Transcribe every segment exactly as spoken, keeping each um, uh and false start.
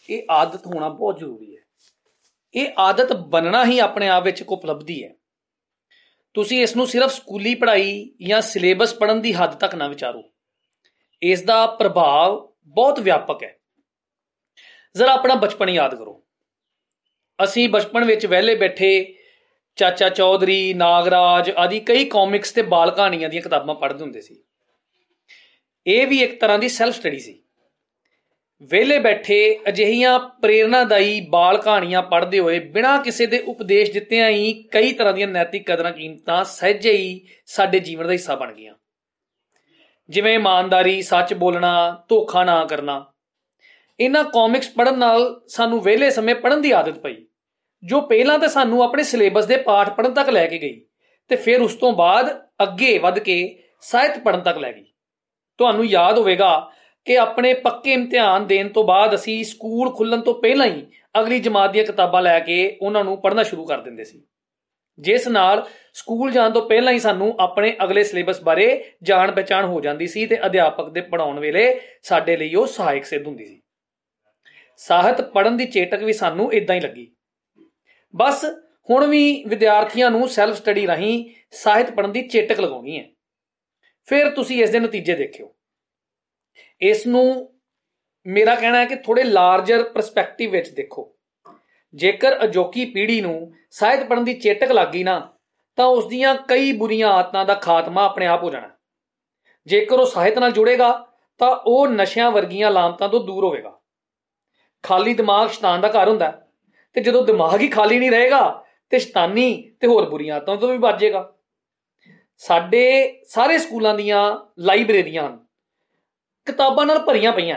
ये आदत होना बहुत जरूरी है। ये आदत बनना ही अपने आप विच एक उपलब्धि है। तुसीं इस नूं सिर्फ स्कूली पढ़ाई या सिलेबस पढ़न की हद तक ना विचारो, इसका प्रभाव बहुत व्यापक है। जरा अपना बचपन याद करो। असीं बचपन विच वेले बैठे चाचा चौधरी, नागराज आदि कई कॉमिक्स ते बाल कहानियां दी किताबां पढ़दे हुंदे सी। ਇਹ भी एक तरह की सैल्फ स्टडी सी। वेले बैठे अजिहियां प्रेरणादायी बाल कहानियां पढ़ते हुए बिना किसी के उपदेश दित्तियां ही कई तरह दी नैतिक कदरां कीमतां सहजे ही साडे जीवन का हिस्सा बन गईयां, जिवें ईमानदारी, सच बोलना, धोखा ना करना। इन्हां कॉमिक्स पढ़न नाल सानूं वेले समय पढ़न की आदत पई, जो पहलां तो सानूं अपने सिलेबस के पाठ पढ़न तक लैके गई ते फिर उस तो बाद अगे वध के ਸਾਹਿਤ पढ़न तक लै गई। ਤੁਹਾਨੂੰ याद होवेगा कि अपने पक्के इम्तिहान देने तो बाद असी स्कूल खुलण तो पहला ही अगली जमात दी किताबां लैके उन्होंने पढ़ना शुरू कर दिंदे सी, जिस नाल स्कूल जाण तो पहला ही सानूं अपने अगले सिलेबस बारे जाण पहचान हो जाती सी ते अध्यापक दे पढ़ाउण वेले साडे लई ओह सहायक सिद्ध हुंदी सी। ਸਾਹਿਤ पढ़न दी चेटक भी सानूं इदां ही लगी। बस हुण भी विद्यार्थियों नूं सैल्फ स्टडी राहीं ਸਾਹਿਤ पढ़न दी चेटक लगाउणी है। फिर तुसीं इस दे नतीजे देखियो। इस नूं मेरा कहना है कि थोड़े लार्जर परसपैक्टिव विच देखो। जेकर अजोकी पीढ़ी नूं ਸਾਹਿਤ पढ़न दी चेटक लग गई ना, तां उस दीयां कई बुरीआं आदतां दा खात्मा अपने आप हो जाना। जेकर वह ਸਾਹਿਤ नाल जुड़ेगा तां वह नशियां वर्गियां लामतां तो दूर होवेगा। खाली दिमाग शैतान दा घर हुंदा है ते जदों दिमाग ही खाली नहीं रहेगा ते शैतानी ते होर बुरीआं आदतां तो भी बच जाएगा। साडे सारे स्कूलों दीयां लाइब्रेरियां किताबां नाल भरियां पईयां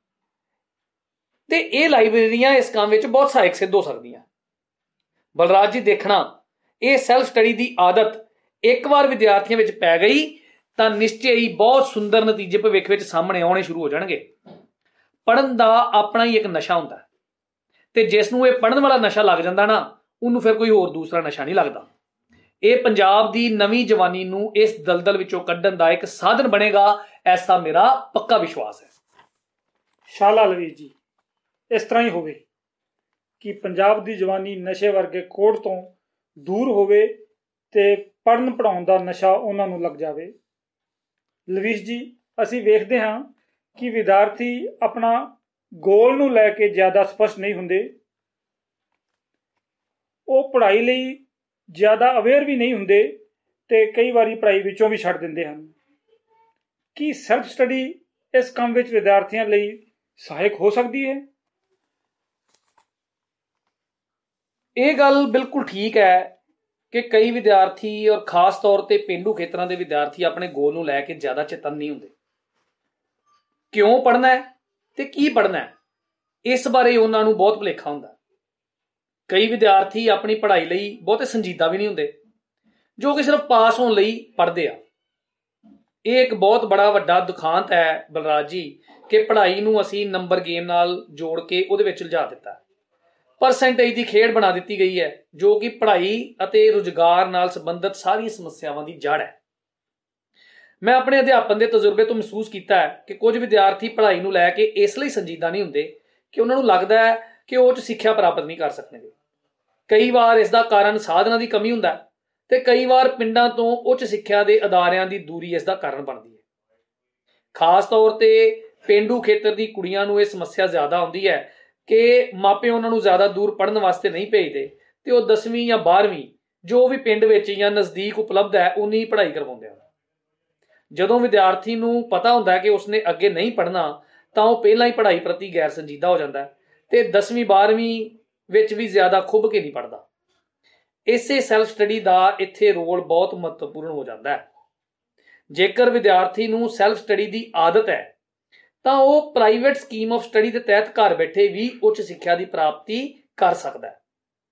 ते ये लाइब्रेरियां इस काम विच बहुत सहायक सिद्ध हो सकदियां। बलराज जी देखना, ये सैल्फ स्टडी की आदत एक बार विद्यार्थियों विच पै गई तां निश्चय ही बहुत सुंदर नतीजे भविख विच सामने आने शुरू हो जाणगे। पढ़न का अपना ही एक नशा हुंदा है ते जिसनूं ये पढ़न वाला नशा लग जांदा ना, उन्होंने फिर कोई होर दूसरा नशा नहीं लगता। ये पंजाब की नवीं जवानी नूं इस दलदल विचों कड्ढण दा एक साधन बनेगा, ऐसा मेरा पक्का विश्वास है। शाला लवीर जी, इस तरह ही होवे कि पंजाब की जवानी नशे वर्गे कोड़ तो दूर होवे ते पढ़न पढ़ाउण दा नशा उन्हां नूं लग जावे। लवीर जी, असीं वेखदे हां कि विद्यार्थी अपना गोल नूं लैके ज़्यादा स्पष्ट नहीं हुंदे। ਉਹ पढ़ाई ਲਈ ज़्यादा अवेयर भी नहीं हुंदे ते कई वारी पढ़ाई विचों भी छड्ड दिंदे हन। की सैल्फ स्टडी इस काम विच विद्यार्थियों ਲਈ सहायक हो सकती है? ये गल बिल्कुल ठीक है कि कई विद्यार्थी और खास तौर पर पेंडू खेतरां दे विद्यार्थी अपने गोल नूं लैके ज़्यादा चेतन नहीं हुंदे। क्यों पढ़ना है ते की पढ़ना है, इस बारे उन्हां नूं बहुत भुलेखा हुंदा। कई विद्यार्थी अपनी पढ़ाई लई बहुते संजीदा भी नहीं हुंदे, जो कि सिर्फ पास होने लई पढ़दे आ। ये एक बहुत बड़ा वड्डा दुखांत है बलराज जी कि पढ़ाई नूं असीं नंबर गेम नाल जोड़ के उहदे विच उलझा दित्ता, परसेंटेज की खेड बना दी गई है, जो कि पढ़ाई अते रुजगार नाल संबंधित सारी समस्यावां की जड़ है। मैं अपने अध्यापन के तजुर्बे तो महसूस किया है कि कुछ विद्यार्थी पढ़ाई नूं लैके इसलिए संजीदा नहीं हुंदे कि उन्हां नूं लगदा है कि उच्च सिक्ख्या प्राप्त नहीं कर सकणगे। कई बार इसका कारण साधना की कमी हुंदा ते कई बार पिंडां तो उच्च सिक्ख्या के अदारियां की दूरी इसका कारण बनती है। खास तौर पर पेंडू खेतर की कुड़ियां नूं यह समस्या ज़्यादा आउंदी है कि मापे उन्हां नूं ज़्यादा दूर पढ़न वास्ते नहीं भेजते ते वो दसवीं या बारहवीं जो भी पिंड विच या नज़दीक उपलब्ध है उन्नी पढ़ाई करवाउंदे हन। जदों विद्यार्थी नूं पता हुंदा है कि उसने अगे नहीं पढ़ना तां वो पहलां ही पढ़ाई प्रति गैर संजीदा हो जाता है ते दसवीं बारहवीं विच भी ज़्यादा खुब के नहीं पढ़ता। इसे सैल्फ स्टडी का इत्थे रोल बहुत महत्वपूर्ण हो जाता है। जेकर विद्यार्थी नूं सैल्फ स्टडी की आदत है तो वह प्राइवेट स्कीम ऑफ स्टडी के तहत घर बैठे भी उच्च सिक्ख्या की प्राप्ति कर सकता है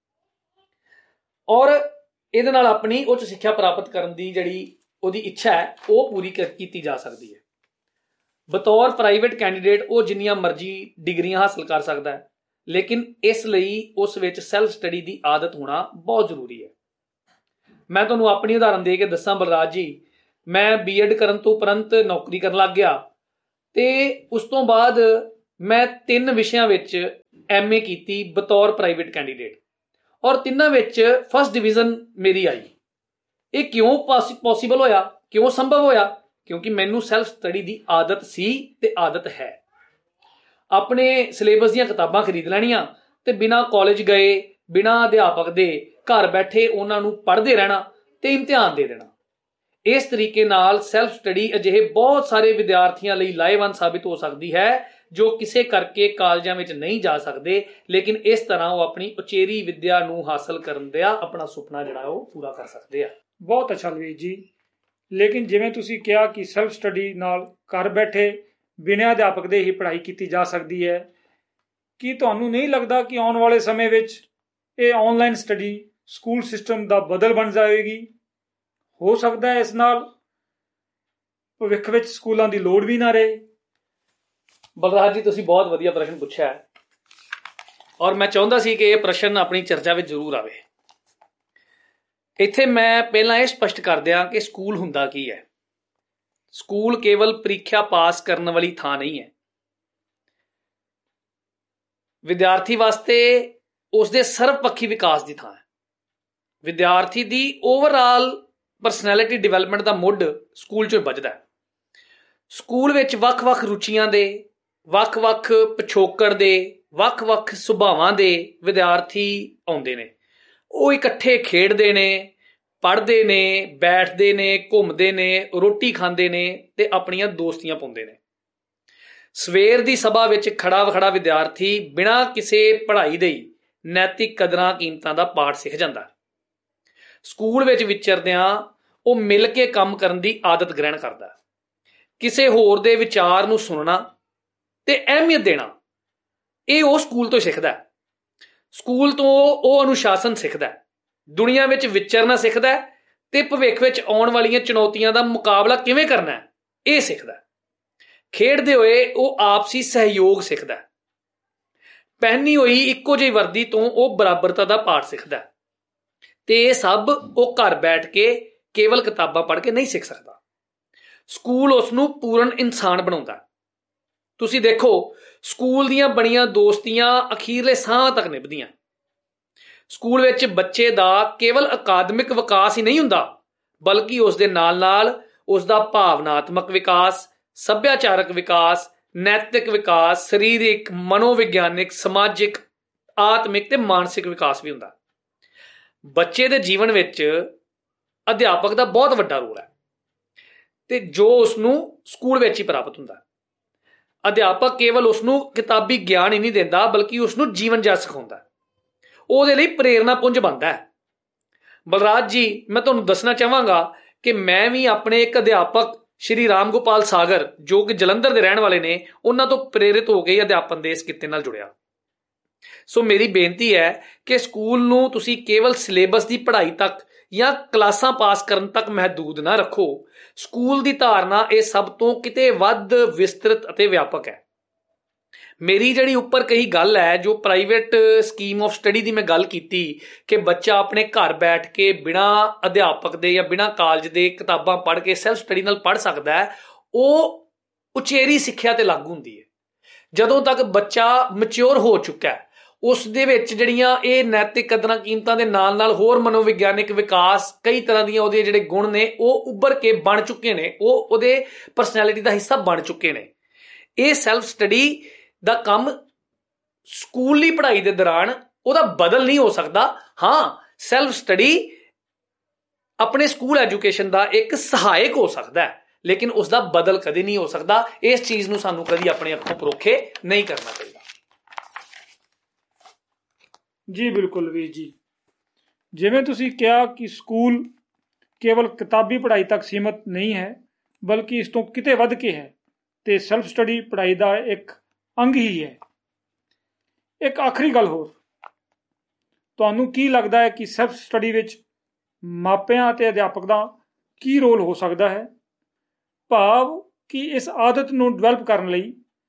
और इहदे नाल अपनी उच्च सिक्ख्या प्राप्त करने की जिहड़ी उहदी इच्छा है वह पूरी की जा सकती है। बतौर प्राइवेट कैंडीडेट वो जिन्नियां मर्जी डिग्रियां हासिल कर सकता है, लेकिन इसलिए उस विच सैल्फ स्टडी की आदत होना बहुत जरूरी है। मैं तुहानूं अपनी उदाहरण दे के दस्सां बलराज जी, मैं बी एड करन तो उपरंत नौकरी करन लग गया ते उस तो बाद मैं तीन विषयां विच ਐਮ ਏ ਕੀਤੀ ਬਤੌਰ ਪ੍ਰਾਈਵੇਟ ਕੈਂਡੀਡੇਟ, ਔਰ ਤਿੰਨਾਂ ਵਿੱਚ ਫਸਟ ਡਿਵੀਜ਼ਨ ਮੇਰੀ ਆਈ। ਇਹ ਕਿਉਂ ਪੋਸੀਬਲ ਹੋਇਆ, ਕਿਉਂ ਸੰਭਵ ਹੋਇਆ? ਕਿਉਂਕਿ ਮੈਨੂੰ ਸੈਲਫ ਸਟੱਡੀ ਦੀ ਆਦਤ ਸੀ ਤੇ ਆਦਤ ਹੈ। ਆਪਣੇ ਸਿਲੇਬਸ ਦੀਆਂ ਕਿਤਾਬਾਂ ਖਰੀਦ ਲੈਣੀਆਂ ਤੇ ਬਿਨਾਂ ਕਾਲਜ ਗਏ, ਬਿਨਾਂ ਅਧਿਆਪਕ ਦੇ ਘਰ ਬੈਠੇ ਉਹਨਾਂ ਨੂੰ ਪੜ੍ਹਦੇ ਰਹਿਣਾ ਤੇ ਇਮਤਿਹਾਨ ਦੇ ਦੇਣਾ। ਇਸ ਤਰੀਕੇ ਨਾਲ ਸੈਲਫ ਸਟੱਡੀ ਅਜਿਹੇ ਬਹੁਤ ਸਾਰੇ ਵਿਦਿਆਰਥੀਆਂ ਲਈ ਲਾਹੇਵੰਦ ਸਾਬਿਤ ਹੋ ਸਕਦੀ ਹੈ ਜੋ ਕਿਸੇ ਕਰਕੇ ਕਾਲਜਾਂ ਵਿੱਚ ਨਹੀਂ ਜਾ ਸਕਦੇ, ਲੇਕਿਨ ਇਸ ਤਰ੍ਹਾਂ ਉਹ ਆਪਣੀ ਉਚੇਰੀ ਵਿੱਦਿਆ ਨੂੰ ਹਾਸਲ ਕਰਨ ਦਾ ਆਪਣਾ ਸੁਪਨਾ ਜਿਹੜਾ ਉਹ ਪੂਰਾ ਕਰ ਸਕਦੇ ਆ। ਬਹੁਤ ਅੱਛਾ ਲਵੀਰ ਜੀ। ਲੇਕਿਨ ਜਿਵੇਂ ਤੁਸੀਂ ਕਿਹਾ ਕਿ ਸੈਲਫ ਸਟੱਡੀ ਨਾਲ ਘਰ ਬੈਠੇ ਬਿਨਾਂ ਅਧਿਆਪਕ ਦੇ ਹੀ ਪੜ੍ਹਾਈ ਕੀਤੀ ਜਾ ਸਕਦੀ ਹੈ, ਕੀ ਤੁਹਾਨੂੰ ਨਹੀਂ ਲੱਗਦਾ ਕਿ ਆਉਣ ਵਾਲੇ ਸਮੇਂ ਵਿੱਚ ਇਹ ਆਨਲਾਈਨ ਸਟੱਡੀ ਸਕੂਲ ਸਿਸਟਮ ਦਾ ਬਦਲ ਬਣ ਜਾਵੇਗੀ? ਹੋ ਸਕਦਾ ਹੈ ਇਸ ਨਾਲ ਭਵਿੱਖ ਵਿੱਚ ਸਕੂਲਾਂ ਦੀ ਲੋੜ ਵੀ ਨਾ ਰਹੇ। ਬਲਰਾਜ ਜੀ, ਤੁਸੀਂ ਬਹੁਤ ਵਧੀਆ ਪ੍ਰਸ਼ਨ ਪੁੱਛਿਆ ਹੈ ਔਰ ਮੈਂ ਚਾਹੁੰਦਾ ਸੀ ਕਿ ਇਹ ਪ੍ਰਸ਼ਨ ਆਪਣੀ ਚਰਚਾ ਵਿੱਚ ਜ਼ਰੂਰ ਆਵੇ। ਇੱਥੇ ਮੈਂ ਪਹਿਲਾਂ ਇਹ ਸਪਸ਼ਟ ਕਰ ਦਿਆਂ ਕਿ ਸਕੂਲ ਹੁੰਦਾ ਕੀ ਹੈ। ਸਕੂਲ ਕੇਵਲ ਪ੍ਰੀਖਿਆ ਪਾਸ ਕਰਨ ਵਾਲੀ ਥਾਂ ਨਹੀਂ ਹੈ। ਵਿਦਿਆਰਥੀ ਵਾਸਤੇ ਉਸਦੇ ਸਰਵਪੱਖੀ ਵਿਕਾਸ ਦੀ ਥਾਂ ਹੈ। ਵਿਦਿਆਰਥੀ ਦੀ ਓਵਰਆਲ ਪਰਸਨੈਲਿਟੀ ਡਿਵੈਲਪਮੈਂਟ ਦਾ ਮੁੱਢ ਸਕੂਲ 'ਚੋਂ ਵੱਜਦਾ ਹੈ। ਸਕੂਲ ਵਿੱਚ ਵੱਖ-ਵੱਖ ਰੁਚੀਆਂ ਦੇ, ਵੱਖ-ਵੱਖ ਪਿਛੋਕੜ ਦੇ, ਵੱਖ-ਵੱਖ ਸੁਭਾਵਾਂ ਦੇ ਵਿਦਿਆਰਥੀ ਆਉਂਦੇ ਨੇ। ਉਹ ਇਕੱਠੇ ਖੇਡਦੇ ਨੇ, ਪੜ੍ਹਦੇ ਨੇ, ਬੈਠਦੇ ਨੇ, ਘੁੰਮਦੇ ਨੇ, ਰੋਟੀ ਖਾਂਦੇ ਨੇ ਤੇ ਆਪਣੀਆਂ ਦੋਸਤੀਆਂ ਪਾਉਂਦੇ ਨੇ। ਸਵੇਰ ਦੀ ਸਭਾ ਵਿੱਚ ਖੜਾ ਵਖੜਾ ਵਿਦਿਆਰਥੀ ਬਿਨਾਂ ਕਿਸੇ ਪੜ੍ਹਾਈ ਦੇ ਹੀ ਨੈਤਿਕ ਕਦਰਾਂ ਕੀਮਤਾਂ ਦਾ ਪਾਠ ਸਿੱਖ ਜਾਂਦਾ। ਸਕੂਲ ਵਿੱਚ ਵਿਚਰਦਿਆਂ ਉਹ ਮਿਲ ਕੇ ਕੰਮ ਕਰਨ ਦੀ ਆਦਤ ਗ੍ਰਹਿਣ ਕਰਦਾ। ਕਿਸੇ ਹੋਰ ਦੇ ਵਿਚਾਰ ਨੂੰ ਸੁਣਨਾ ਤੇ ਅਹਿਮੀਅਤ ਦੇਣਾ, ਇਹ ਉਹ ਸਕੂਲ ਤੋਂ ਸਿੱਖਦਾ। ਸਕੂਲ ਤੋਂ ਉਹ ਅਨੁਸ਼ਾਸਨ ਸਿੱਖਦਾ, ਦੁਨੀਆ ਵਿੱਚ ਵਿਚਰਨਾ ਸਿੱਖਦਾ ਤੇ ਭਵਿੱਖ ਵਿੱਚ ਆਉਣ ਵਾਲੀਆਂ ਚੁਣੌਤੀਆਂ ਦਾ ਮੁਕਾਬਲਾ ਕਿਵੇਂ ਕਰਨਾ ਇਹ ਸਿੱਖਦਾ। ਖੇਡਦੇ ਹੋਏ ਉਹ ਆਪਸੀ ਸਹਿਯੋਗ ਸਿੱਖਦਾ। ਪਹਿਨੀ ਹੋਈ ਇੱਕੋ ਜਿਹੀ ਵਰਦੀ ਤੋਂ ਉਹ ਬਰਾਬਰਤਾ ਦਾ ਪਾਠ ਸਿੱਖਦਾ ਤੇ ਇਹ ਸਭ ਉਹ ਘਰ ਬੈਠ ਕੇ ਕੇਵਲ ਕਿਤਾਬਾਂ ਪੜ੍ਹ ਕੇ ਨਹੀਂ ਸਿੱਖ ਸਕਦਾ। ਸਕੂਲ ਉਸ ਨੂੰ ਪੂਰਨ ਇਨਸਾਨ ਬਣਾਉਂਦਾ। ਤੁਸੀਂ ਦੇਖੋ, ਸਕੂਲ ਦੀਆਂ ਬਣੀਆਂ ਦੋਸਤੀਆਂ ਅਖੀਰਲੇ ਸਾਹ ਤੱਕ ਨਿਭਦੀਆਂ। ਸਕੂਲ ਵਿੱਚ ਬੱਚੇ ਦਾ ਕੇਵਲ ਅਕਾਦਮਿਕ ਵਿਕਾਸ ਹੀ ਨਹੀਂ ਹੁੰਦਾ, ਬਲਕਿ ਉਸ ਦੇ ਨਾਲ ਨਾਲ ਉਸ ਦਾ ਭਾਵਨਾਤਮਕ ਵਿਕਾਸ, ਸੱਭਿਆਚਾਰਕ ਵਿਕਾਸ, ਨੈਤਿਕ ਵਿਕਾਸ, ਸਰੀਰਕ, ਮਨੋਵਿਗਿਆਨਿਕ, ਸਮਾਜਿਕ, ਆਤਮਿਕ ਤੇ ਮਾਨਸਿਕ ਵਿਕਾਸ ਵੀ ਹੁੰਦਾ। ਬੱਚੇ ਦੇ ਜੀਵਨ ਵਿੱਚ ਅਧਿਆਪਕ ਦਾ ਬਹੁਤ ਵੱਡਾ ਰੋਲ ਹੈ ਤੇ ਜੋ ਉਸ ਨੂੰ ਸਕੂਲ ਵਿੱਚ ਹੀ ਪ੍ਰਾਪਤ ਹੁੰਦਾ। ਅਧਿਆਪਕ ਕੇਵਲ ਉਸ ਨੂੰ ਕਿਤਾਬੀ ਗਿਆਨ ਹੀ ਨਹੀਂ ਦਿੰਦਾ, ਬਲਕਿ ਉਸ ਨੂੰ ਜੀਵਨ ਜੀਣਾ ਸਿਖਾਉਂਦਾ। ਉਹਦੇ ਲਈ ਪ੍ਰੇਰਨਾ ਪੁੰਜ ਬਣਦਾ ਹੈ। ਬਲਰਾਜ ਜੀ, ਮੈਂ ਤੁਹਾਨੂੰ ਦੱਸਣਾ ਚਾਹਾਂਗਾ ਕਿ ਮੈਂ ਵੀ ਆਪਣੇ ਇੱਕ ਅਧਿਆਪਕ ਸ਼੍ਰੀ ਰਾਮ ਗੋਪਾਲ ਸਾਗਰ, ਜੋ ਕਿ ਜਲੰਧਰ ਦੇ ਰਹਿਣ ਵਾਲੇ ਨੇ, ਉਹਨਾਂ ਤੋਂ ਪ੍ਰੇਰਿਤ ਹੋ ਕੇ ਅਧਿਆਪਨ ਦੇ ਇਸ ਕਿੱਤੇ ਨਾਲ ਜੁੜਿਆ। ਸੋ ਮੇਰੀ ਬੇਨਤੀ ਹੈ ਕਿ ਸਕੂਲ ਨੂੰ ਤੁਸੀਂ ਕੇਵਲ ਸਿਲੇਬਸ ਦੀ ਪੜ੍ਹਾਈ ਤੱਕ ਜਾਂ ਕਲਾਸਾਂ ਪਾਸ ਕਰਨ ਤੱਕ ਮਹਦੂਦ ਨਾ ਰੱਖੋ। ਸਕੂਲ ਦੀ ਧਾਰਨਾ ਇਹ ਸਭ ਤੋਂ ਕਿਤੇ ਵੱਧ ਵਿਸਤ੍ਰਿਤ ਅਤੇ ਵਿਆਪਕ ਹੈ। ਮੇਰੀ ਜਿਹੜੀ ਉੱਪਰ ਕਹੀ ਗੱਲ ਹੈ, ਜੋ ਪ੍ਰਾਈਵੇਟ ਸਕੀਮ ਆਫ ਸਟੱਡੀ ਦੀ ਮੈਂ ਗੱਲ ਕੀਤੀ ਕਿ ਬੱਚਾ ਆਪਣੇ ਘਰ ਬੈਠ ਕੇ ਬਿਨਾਂ ਅਧਿਆਪਕ ਦੇ ਜਾਂ ਬਿਨਾਂ ਕਾਲਜ ਦੇ ਕਿਤਾਬਾਂ ਪੜ੍ਹ ਕੇ ਸੈਲਫ ਸਟੱਡੀ ਨਾਲ ਪੜ੍ਹ ਸਕਦਾ ਹੈ, ਉਹ ਉਚੇਰੀ ਸਿੱਖਿਆ ਤੇ ਲਾਗੂ ਹੁੰਦੀ ਹੈ। ਜਦੋਂ ਤੱਕ ਬੱਚਾ ਮੈਚਿਓਰ ਹੋ ਚੁੱਕਾ ਹੈ, ਉਸ ਦੇ ਵਿੱਚ ਜਿਹੜੀਆਂ ਇਹ ਨੈਤਿਕ ਕਦਰਾਂ ਕੀਮਤਾਂ ਦੇ ਨਾਲ ਨਾਲ ਹੋਰ ਮਨੋਵਿਗਿਆਨਿਕ ਵਿਕਾਸ, ਕਈ ਤਰ੍ਹਾਂ ਦੀਆਂ ਉਹਦੇ ਜਿਹੜੇ ਗੁਣ ਨੇ ਉਹ ਉੱਭਰ ਕੇ ਬਣ ਚੁੱਕੇ ਨੇ, ਉਹ ਉਹਦੇ ਪਰਸਨੈਲਿਟੀ ਦਾ ਹਿੱਸਾ ਬਣ ਚੁੱਕੇ ਨੇ। ਇਹ ਸੈਲਫ ਸਟੱਡੀ ਦਾ ਕੰਮ ਸਕੂਲੀ ਪੜ੍ਹਾਈ ਦੇ ਦੌਰਾਨ ਉਹਦਾ ਬਦਲ ਨਹੀਂ ਹੋ ਸਕਦਾ। ਹਾਂ, ਸੈਲਫ ਸਟੱਡੀ ਆਪਣੇ ਸਕੂਲ ਐਜੂਕੇਸ਼ਨ ਦਾ ਇੱਕ ਸਹਾਇਕ ਹੋ ਸਕਦਾ ਹੈ, ਲੇਕਿਨ ਉਸ ਦਾ ਬਦਲ ਕਦੇ ਨਹੀਂ ਹੋ ਸਕਦਾ। ਇਸ ਚੀਜ਼ ਨੂੰ ਸਾਨੂੰ ਕਦੀ ਆਪਣੇ ਅੱਖੋਂ ਪਰੋਖੇ ਨਹੀਂ ਕਰਨਾ ਚਾਹੀਦਾ। ਜੀ ਬਿਲਕੁਲ ਵੀਰ ਜੀ, ਜਿਵੇਂ ਤੁਸੀਂ ਕਿਹਾ ਕਿ ਸਕੂਲ ਕੇਵਲ ਕਿਤਾਬੀ ਪੜ੍ਹਾਈ ਤੱਕ ਸੀਮਤ ਨਹੀਂ ਹੈ, ਬਲਕਿ ਇਸ ਤੋਂ ਕਿਤੇ ਵੱਧ ਕੇ ਹੈ ਤੇ ਸੈਲਫ ਸਟੱਡੀ ਪੜ੍ਹਾਈ ਦਾ ਇੱਕ ਅੰਗ ਹੀ ਹੈ। ਇੱਕ ਆਖਰੀ ਗੱਲ ਹੋਰ, ਤੁਹਾਨੂੰ ਕੀ ਲੱਗਦਾ ਹੈ ਕਿ ਸੈਲਫ ਸਟੱਡੀ ਵਿੱਚ ਮਾਪਿਆਂ ਅਤੇ ਅਧਿਆਪਕ ਦਾ ਕੀ ਰੋਲ ਹੋ ਸਕਦਾ ਹੈ? ਭਾਵ ਕਿ ਇਸ ਆਦਤ ਨੂੰ ਡਿਵੈਲਪ ਕਰਨ ਲਈ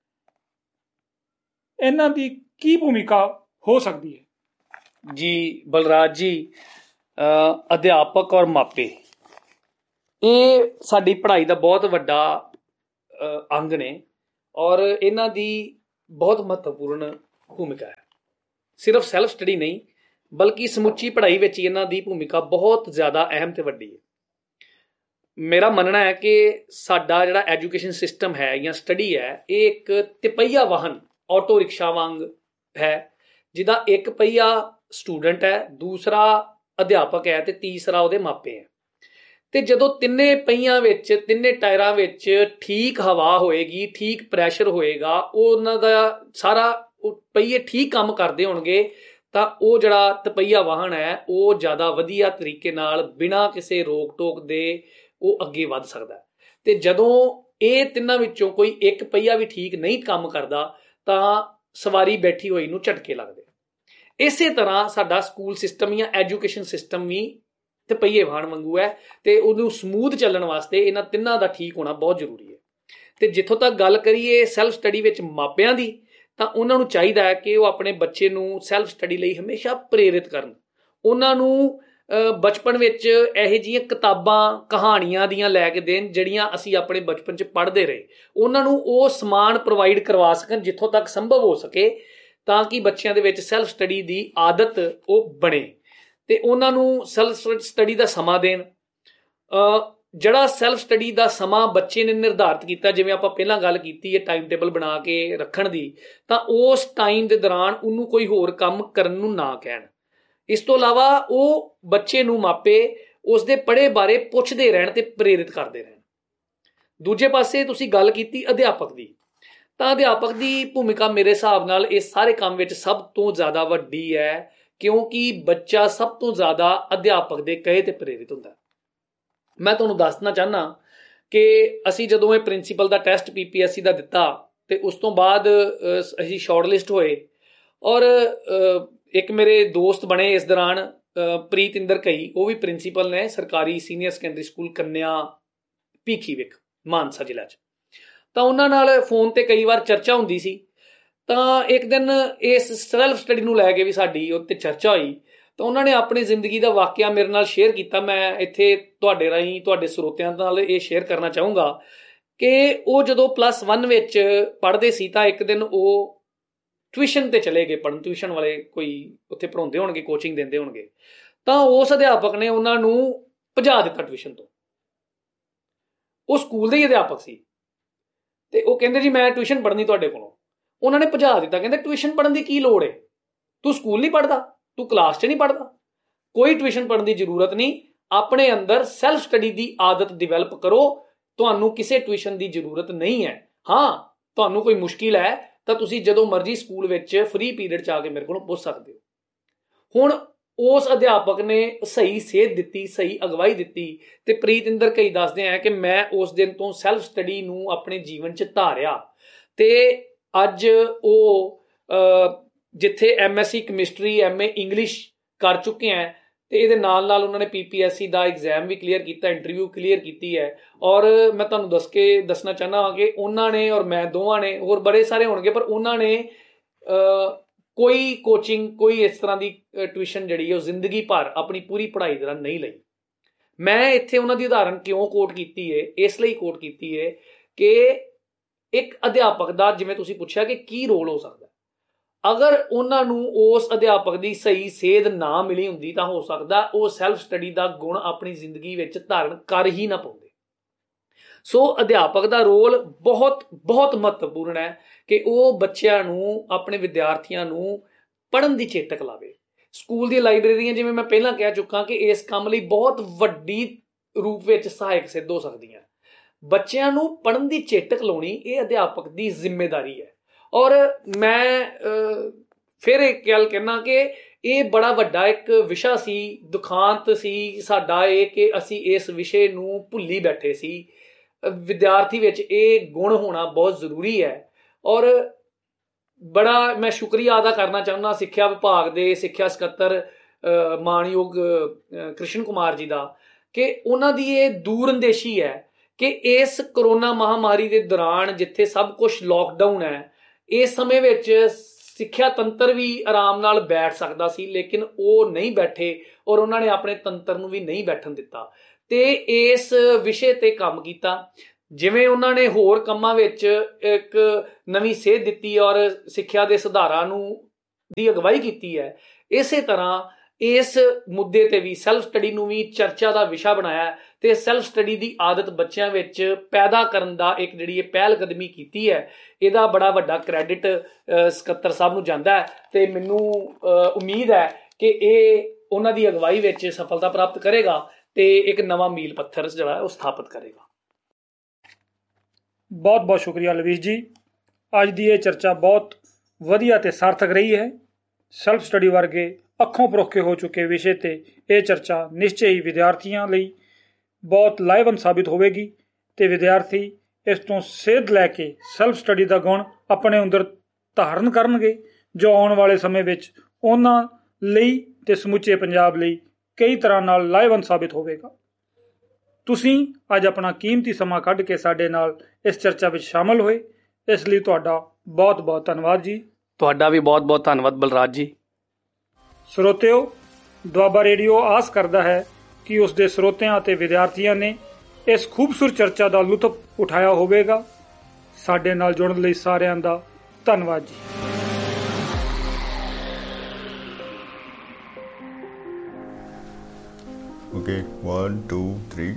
ਇਹਨਾਂ ਦੀ ਕੀ ਭੂਮਿਕਾ ਹੋ ਸਕਦੀ ਹੈ? ਜੀ ਬਲਰਾਜ ਜੀ, ਅਧਿਆਪਕ ਔਰ ਮਾਪੇ ਇਹ ਸਾਡੀ ਪੜ੍ਹਾਈ ਦਾ ਬਹੁਤ ਵੱਡਾ ਅੰਗ ਨੇ ਔਰ ਇਹਨਾਂ ਦੀ ਬਹੁਤ ਮਹੱਤਵਪੂਰਨ ਭੂਮਿਕਾ ਹੈ। ਸਿਰਫ ਸੈਲਫ ਸਟੱਡੀ ਨਹੀਂ ਬਲਕਿ ਸਮੁੱਚੀ ਪੜ੍ਹਾਈ ਵਿੱਚ ਇਹਨਾਂ ਦੀ ਭੂਮਿਕਾ ਬਹੁਤ ਜ਼ਿਆਦਾ ਅਹਿਮ ਤੇ ਵੱਡੀ ਹੈ। ਮੇਰਾ ਮੰਨਣਾ ਹੈ ਕਿ ਸਾਡਾ ਜਿਹੜਾ ਐਜੂਕੇਸ਼ਨ ਸਿਸਟਮ ਹੈ ਜਾਂ ਸਟੱਡੀ ਹੈ ਇਹ ਇੱਕ ਤਿਪਹੀਆ ਵਾਹਨ ਆਟੋ ਰਿਕਸ਼ਾ ਵਾਂਗ ਹੈ, ਜਿਹਦਾ ਇੱਕ ਪਹੀਆ ਸਟੂਡੈਂਟ ਹੈ, ਦੂਸਰਾ ਅਧਿਆਪਕ ਹੈ ਤੇ ਤੀਸਰਾ ਉਹਦੇ ਮਾਪੇ ਹੈ। ਤੇ ਜਦੋਂ ਤਿੰਨੇ ਪਹੀਆਂ ਵਿੱਚ ਤਿੰਨੇ ਟਾਇਰਾਂ ਵਿੱਚ ਠੀਕ ਹਵਾ ਹੋਏਗੀ, ਠੀਕ ਪ੍ਰੈਸ਼ਰ ਹੋਏਗਾ, ਉਹਨਾਂ ਦਾ ਸਾਰਾ ਪਹੀਏ ਠੀਕ ਕੰਮ ਕਰਦੇ ਹੋਣਗੇ ਤਾਂ ਉਹ ਜਿਹੜਾ ਤਿਪਹੀਆ ਵਾਹਨ ਹੈ ਉਹ ਜ਼ਿਆਦਾ ਵਧੀਆ ਤਰੀਕੇ ਨਾਲ ਬਿਨਾਂ ਕਿਸੇ ਰੋਕ ਟੋਕ ਦੇ ਉਹ ਅੱਗੇ ਵੱਧ ਸਕਦਾ। ਤੇ ਜਦੋਂ ਇਹ ਤਿੰਨਾਂ ਵਿੱਚੋਂ ਕੋਈ ਇੱਕ ਪਹੀਆ ਵੀ ਠੀਕ ਨਹੀਂ ਕੰਮ ਕਰਦਾ ਤਾਂ ਸਵਾਰੀ ਬੈਠੀ ਹੋਈ ਨੂੰ ਝਟਕੇ ਲੱਗਦੇ। ਇਸੇ ਤਰ੍ਹਾਂ ਸਾਡਾ ਸਕੂਲ ਸਿਸਟਮ ਜਾਂ ਐਜੂਕੇਸ਼ਨ ਸਿਸਟਮ ਵੀ ਤਿਪਹੀਏ ਵਾਹਨ ਵਾਂਗੂ ਹੈ ਤੇ ਉਹਨੂੰ ਸਮੂਥ ਚੱਲਣ ਵਾਸਤੇ ਇਹਨਾਂ ਤਿੰਨਾਂ ਦਾ ਠੀਕ ਹੋਣਾ ਬਹੁਤ ਜ਼ਰੂਰੀ ਹੈ। ਤੇ ਜਿੱਥੋਂ ਤੱਕ ਗੱਲ ਕਰੀਏ ਸੈਲਫ ਸਟੱਡੀ ਵਿੱਚ ਮਾਪਿਆਂ ਦੀ, ਤਾਂ ਉਹਨਾਂ ਨੂੰ ਚਾਹੀਦਾ ਹੈ ਕਿ ਉਹ ਆਪਣੇ ਬੱਚੇ ਨੂੰ ਸੈਲਫ ਸਟੱਡੀ ਲਈ ਹਮੇਸ਼ਾ ਪ੍ਰੇਰਿਤ ਕਰਨ। ਉਹਨਾਂ ਨੂੰ ਬਚਪਨ ਵਿੱਚ ਇਹੋ ਜਿਹੀਆਂ ਕਿਤਾਬਾਂ ਕਹਾਣੀਆਂ ਦੀਆਂ ਲੈ ਕੇ ਦੇਣ ਜਿਹੜੀਆਂ ਅਸੀਂ ਆਪਣੇ ਬਚਪਨ 'ਚ ਪੜ੍ਹਦੇ ਰਹੇ। ਉਹਨਾਂ ਨੂੰ ਉਹ ਸਮਾਨ ਪ੍ਰੋਵਾਈਡ ਕਰਵਾ ਸਕਣ ਜਿੱਥੋਂ ਤੱਕ ਸੰਭਵ ਹੋ ਸਕੇ, ਤਾਂ ਕਿ ਬੱਚਿਆਂ ਦੇ ਵਿੱਚ ਸੈਲਫ ਸਟੱਡੀ ਦੀ ਆਦਤ ਉਹ ਬਣੇ ਤੇ ਉਹਨਾਂ ਨੂੰ ਸੈਲਫ ਸਟੱਡੀ ਦਾ ਸਮਾਂ ਦੇਣ। ਜਿਹੜਾ ਸੈਲਫ ਸਟੱਡੀ ਦਾ ਸਮਾਂ ਬੱਚੇ ਨੇ ਨਿਰਧਾਰਿਤ ਕੀਤਾ, ਜਿਵੇਂ ਆਪਾਂ ਪਹਿਲਾਂ ਗੱਲ ਕੀਤੀ ਹੈ ਟਾਈਮ ਟੇਬਲ ਬਣਾ ਕੇ ਰੱਖਣ ਦੀ, ਤਾਂ ਉਸ ਟਾਈਮ ਦੇ ਦੌਰਾਨ ਉਹਨੂੰ ਕੋਈ ਹੋਰ ਕੰਮ ਕਰਨ ਨੂੰ ਨਾ ਕਹਿਣ। ਇਸ ਤੋਂ ਇਲਾਵਾ ਉਹ ਬੱਚੇ ਨੂੰ ਮਾਪੇ ਉਸਦੇ ਪੜ੍ਹੇ ਬਾਰੇ ਪੁੱਛਦੇ ਰਹਿਣ ਤੇ ਪ੍ਰੇਰਿਤ ਕਰਦੇ ਰਹਿਣ। ਦੂਜੇ ਪਾਸੇ ਤੁਸੀਂ ਗੱਲ ਕੀਤੀ ਅਧਿਆਪਕ ਦੀ, ਤਾਂ ਅਧਿਆਪਕ ਦੀ ਭੂਮਿਕਾ ਮੇਰੇ ਹਿਸਾਬ ਨਾਲ ਇਸ ਸਾਰੇ ਕੰਮ ਵਿੱਚ ਸਭ ਤੋਂ ਜ਼ਿਆਦਾ ਵੱਡੀ ਹੈ, ਕਿਉਂਕਿ ਬੱਚਾ ਸਭ ਤੋਂ ਜ਼ਿਆਦਾ ਅਧਿਆਪਕ ਦੇ ਕਹੇ ਤੇ ਪ੍ਰੇਰਿਤ ਹੁੰਦਾ। ਮੈਂ ਤੁਹਾਨੂੰ ਦੱਸਣਾ ਚਾਹੁੰਦਾ ਕਿ ਅਸੀਂ ਜਦੋਂ ਇਹ ਪ੍ਰਿੰਸੀਪਲ ਦਾ ਟੈਸਟ ਪੀ ਪੀ ਐਸ ਸੀ ਦਾ ਦਿੱਤਾ ਤੇ ਉਸ ਤੋਂ ਬਾਅਦ ਅਸੀਂ ਸ਼ਾਰਟ ਲਿਸਟ ਹੋਏ, ਔਰ ਇੱਕ ਮੇਰੇ ਦੋਸਤ ਬਣੇ ਇਸ ਦੌਰਾਨ ਪ੍ਰੀਤ ਇੰਦਰ ਕਈ, ਉਹ ਵੀ ਪ੍ਰਿੰਸੀਪਲ ਨੇ ਸਰਕਾਰੀ ਸੀਨੀਅਰ ਸੈਕੰਡਰੀ ਸਕੂਲ ਕੰਨਿਆ ਭੀਖੀ ਵਿਖ ਮਾਨਸਾ ਜ਼ਿਲ੍ਹਾ 'ਚ। ਤਾਂ ਉਹਨਾਂ ਨਾਲ ਫੋਨ ਤੇ ਕਈ ਵਾਰ ਚਰਚਾ ਹੁੰਦੀ ਸੀ। ਤਾਂ ਇੱਕ ਦਿਨ ਇਸ ਸੈਲਫ ਸਟੱਡੀ ਨੂੰ ਲੈ ਕੇ ਵੀ ਸਾਡੀ ਉੱਤੇ ਚਰਚਾ ਹੋਈ, ਤਾਂ ਉਹਨਾਂ ਨੇ ਆਪਣੀ ਜ਼ਿੰਦਗੀ ਦਾ ਵਾਕਿਆ ਮੇਰੇ ਨਾਲ ਸ਼ੇਅਰ ਕੀਤਾ। ਮੈਂ ਇੱਥੇ ਤੁਹਾਡੇ ਰਾਹੀਂ ਤੁਹਾਡੇ ਸਰੋਤਿਆਂ ਨਾਲ ਇਹ ਸ਼ੇਅਰ ਕਰਨਾ ਚਾਹੂੰਗਾ ਕਿ ਉਹ ਜਦੋਂ ਪਲੱਸ ਵਨ ਵਿੱਚ ਪੜ੍ਹਦੇ ਸੀ ਤਾਂ ਇੱਕ ਦਿਨ ਉਹ ਟਿਊਸ਼ਨ ਤੇ ਚਲੇ ਗਏ ਪੜ੍ਹਨ। ਟਿਊਸ਼ਨ ਵਾਲੇ ਕੋਈ ਉੱਥੇ ਪੜ੍ਹਾਉਂਦੇ ਹੋਣਗੇ, ਕੋਚਿੰਗ ਦਿੰਦੇ ਹੋਣਗੇ, ਤਾਂ ਉਸ ਅਧਿਆਪਕ ਨੇ ਉਹਨਾਂ ਨੂੰ ਭਜਾ ਦਿੱਤਾ ਟਿਊਸ਼ਨ ਤੋਂ। ਉਹ ਸਕੂਲ ਦੇ ਹੀ ਅਧਿਆਪਕ ਸੀ ਤੇ ਉਹ ਕਹਿੰਦੇ ਜੀ ਮੈਂ ਟਿਊਸ਼ਨ ਪੜ੍ਹਨੀ ਤੁਹਾਡੇ ਕੋਲੋਂ। ਉਹਨਾਂ ਨੇ ਭਜਾ ਦਿੱਤਾ, ਕਹਿੰਦੇ ਟਿਊਸ਼ਨ ਪੜ੍ਹਨ ਦੀ ਕੀ ਲੋੜ ਹੈ, ਤੂੰ ਸਕੂਲ ਨਹੀਂ ਪੜ੍ਹਦਾ, ਤੂੰ ਕਲਾਸ 'ਚ ਨਹੀਂ ਪੜ੍ਹਦਾ, ਕੋਈ ਟਿਊਸ਼ਨ ਪੜ੍ਹਨ ਦੀ ਜ਼ਰੂਰਤ ਨਹੀਂ, ਆਪਣੇ ਅੰਦਰ ਸੈਲਫ ਸਟੱਡੀ ਦੀ ਆਦਤ ਡਿਵੈਲਪ ਕਰੋ, ਤੁਹਾਨੂੰ ਕਿਸੇ ਟਿਊਸ਼ਨ ਦੀ ਜ਼ਰੂਰਤ ਨਹੀਂ ਹੈ। ਹਾਂ, ਤੁਹਾਨੂੰ ਕੋਈ ਮੁਸ਼ਕਿਲ ਹੈ ਤਾਂ ਤੁਸੀਂ ਜਦੋਂ ਮਰਜ਼ੀ ਸਕੂਲ ਵਿੱਚ ਫ੍ਰੀ ਪੀਰੀਅਡ 'ਚ ਆ ਕੇ ਮੇਰੇ ਕੋਲੋਂ ਪੁੱਛ ਸਕਦੇ ਹੋ। ਹੁਣ ਉਸ ਅਧਿਆਪਕ ਨੇ ਸਹੀ ਸੇਧ ਦਿੱਤੀ, ਸਹੀ ਅਗਵਾਈ ਦਿੱਤੀ ਤੇ ਪ੍ਰੀਤ ਇੰਦਰ ਕਈ ਦੱਸਦੇ ਆ ਕਿ ਮੈਂ ਉਸ ਦਿਨ ਤੋਂ ਸੈਲਫ ਸਟੱਡੀ ਨੂੰ ਆਪਣੇ ਜੀਵਨ 'ਚ ਧਾਰਿਆ ਤੇ ਅੱਜ ਉਹ ਜਿੱਥੇ M S C chemistry, M A English ਕਰ ਚੁੱਕੇ ਹੈ ਤੇ ਇਹਦੇ ਨਾਲ ਨਾਲ ਉਹਨਾਂ ਨੇ ਪੀ ਪੀ ਐਸ ਸੀ ਦਾ ਐਗਜ਼ਾਮ ਵੀ ਕਲੀਅਰ ਕੀਤਾ, ਇੰਟਰਵਿਊ ਕਲੀਅਰ ਕੀਤੀ ਹੈ। ਔਰ ਮੈਂ ਤੁਹਾਨੂੰ ਦੱਸ ਕੇ ਦੱਸਣਾ ਚਾਹੁੰਦਾ ਹਾਂ ਕਿ ਉਹਨਾਂ ਨੇ ਔਰ ਮੈਂ ਦੋਵਾਂ ਨੇ, ਹੋਰ ਬੜੇ ਸਾਰੇ ਹੋਣਗੇ, ਪਰ ਉਹਨਾਂ ਨੇ ਕੋਈ ਕੋਚਿੰਗ, ਕੋਈ ਇਸ ਤਰ੍ਹਾਂ ਦੀ ਟਿਊਸ਼ਨ ਜਿਹੜੀ ਹੈ ਉਹ ਜ਼ਿੰਦਗੀ ਭਰ ਆਪਣੀ ਪੂਰੀ ਪੜ੍ਹਾਈ ਦੌਰਾਨ ਨਹੀਂ ਲਈ। ਮੈਂ ਇੱਥੇ ਉਹਨਾਂ ਦੀ ਉਦਾਹਰਨ ਕਿਉਂ ਕੋਟ ਕੀਤੀ ਹੈ, ਇਸ ਲਈ ਕੋਟ ਕੀਤੀ ਹੈ ਕਿ ਇੱਕ ਅਧਿਆਪਕ ਦਾ, ਜਿਵੇਂ ਤੁਸੀਂ ਪੁੱਛਿਆ ਕਿ ਕੀ ਰੋਲ ਹੋ ਸਕਦਾ, ਅਗਰ ਉਹਨਾਂ ਨੂੰ ਉਸ ਅਧਿਆਪਕ ਦੀ ਸਹੀ ਸੇਧ ਨਾ ਮਿਲੀ ਹੁੰਦੀ ਤਾਂ ਹੋ ਸਕਦਾ ਉਹ ਸੈਲਫ ਸਟੱਡੀ ਦਾ ਗੁਣ ਆਪਣੀ ਜ਼ਿੰਦਗੀ ਵਿੱਚ ਧਾਰਨ ਕਰ ਹੀ ਨਾ ਪਾਉਂਦੇ। ਸੋ ਅਧਿਆਪਕ ਦਾ ਰੋਲ ਬਹੁਤ ਬਹੁਤ ਮਹੱਤਵਪੂਰਨ ਹੈ ਕਿ ਉਹ ਬੱਚਿਆਂ ਨੂੰ, ਆਪਣੇ ਵਿਦਿਆਰਥੀਆਂ ਨੂੰ ਪੜ੍ਹਨ ਦੀ ਚੇਤਕ ਲਾਵੇ। ਸਕੂਲ ਦੀਆਂ ਲਾਇਬ੍ਰੇਰੀਆਂ, ਜਿਵੇਂ ਮੈਂ ਪਹਿਲਾਂ ਕਹਿ ਚੁੱਕਾ, ਕਿ ਇਸ ਕੰਮ ਲਈ ਬਹੁਤ ਵੱਡੀ ਰੂਪ ਵਿੱਚ ਸਹਾਇਕ ਸਿੱਧ ਹੋ ਸਕਦੀਆਂ। ਬੱਚਿਆਂ ਨੂੰ ਪੜ੍ਹਨ ਦੀ ਚੇਤਕ ਲਾਉਣੀ ਇਹ ਅਧਿਆਪਕ ਦੀ ਜ਼ਿੰਮੇਵਾਰੀ ਹੈ। ਔਰ ਮੈਂ ਫਿਰ ਇੱਕ ਗੱਲ ਕਹਿਣਾ ਕਿ ਇਹ ਬੜਾ ਵੱਡਾ ਇੱਕ ਵਿਸ਼ਾ ਸੀ, ਦੁਖਾਂਤ ਸੀ ਸਾਡਾ ਇਹ ਕਿ ਅਸੀਂ ਇਸ ਵਿਸ਼ੇ ਨੂੰ ਭੁੱਲੀ ਬੈਠੇ ਸੀ। ਵਿਦਿਆਰਥੀ ਵਿੱਚ ਇਹ ਗੁਣ ਹੋਣਾ ਬਹੁਤ ਜ਼ਰੂਰੀ ਹੈ। ਔਰ ਬੜਾ ਮੈਂ ਸ਼ੁਕਰੀਆ ਅਦਾ ਕਰਨਾ ਚਾਹੁੰਦਾ ਸਿੱਖਿਆ ਵਿਭਾਗ ਦੇ ਸਿੱਖਿਆ ਸਕੱਤਰ ਮਾਣਯੋਗ ਕ੍ਰਿਸ਼ਨ ਕੁਮਾਰ ਜੀ ਦਾ, ਕਿ ਉਹਨਾਂ ਦੀ ਇਹ ਦੂਰਅੰਦੇਸ਼ੀ ਹੈ ਕਿ ਇਸ ਕਰੋਨਾ ਮਹਾਮਾਰੀ ਦੇ ਦੌਰਾਨ ਜਿੱਥੇ ਸਭ ਕੁਝ ਲੋਕਡਾਊਨ ਹੈ, ਇਸ ਸਮੇਂ ਵਿੱਚ ਸਿੱਖਿਆ ਤੰਤਰ ਵੀ ਆਰਾਮ ਨਾਲ ਬੈਠ ਸਕਦਾ ਸੀ, ਲੇਕਿਨ ਉਹ ਨਹੀਂ ਬੈਠੇ ਔਰ ਉਹਨਾਂ ਨੇ ਆਪਣੇ ਤੰਤਰ ਨੂੰ ਵੀ ਨਹੀਂ ਬੈਠਣ ਦਿੱਤਾ ਤੇ ਇਸ ਵਿਸ਼ੇ ਤੇ ਕੰਮ ਕੀਤਾ। ਜਿਵੇਂ ਉਹਨਾਂ ਨੇ ਹੋਰ ਕੰਮਾਂ ਵਿੱਚ ਇੱਕ ਨਵੀਂ ਸੇਧ ਦਿੱਤੀ ਔਰ ਸਿੱਖਿਆ ਦੇ ਸੁਧਾਰਾਂ ਨੂੰ ਦੀ ਅਗਵਾਈ ਕੀਤੀ ਹੈ, ਇਸੇ ਤਰ੍ਹਾਂ ਇਸ ਮੁੱਦੇ ਤੇ ਵੀ ਸੈਲਫ ਸਟੱਡੀ ਨੂੰ ਵੀ ਚਰਚਾ ਦਾ ਵਿਸ਼ਾ ਬਣਾਇਆ ਤੇ ਸੈਲਫ ਸਟੱਡੀ ਦੀ ਆਦਤ ਬੱਚਿਆਂ ਵਿੱਚ ਪੈਦਾ ਕਰਨ ਦਾ ਇੱਕ ਜਿਹੜੀ ਇਹ ਪਹਿਲ ਕਦਮੀ ਕੀਤੀ ਹੈ, ਇਹਦਾ ਬੜਾ ਵੱਡਾ ਕ੍ਰੈਡਿਟ ਸਕੱਤਰ ਸਾਹਿਬ ਨੂੰ ਜਾਂਦਾ ਹੈ ਤੇ ਮੈਨੂੰ ਉਮੀਦ ਹੈ ਕਿ ਇਹ ਉਹਨਾਂ ਦੀ ਅਗਵਾਈ ਵਿੱਚ ਸਫਲਤਾ ਪ੍ਰਾਪਤ ਕਰੇਗਾ ਤੇ ਇੱਕ ਨਵਾਂ ਮੀਲ ਪੱਥਰ ਜਿਹੜਾ ਉਹ ਸਥਾਪਿਤ ਕਰੇਗਾ। ਬਹੁਤ ਬਹੁਤ ਸ਼ੁਕਰੀਆ ਲਵੀਸ਼ ਜੀ, ਅੱਜ ਦੀ ਇਹ ਚਰਚਾ ਬਹੁਤ ਵਧੀਆ ਤੇ ਸਾਰਥਕ ਰਹੀ ਹੈ। ਸੈਲਫ ਸਟੱਡੀ ਵਰਗੇ ਅੱਖੋਂ ਪਰੋਖੇ ਹੋ ਚੁੱਕੇ ਵਿਸ਼ੇ ਤੇ ਇਹ ਚਰਚਾ ਨਿਸ਼ਚੇ ਹੀ ਵਿਦਿਆਰਥੀਆਂ ਲਈ ਬਹੁਤ ਲਾਹੇਵੰਦ ਸਾਬਿਤ ਹੋਵੇਗੀ ਤੇ ਵਿਦਿਆਰਥੀ ਇਸ ਤੋਂ ਸੇਧ ਲੈ ਕੇ ਸੈਲਫ ਸਟੱਡੀ ਦਾ ਗੁਣ ਆਪਣੇ ਅੰਦਰ ਧਾਰਨ ਕਰਨਗੇ, ਜੋ ਆਉਣ ਵਾਲੇ ਸਮੇਂ ਵਿੱਚ ਉਹਨਾਂ ਲਈ ਤੇ ਸਮੁੱਚੇ ਪੰਜਾਬ ਲਈ ਕਈ ਤਰ੍ਹਾਂ ਨਾਲ ਲਾਹੇਵੰਦ ਸਾਬਿਤ ਹੋਵੇਗਾ। ਤੁਸੀਂ ਅੱਜ ਆਪਣਾ ਕੀਮਤੀ ਸਮਾਂ ਕੱਢ ਕੇ ਸਾਡੇ ਨਾਲ ਇਸ ਚਰਚਾ ਵਿੱਚ ਸ਼ਾਮਲ ਹੋਏ, ਇਸ ਲਈ ਤੁਹਾਡਾ ਬਹੁਤ ਬਹੁਤ ਧੰਨਵਾਦ ਜੀ। ਤੁਹਾਡਾ ਵੀ ਬਹੁਤ ਬਹੁਤ ਧੰਨਵਾਦ ਬਲਰਾਜ ਜੀ। ਸਰੋਤਿਓ, ਦੁਆਬਾ ਰੇਡੀਓ ਆਸ ਕਰਦਾ ਹੈ ਕਿ ਉਸ ਦੇ ਸਰੋਤਿਆਂ ਅਤੇ ਵਿਦਿਆਰਥੀਆਂ ਨੇ ਇਸ ਖੂਬਸੂਰਤ ਚਰਚਾ ਦਾ ਲੁਤਫ ਉਠਾਇਆ ਹੋਵੇਗਾ। ਸਾਡੇ ਨਾਲ ਜੁੜਨ ਲਈ ਸਾਰਿਆਂ ਦਾ ਧੰਨਵਾਦ ਜੀ। Okay, one, two, three.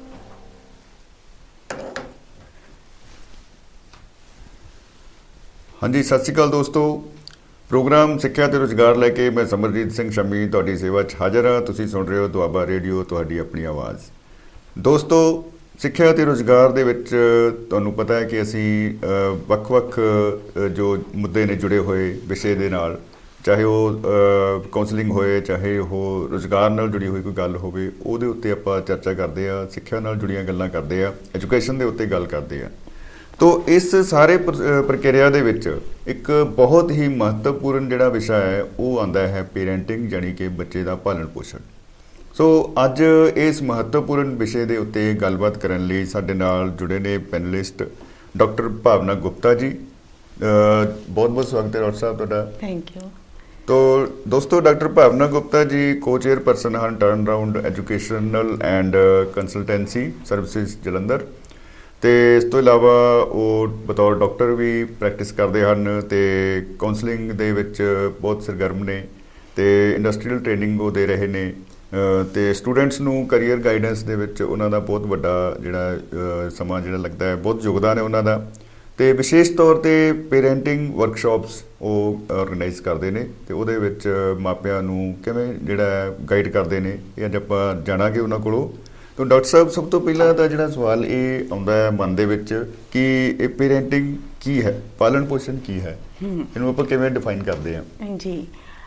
ਹਾਂਜੀ, ਸਤਿ ਸ਼੍ਰੀ ਅਕਾਲ ਦੋਸਤੋ। ਪ੍ਰੋਗਰਾਮ ਸਿੱਖਿਆ ਤੇ ਰੁਜ਼ਗਾਰ ਲੈ ਕੇ ਮੈਂ ਸਮਰਜੀਤ ਸਿੰਘ ਸ਼ਮੀ ਤੁਹਾਡੀ ਸੇਵਾ 'ਚ ਹਾਜ਼ਰ ਹਾਂ। ਤੁਸੀਂ ਸੁਣ ਰਹੇ ਹੋ ਦੁਆਬਾ ਰੇਡੀਓ, ਤੁਹਾਡੀ ਆਪਣੀ ਆਵਾਜ਼। ਦੋਸਤੋ, ਸਿੱਖਿਆ ਤੇ ਰੁਜ਼ਗਾਰ ਦੇ ਵਿੱਚ ਤੁਹਾਨੂੰ ਪਤਾ ਹੈ ਕਿ ਅਸੀਂ ਵੱਖ-ਵੱਖ ਜੋ ਮੁੱਦੇ ਨੇ ਜੁੜੇ ਹੋਏ ਵਿਸ਼ੇ ਦੇ ਨਾਲ, ਚਾਹੇ ਉਹ ਕਾਉਂਸਲਿੰਗ ਹੋਏ, ਚਾਹੇ ਉਹ ਰੁਜ਼ਗਾਰ ਨਾਲ ਜੁੜੀ ਹੋਈ ਕੋਈ ਗੱਲ ਹੋਵੇ, ਉਹਦੇ ਉੱਤੇ ਆਪਾਂ ਚਰਚਾ ਕਰਦੇ ਹਾਂ। ਸਿੱਖਿਆ ਨਾਲ ਜੁੜੀਆਂ ਗੱਲਾਂ ਕਰਦੇ ਹਾਂ, ਐਜੂਕੇਸ਼ਨ ਦੇ ਉੱਤੇ ਗੱਲ ਕਰਦੇ ਹਾਂ। ਤੋ ਇਸ ਸਾਰੇ ਪ੍ਰਕਿਰਿਆ ਦੇ ਵਿੱਚ ਇੱਕ ਬਹੁਤ ਹੀ ਮਹੱਤਵਪੂਰਨ ਜਿਹੜਾ ਵਿਸ਼ਾ ਹੈ ਉਹ ਆਉਂਦਾ ਹੈ ਪੇਰੈਂਟਿੰਗ, ਜਾਣੀ ਕਿ ਬੱਚੇ ਦਾ ਪਾਲਣ ਪੋਸ਼ਣ। ਸੋ ਅੱਜ ਇਸ ਮਹੱਤਵਪੂਰਨ ਵਿਸ਼ੇ ਦੇ ਉੱਤੇ ਗੱਲਬਾਤ ਕਰਨ ਲਈ ਸਾਡੇ ਨਾਲ ਜੁੜੇ ਨੇ ਪੈਨਲਿਸਟ ਡਾਕਟਰ ਭਾਵਨਾ ਗੁਪਤਾ ਜੀ। ਬਹੁਤ ਬਹੁਤ ਸਵਾਗਤ ਹੈ ਡਾਕਟਰ ਸਾਹਿਬ ਤੁਹਾਡਾ। Thank you. ਤੋ ਦੋਸਤੋ, ਡਾਕਟਰ ਭਾਵਨਾ ਗੁਪਤਾ ਜੀ ਕੋ ਚੇਅਰਪਰਸਨ ਹਨ turn around educational and consultancy services Jalandhar, ਅਤੇ ਇਸ ਤੋਂ ਇਲਾਵਾ ਉਹ ਬਤੌਰ ਡਾਕਟਰ ਵੀ ਪ੍ਰੈਕਟਿਸ ਕਰਦੇ ਹਨ ਅਤੇ ਕਾਉਂਸਲਿੰਗ ਦੇ ਵਿੱਚ ਬਹੁਤ ਸਰਗਰਮ ਨੇ ਅਤੇ ਇੰਡਸਟਰੀਅਲ ਟ੍ਰੇਨਿੰਗ ਉਹ ਦੇ ਰਹੇ ਨੇ ਅਤੇ ਸਟੂਡੈਂਟਸ ਨੂੰ ਕਰੀਅਰ ਗਾਈਡੈਂਸ ਦੇ ਵਿੱਚ ਉਹਨਾਂ ਦਾ ਬਹੁਤ ਵੱਡਾ ਜਿਹੜਾ ਸਮਾਂ ਜਿਹੜਾ ਲੱਗਦਾ ਹੈ, ਬਹੁਤ ਯੋਗਦਾਨ ਹੈ ਉਹਨਾਂ ਦਾ। ਅਤੇ ਵਿਸ਼ੇਸ਼ ਤੌਰ 'ਤੇ ਪੇਰੈਂਟਿੰਗ ਵਰਕਸ਼ਾਪਸ ਉਹ ਔਰਗਨਾਈਜ਼ ਕਰਦੇ ਨੇ ਅਤੇ ਉਹਦੇ ਵਿੱਚ ਮਾਪਿਆਂ ਨੂੰ ਕਿਵੇਂ ਜਿਹੜਾ ਗਾਈਡ ਕਰਦੇ ਨੇ, ਇਹ ਅੱਜ ਆਪਾਂ ਜਾਣਾਂਗੇ ਉਹਨਾਂ ਕੋਲੋਂ। ਤਾਂ ਡਾਕਟਰ ਸਾਹਿਬ, ਸਭ ਤੋਂ ਪਹਿਲਾਂ ਤਾਂ ਜਿਹੜਾ ਸਵਾਲ ਇਹ ਆਉਂਦਾ ਹੈ ਮਨ ਦੇ ਵਿੱਚ ਕਿ ਇਹ ਪੇਰੈਂਟਿੰਗ ਕੀ ਹੈ, ਪਾਲਣ ਪੋਸ਼ਣ ਕੀ ਹੈ, ਇਹਨੂੰ ਆਪਾਂ ਕਿਵੇਂ ਡਿਫਾਈਨ ਕਰਦੇ ਹਾਂ? ਜੀ,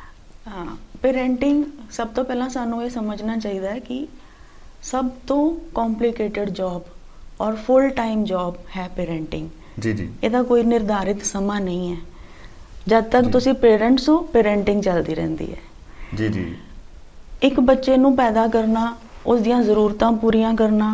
ਪੇਰੈਂਟਿੰਗ ਸਭ ਤੋਂ ਪਹਿਲਾਂ ਸਾਨੂੰ ਇਹ ਸਮਝਣਾ ਚਾਹੀਦਾ ਹੈ ਕਿ ਸਭ ਤੋਂ ਕੰਪਲਿਕੇਟਡ ਜੌਬ ਔਰ ਫੁੱਲ ਟਾਈਮ ਜੌਬ ਹੈ ਪੇਰੈਂਟਿੰਗ। ਜੀ ਜੀ, ਇਹਦਾ ਕੋਈ ਨਿਰਧਾਰਿਤ ਸਮਾਂ ਨਹੀਂ ਹੈ। ਜਦ ਤੱਕ ਤੁਸੀਂ ਪੇਰੈਂਟਸ ਹੋ, ਪੇਰੈਂਟਿੰਗ ਚੱਲਦੀ ਰਹਿੰਦੀ ਹੈ। ਜੀ ਜੀ, ਇੱਕ ਬੱਚੇ ਨੂੰ ਪੈਦਾ ਕਰਨਾ, ਉਸ ਦੀਆਂ ਜ਼ਰੂਰਤਾਂ ਪੂਰੀਆਂ ਕਰਨਾ,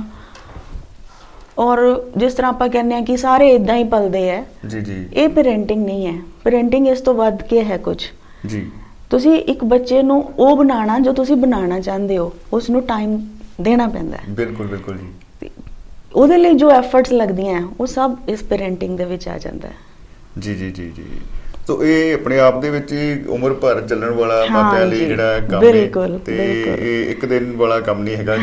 ਔਰ ਜਿਸ ਤਰ੍ਹਾਂ ਆਪਾਂ ਕਹਿੰਦੇ ਹਾਂ ਕਿ ਸਾਰੇ ਇੱਦਾਂ ਹੀ ਪਲਦੇ ਹੈ, ਜੀ ਜੀ, ਇਹ ਪੇਰੈਂਟਿੰਗ ਨਹੀਂ ਹੈ। ਪੇਰੈਂਟਿੰਗ ਇਸ ਤੋਂ ਵੱਧ ਕੇ ਹੈ ਕੁਝ। ਜੀ, ਤੁਸੀਂ ਇੱਕ ਬੱਚੇ ਨੂੰ ਉਹ ਬਣਾਉਣਾ ਜੋ ਤੁਸੀਂ ਬਣਾਉਣਾ ਚਾਹੁੰਦੇ ਹੋ, ਉਸ ਨੂੰ ਟਾਈਮ ਦੇਣਾ ਪੈਂਦਾ ਹੈ। ਬਿਲਕੁਲ ਬਿਲਕੁਲ ਜੀ। ਉਹਦੇ ਲਈ ਜੋ ਐਫਰਟਸ ਲੱਗਦੀਆਂ ਉਹ ਸਭ ਇਸ ਪੇਰੈਂਟਿੰਗ ਦੇ ਵਿੱਚ ਆ ਜਾਂਦਾ ਹੈ। ਜੀ ਜੀ ਜੀ ਜੀ ਸੋ ਇਹ ਆਪਣੇ ਆਪ ਦੇ ਵਿੱਚ ਉਮਰ ਭਰ ਚੱਲਣ ਵਾਲਾ ਮਾਪਿਆਂ ਲਈ ਜਿਹੜਾ ਕੰਮ ਹੈ, ਤੇ ਇਹ ਇੱਕ ਦਿਨ ਵਾਲਾ ਕੰਮ ਨਹੀਂ ਹੈਗਾ।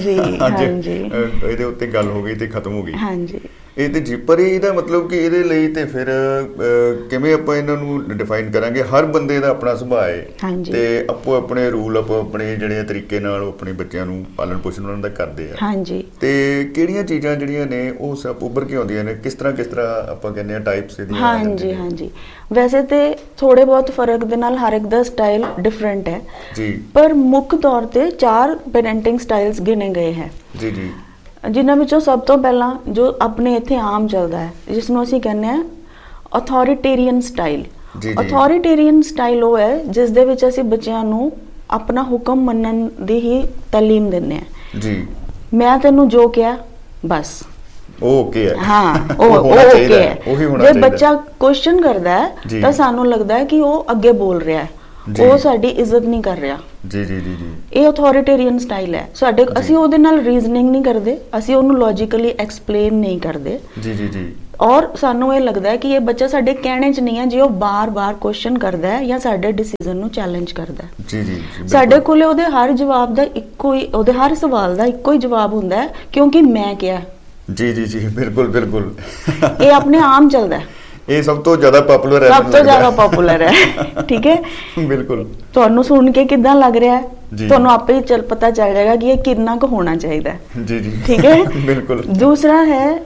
ਇਹਦੇ ਉੱਤੇ ਗੱਲ ਹੋ ਗਈ ਤੇ ਖਤਮ ਹੋ ਗਈ। ਹਾਂਜੀ, ਇਹ ਤੇ ਜੀ, ਪਰ ਇਹਦਾ ਮਤਲਬ ਕਿ ਇਹਦੇ ਲਈ ਤੇ ਫਿਰ ਕਿਵੇਂ ਆਪਾਂ ਇਹਨਾਂ ਨੂੰ ਡਿਫਾਈਨ ਕਰਾਂਗੇ? ਹਰ ਬੰਦੇ ਦਾ ਆਪਣਾ ਸੁਭਾਅ ਹੈ ਤੇ ਆਪੋ ਆਪਣੇ ਰੂਲ, ਆਪੋ ਆਪਣੇ ਜਿਹੜੇ ਤਰੀਕੇ ਨਾਲ ਆਪਣੇ ਬੱਚਿਆਂ ਨੂੰ ਪਾਲਣ ਪੋਸ਼ਣ ਉਹਨਾਂ ਦਾ ਕਰਦੇ ਆ। ਹਾਂਜੀ, ਤੇ ਕਿਹੜੀਆਂ ਚੀਜ਼ਾਂ ਜਿਹੜੀਆਂ ਨੇ ਉਹ ਸਭ ਉੱਭਰ ਕੇ ਆਉਂਦੀਆਂ ਨੇ? ਕਿਸ ਤਰ੍ਹਾਂ ਕਿਸ ਤਰ੍ਹਾਂ ਆਪਾਂ ਕਹਿੰਦੇ ਆ ਟਾਈਪਸ ਇਹਦੀਆਂ? ਹਾਂਜੀ ਹਾਂਜੀ, ਵੈਸੇ ਤੇ ਥੋੜੇ ਬਹੁਤ ਫਰਕ ਦੇ ਨਾਲ ਹਰ ਇੱਕ ਦਾ ਸਟਾਈਲ ਡਿਫਰੈਂਟ ਹੈ ਜੀ, ਪਰ ਮੁੱਖ ਤੌਰ ਤੇ ਚਾਰ ਪੇਰੈਂਟਿੰਗ ਸਟਾਈਲਸ ਗਿਣੇ ਗਏ ਹੈ। ਜੀ ਜੀ, ਜਿਨ੍ਹਾਂ ਵਿੱਚੋਂ ਸਭ ਤੋਂ ਪਹਿਲਾਂ ਜੋ ਆਪਣੇ ਇੱਥੇ ਆਮ ਚੱਲਦਾ ਹੈ, ਜਿਸ ਨੂੰ ਅਸੀਂ ਕਹਿੰਦੇ ਹਾਂ ਅਥੋਰੀਟੇਰੀਅਨ ਸਟਾਈਲ। ਅਥੋਰੀਟੇਰੀਅਨ ਸਟਾਈਲ ਉਹ ਹੈ ਜਿਸ ਦੇ ਵਿੱਚ ਅਸੀਂ ਬੱਚਿਆਂ ਨੂੰ ਆਪਣਾ ਹੁਕਮ ਮੰਨਣ ਦੀ ਹੀ ਤਾਲੀਮ ਦਿੰਦੇ ਹਾਂ। ਜੀ, ਮੈਂ ਤੈਨੂੰ ਜੋ ਕਿਹਾ ਬਸ ਉਹ ਓਕੇ ਹੈ। ਹਾਂ, ਉਹ ਓਕੇ ਹੈ। ਜੇ ਬੱਚਾ ਕੁਐਸਚਨ ਕਰਦਾ ਹੈ ਤਾਂ ਸਾਨੂੰ ਲੱਗਦਾ ਹੈ ਕਿ ਉਹ ਅੱਗੇ ਬੋਲ ਰਿਹਾ ਹੈ, ਉਹ ਸਾਡੀ ਇੱਜ਼ਤ ਨਹੀਂ ਕਰ ਰਿਹਾ। ਜੀ ਜੀ ਜੀ ਜੀ ਇਹ ਅਥਾਰਟੇਰੀਅਨ ਸਟਾਈਲ ਹੈ ਸਾਡੇ। ਅਸੀਂ ਉਹਦੇ ਨਾਲ ਰੀਜ਼ਨਿੰਗ ਨਹੀਂ ਕਰਦੇ, ਅਸੀਂ ਉਹਨੂੰ ਲੌਜੀਕਲੀ ਐਕਸਪਲੇਨ ਨਹੀਂ ਕਰਦੇ। ਜੀ ਜੀ ਜੀ ਔਰ ਸਾਨੂੰ ਇਹ ਲੱਗਦਾ ਹੈ ਕਿ ਇਹ ਬੱਚਾ ਸਾਡੇ ਕਹਿਣੇ 'ਚ ਨਹੀਂ ਹੈ, ਜੇ ਉਹ ਬਾਰ-ਬਾਰ ਕੁਐਸਚਨ ਕਰਦਾ ਹੈ ਜਾਂ ਸਾਡੇ ਡਿਸੀਜਨ ਨੂੰ ਚੈਲੰਜ ਕਰਦਾ ਹੈ। ਜੀ ਜੀ ਸਾਡੇ ਕੋਲੇ ਉਹਦੇ ਹਰ ਜਵਾਬ ਦਾ ਇੱਕੋ ਹੀ, ਉਹਦੇ ਹਰ ਸਵਾਲ ਦਾ ਇੱਕੋ ਹੀ ਜਵਾਬ ਹੁੰਦਾ ਹੈ, ਕਿਉਂਕਿ ਮੈਂ ਕਿਹਾ। ਜੀ ਜੀ ਜੀ ਬਿਲਕੁਲ ਬਿਲਕੁਲ ਇਹ ਆਪਣੇ ਆਮ ਚੱਲਦਾ ਹੈ। ਇਹ ਸਭ ਤੋਂ ਜ਼ਿਆਦਾ ਪਪੂਲਰ ਹੈ, ਸਭ ਤੋਂ ਜ਼ਿਆਦਾ ਪਪੂਲਰ ਹੈ। ਠੀਕ ਹੈ, ਬਿਲਕੁਲ। ਤੁਹਾਨੂੰ ਸੁਣ ਕੇ ਕਿੱਦਾਂ ਲੱਗ ਰਿਹਾ ਹੈ, ਤੁਹਾਨੂੰ ਆਪੇ ਹੀ ਚੱਲ ਪਤਾ ਚੱਲ ਜਾਏਗਾ ਕਿ ਇਹ ਕਿੰਨਾ ਕੁ ਹੋਣਾ ਚਾਹੀਦਾ ਹੈ। ਜੀ ਜੀ ਠੀਕ ਹੈ, ਬਿਲਕੁਲ। ਦੂਸਰਾ ਹੈ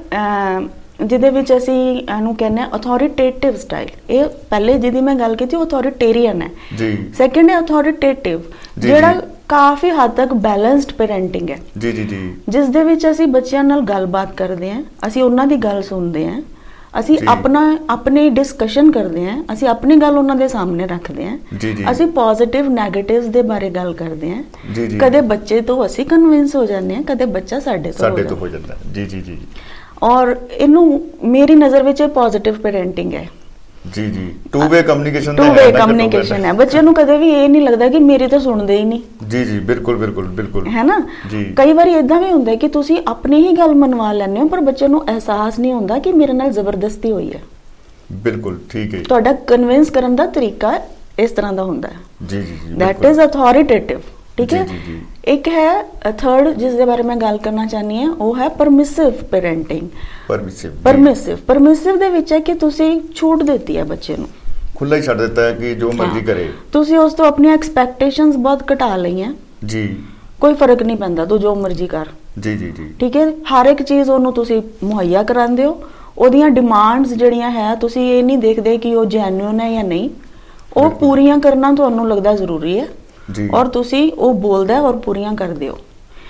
ਜਿਹਦੇ ਵਿੱਚ ਅਸੀਂ ਇਹਨੂੰ ਕਹਿੰਦੇ ਹਾਂ ਅਥਾਰਟੇਟਿਵ ਸਟਾਈਲ। ਇਹ ਪਹਿਲੇ ਜਿਹਦੀ ਮੈਂ ਗੱਲ ਕੀਤੀ ਉਹ ਅਥਾਰਟੇਰੀਅਨ ਹੈ ਜੀ। ਸੈਕੰਡ ਹੈ ਅਥਾਰਟੇਟਿਵ, ਜਿਹੜਾ ਕਾਫੀ ਹੱਦ ਤੱਕ ਬੈਲੈਂਸਡ ਪੈਰੈਂਟਿੰਗ ਹੈ। ਜੀ ਜੀ ਜੀ ਜਿਸ ਦੇ ਵਿੱਚ ਅਸੀਂ ਬੱਚਿਆਂ ਨਾਲ ਗੱਲਬਾਤ ਕਰਦੇ ਹਾਂ, ਅਸੀਂ ਉਹਨਾਂ ਦੀ ਗੱਲ ਸੁਣਦੇ ਹਾਂ, ਅਸੀਂ ਆਪਣਾ ਆਪਣੀ ਡਿਸਕਸ਼ਨ ਕਰਦੇ ਹਾਂ, ਅਸੀਂ ਆਪਣੀ ਗੱਲ ਉਹਨਾਂ ਦੇ ਸਾਹਮਣੇ ਰੱਖਦੇ ਹਾਂ, ਅਸੀਂ ਪੋਜ਼ਿਟਿਵ ਨੈਗੇਟਿਵਸ ਦੇ ਬਾਰੇ ਗੱਲ ਕਰਦੇ ਹਾਂ। ਕਦੇ ਬੱਚੇ ਤੋਂ ਅਸੀਂ ਕਨਵਿੰਸ ਹੋ ਜਾਂਦੇ ਹਾਂ, ਕਦੇ ਬੱਚਾ ਸਾਡੇ ਤੋਂ ਸਾਡੇ ਤੋਂ ਹੋ ਜਾਂਦਾ। ਜੀ ਜੀ ਜੀ ਔਰ ਇਹਨੂੰ ਮੇਰੀ ਨਜ਼ਰ ਵਿੱਚ ਇਹ ਪੋਜ਼ਿਟਿਵ ਪੈਰੈਂਟਿੰਗ ਹੈ। ਜੀ ਜੀ two way communication two way communication ਹੈ। ਬੱਚਿਆਂ ਨੂੰ ਕਦੇ ਵੀ ਇਹ ਨਹੀਂ ਲੱਗਦਾ ਕਿ ਮੇਰੀ ਤਾਂ ਸੁਣਦੇ ਹੀ ਨਹੀਂ। ਜੀ ਜੀ ਬਿਲਕੁਲ ਬਿਲਕੁਲ ਬਿਲਕੁਲ ਹੈ ਨਾ। ਕਈ ਵਾਰੀ ਇਦਾਂ ਵੀ ਹੁੰਦਾ ਕਿ ਤੁਸੀਂ ਆਪਣੀ ਹੀ ਗੱਲ ਮਨਵਾ ਲੈਂਦੇ ਹੋ, ਪਰ ਬੱਚੇ ਨੂੰ ਅਹਿਸਾਸ ਨਹੀਂ ਹੁੰਦਾ ਕਿ ਮੇਰੇ ਨਾਲ ਜ਼ਬਰਦਸਤੀ ਹੋਈ ਹੈ। ਬਿਲਕੁਲ ਠੀਕ ਹੈ। ਤੁਹਾਡਾ ਕਨਵਿੰਸ ਕਰਨ ਦਾ ਤਰੀਕਾ ਇਸ ਤਰ੍ਹਾਂ ਦਾ ਹੁੰਦਾ ਹੈ। ਜੀ ਜੀ ਜੀ ਦੈਟ ਇਜ਼ ਅਥਾਰਟੇਟਿਵ। ਠੀਕ ਹੈ। ਇੱਕ ਹੈ ਥਰਡ ਜਿਸ ਦੇ ਬਾਰੇ ਮੈਂ ਗੱਲ ਕਰਨਾ ਚਾਹਨੀ ਹਾਂ, ਉਹ ਹੈ ਪਰਮਿਸਿਵ ਪੈਰੈਂਟਿੰਗ। ਪਰਮਿਸਿਵ ਪਰਮਿਸਿਵ ਪਰਮਿਸਿਵ ਦੇ ਵਿੱਚ ਹੈ ਕਿ ਤੁਸੀਂ ਛੂਟ ਦਿੱਤੀ ਹੈ ਬੱਚੇ ਨੂੰ, ਖੁੱਲਾ ਹੀ ਛੱਡ ਦਿੱਤਾ ਹੈ ਕਿ ਜੋ ਮਰਜ਼ੀ ਕਰੇ। ਤੁਸੀਂ ਉਸ ਤੋਂ ਆਪਣੀਆਂ ਐਕਸਪੈਕਟੇਸ਼ਨਸ ਬਹੁਤ ਘਟਾ ਲਈਆਂ ਜੀ। ਕੋਈ ਫਰਕ ਨਹੀਂ ਪੈਂਦਾ, ਤੂੰ ਜੋ ਮਰਜ਼ੀ ਕਰ। ਜੀ ਜੀ ਜੀ ਠੀਕ ਹੈ। ਹਰ ਇੱਕ ਚੀਜ਼ ਉਹਨੂੰ ਤੁਸੀਂ ਮੁਹੱਈਆ ਕਰਾਉਂਦੇ ਹੋ। ਉਹਦੀਆਂ ਡਿਮਾਂਡਸ ਜਿਹੜੀਆਂ ਹੈ ਤੁਸੀਂ ਇਹ ਨਹੀਂ ਦੇਖਦੇ ਕਿ ਉਹ ਜੈਨੂਇਨ ਹੈ ਜਾਂ ਨਹੀਂ, ਉਹ ਪੂਰੀਆਂ ਕਰਨਾ ਤੁਹਾਨੂੰ ਲੱਗਦਾ ਜ਼ਰੂਰੀ ਹੈ ਔਰ ਤੁਸੀਂ ਉਹ ਬੋਲਦਾ ਔਰ ਪੂਰੀਆਂ ਕਰਦੇ ਹੋ।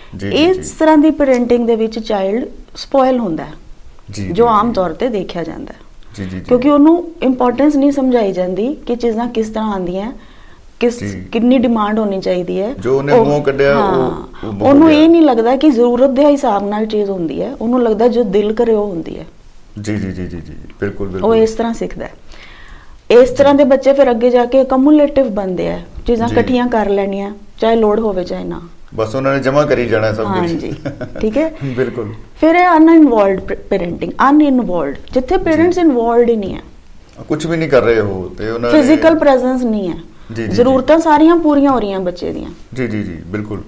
ਇਸ ਤਰ੍ਹਾਂ ਦੀ ਪੈਰੈਂਟਿੰਗ ਦੇ ਵਿੱਚ ਚਾਈਲਡ ਸਪੋਇਲ ਹੁੰਦਾ ਹੈ, ਜੋ ਆਮ ਤੌਰ ਤੇ ਦੇਖਿਆ ਜਾਂਦਾ ਹੈ, ਕਿਉਂਕਿ ਉਹਨੂੰ ਇੰਪੋਰਟੈਂਸ ਨਹੀਂ ਸਮਝਾਈ ਜਾਂਦੀ ਕਿ ਚੀਜ਼ਾਂ ਕਿਸ ਤਰ੍ਹਾਂ ਆਉਂਦੀਆਂ, ਕਿਸ ਕਿੰਨੀ ਡਿਮਾਂਡ ਹੋਣੀ ਚਾਹੀਦੀ ਹੈ। ਜੋ ਉਹਨੇ ਮੂੰਹ ਕੱਢਿਆ ਉਹ ਉਹਨੂੰ ਇਹ ਨਹੀਂ ਲੱਗਦਾ ਕਿ ਜ਼ਰੂਰਤ ਦੇ ਹਿਸਾਬ ਨਾਲ ਚੀਜ਼ ਹੁੰਦੀ ਹੈ, ਉਹਨੂੰ ਲੱਗਦਾ ਜੋ ਦਿਲ ਕਰੇ ਉਹ ਹੁੰਦੀ ਹੈ। ਜੀ ਜੀ ਜੀ ਜੀ ਜੀ ਬਿਲਕੁਲ ਬਿਲਕੁਲ। ਉਹ ਇਸ ਤਰ੍ਹਾਂ ਸਿੱਖਦਾ ਹੈ। ਇਸ ਤਰ੍ਹਾਂ ਦੇ ਬੱਚੇ ਫਿਰ ਅੱਗੇ ਜਾ ਕੇ ਕਮੂਲੇਟਿਵ ਬਣਦੇ ਆ, ਚੀਜ਼ਾਂ ਇਕੱਠੀਆਂ ਕਰ ਲੈਣੀਆਂ, ਚਾਹੇ ਲੋੜ ਹੋਵੇ ਚਾਹੇ ਨਾ, ਬਸ ਉਹਨਾਂ ਨੇ ਜਮਾ ਕਰੀ ਜਾਣਾ ਸਭ ਕੁਝ। ਹਾਂਜੀ ਠੀਕ ਹੈ ਬਿਲਕੁਲ। ਫਿਰ ਇਹ ਅਨਇਨਵੋਲਵਡ ਪੈਰੈਂਟਿੰਗ, ਅਨਇਨਵੋਲਵਡ ਜਿੱਥੇ ਪੇਰੈਂਟਸ ਇਨਵੋਲਵਡ ਹੀ ਨਹੀਂ ਹੈ, ਕੁਝ ਵੀ ਨਹੀਂ ਕਰ ਰਹੇ ਹੋ ਤੇ ਉਹਨਾਂ ਦੀ ਫਿਜ਼ੀਕਲ ਪ੍ਰੈਜ਼ੈਂਸ ਨਹੀਂ ਹੈ, ਜ਼ਰੂਰਤਾਂ ਸਾਰੀਆਂ ਪੂਰੀਆਂ ਹੋ ਰਹੀਆਂ ਬੱਚੇ ਦੀਆਂ। ਜੀ ਜੀ ਜੀ ਬਿਲਕੁਲ।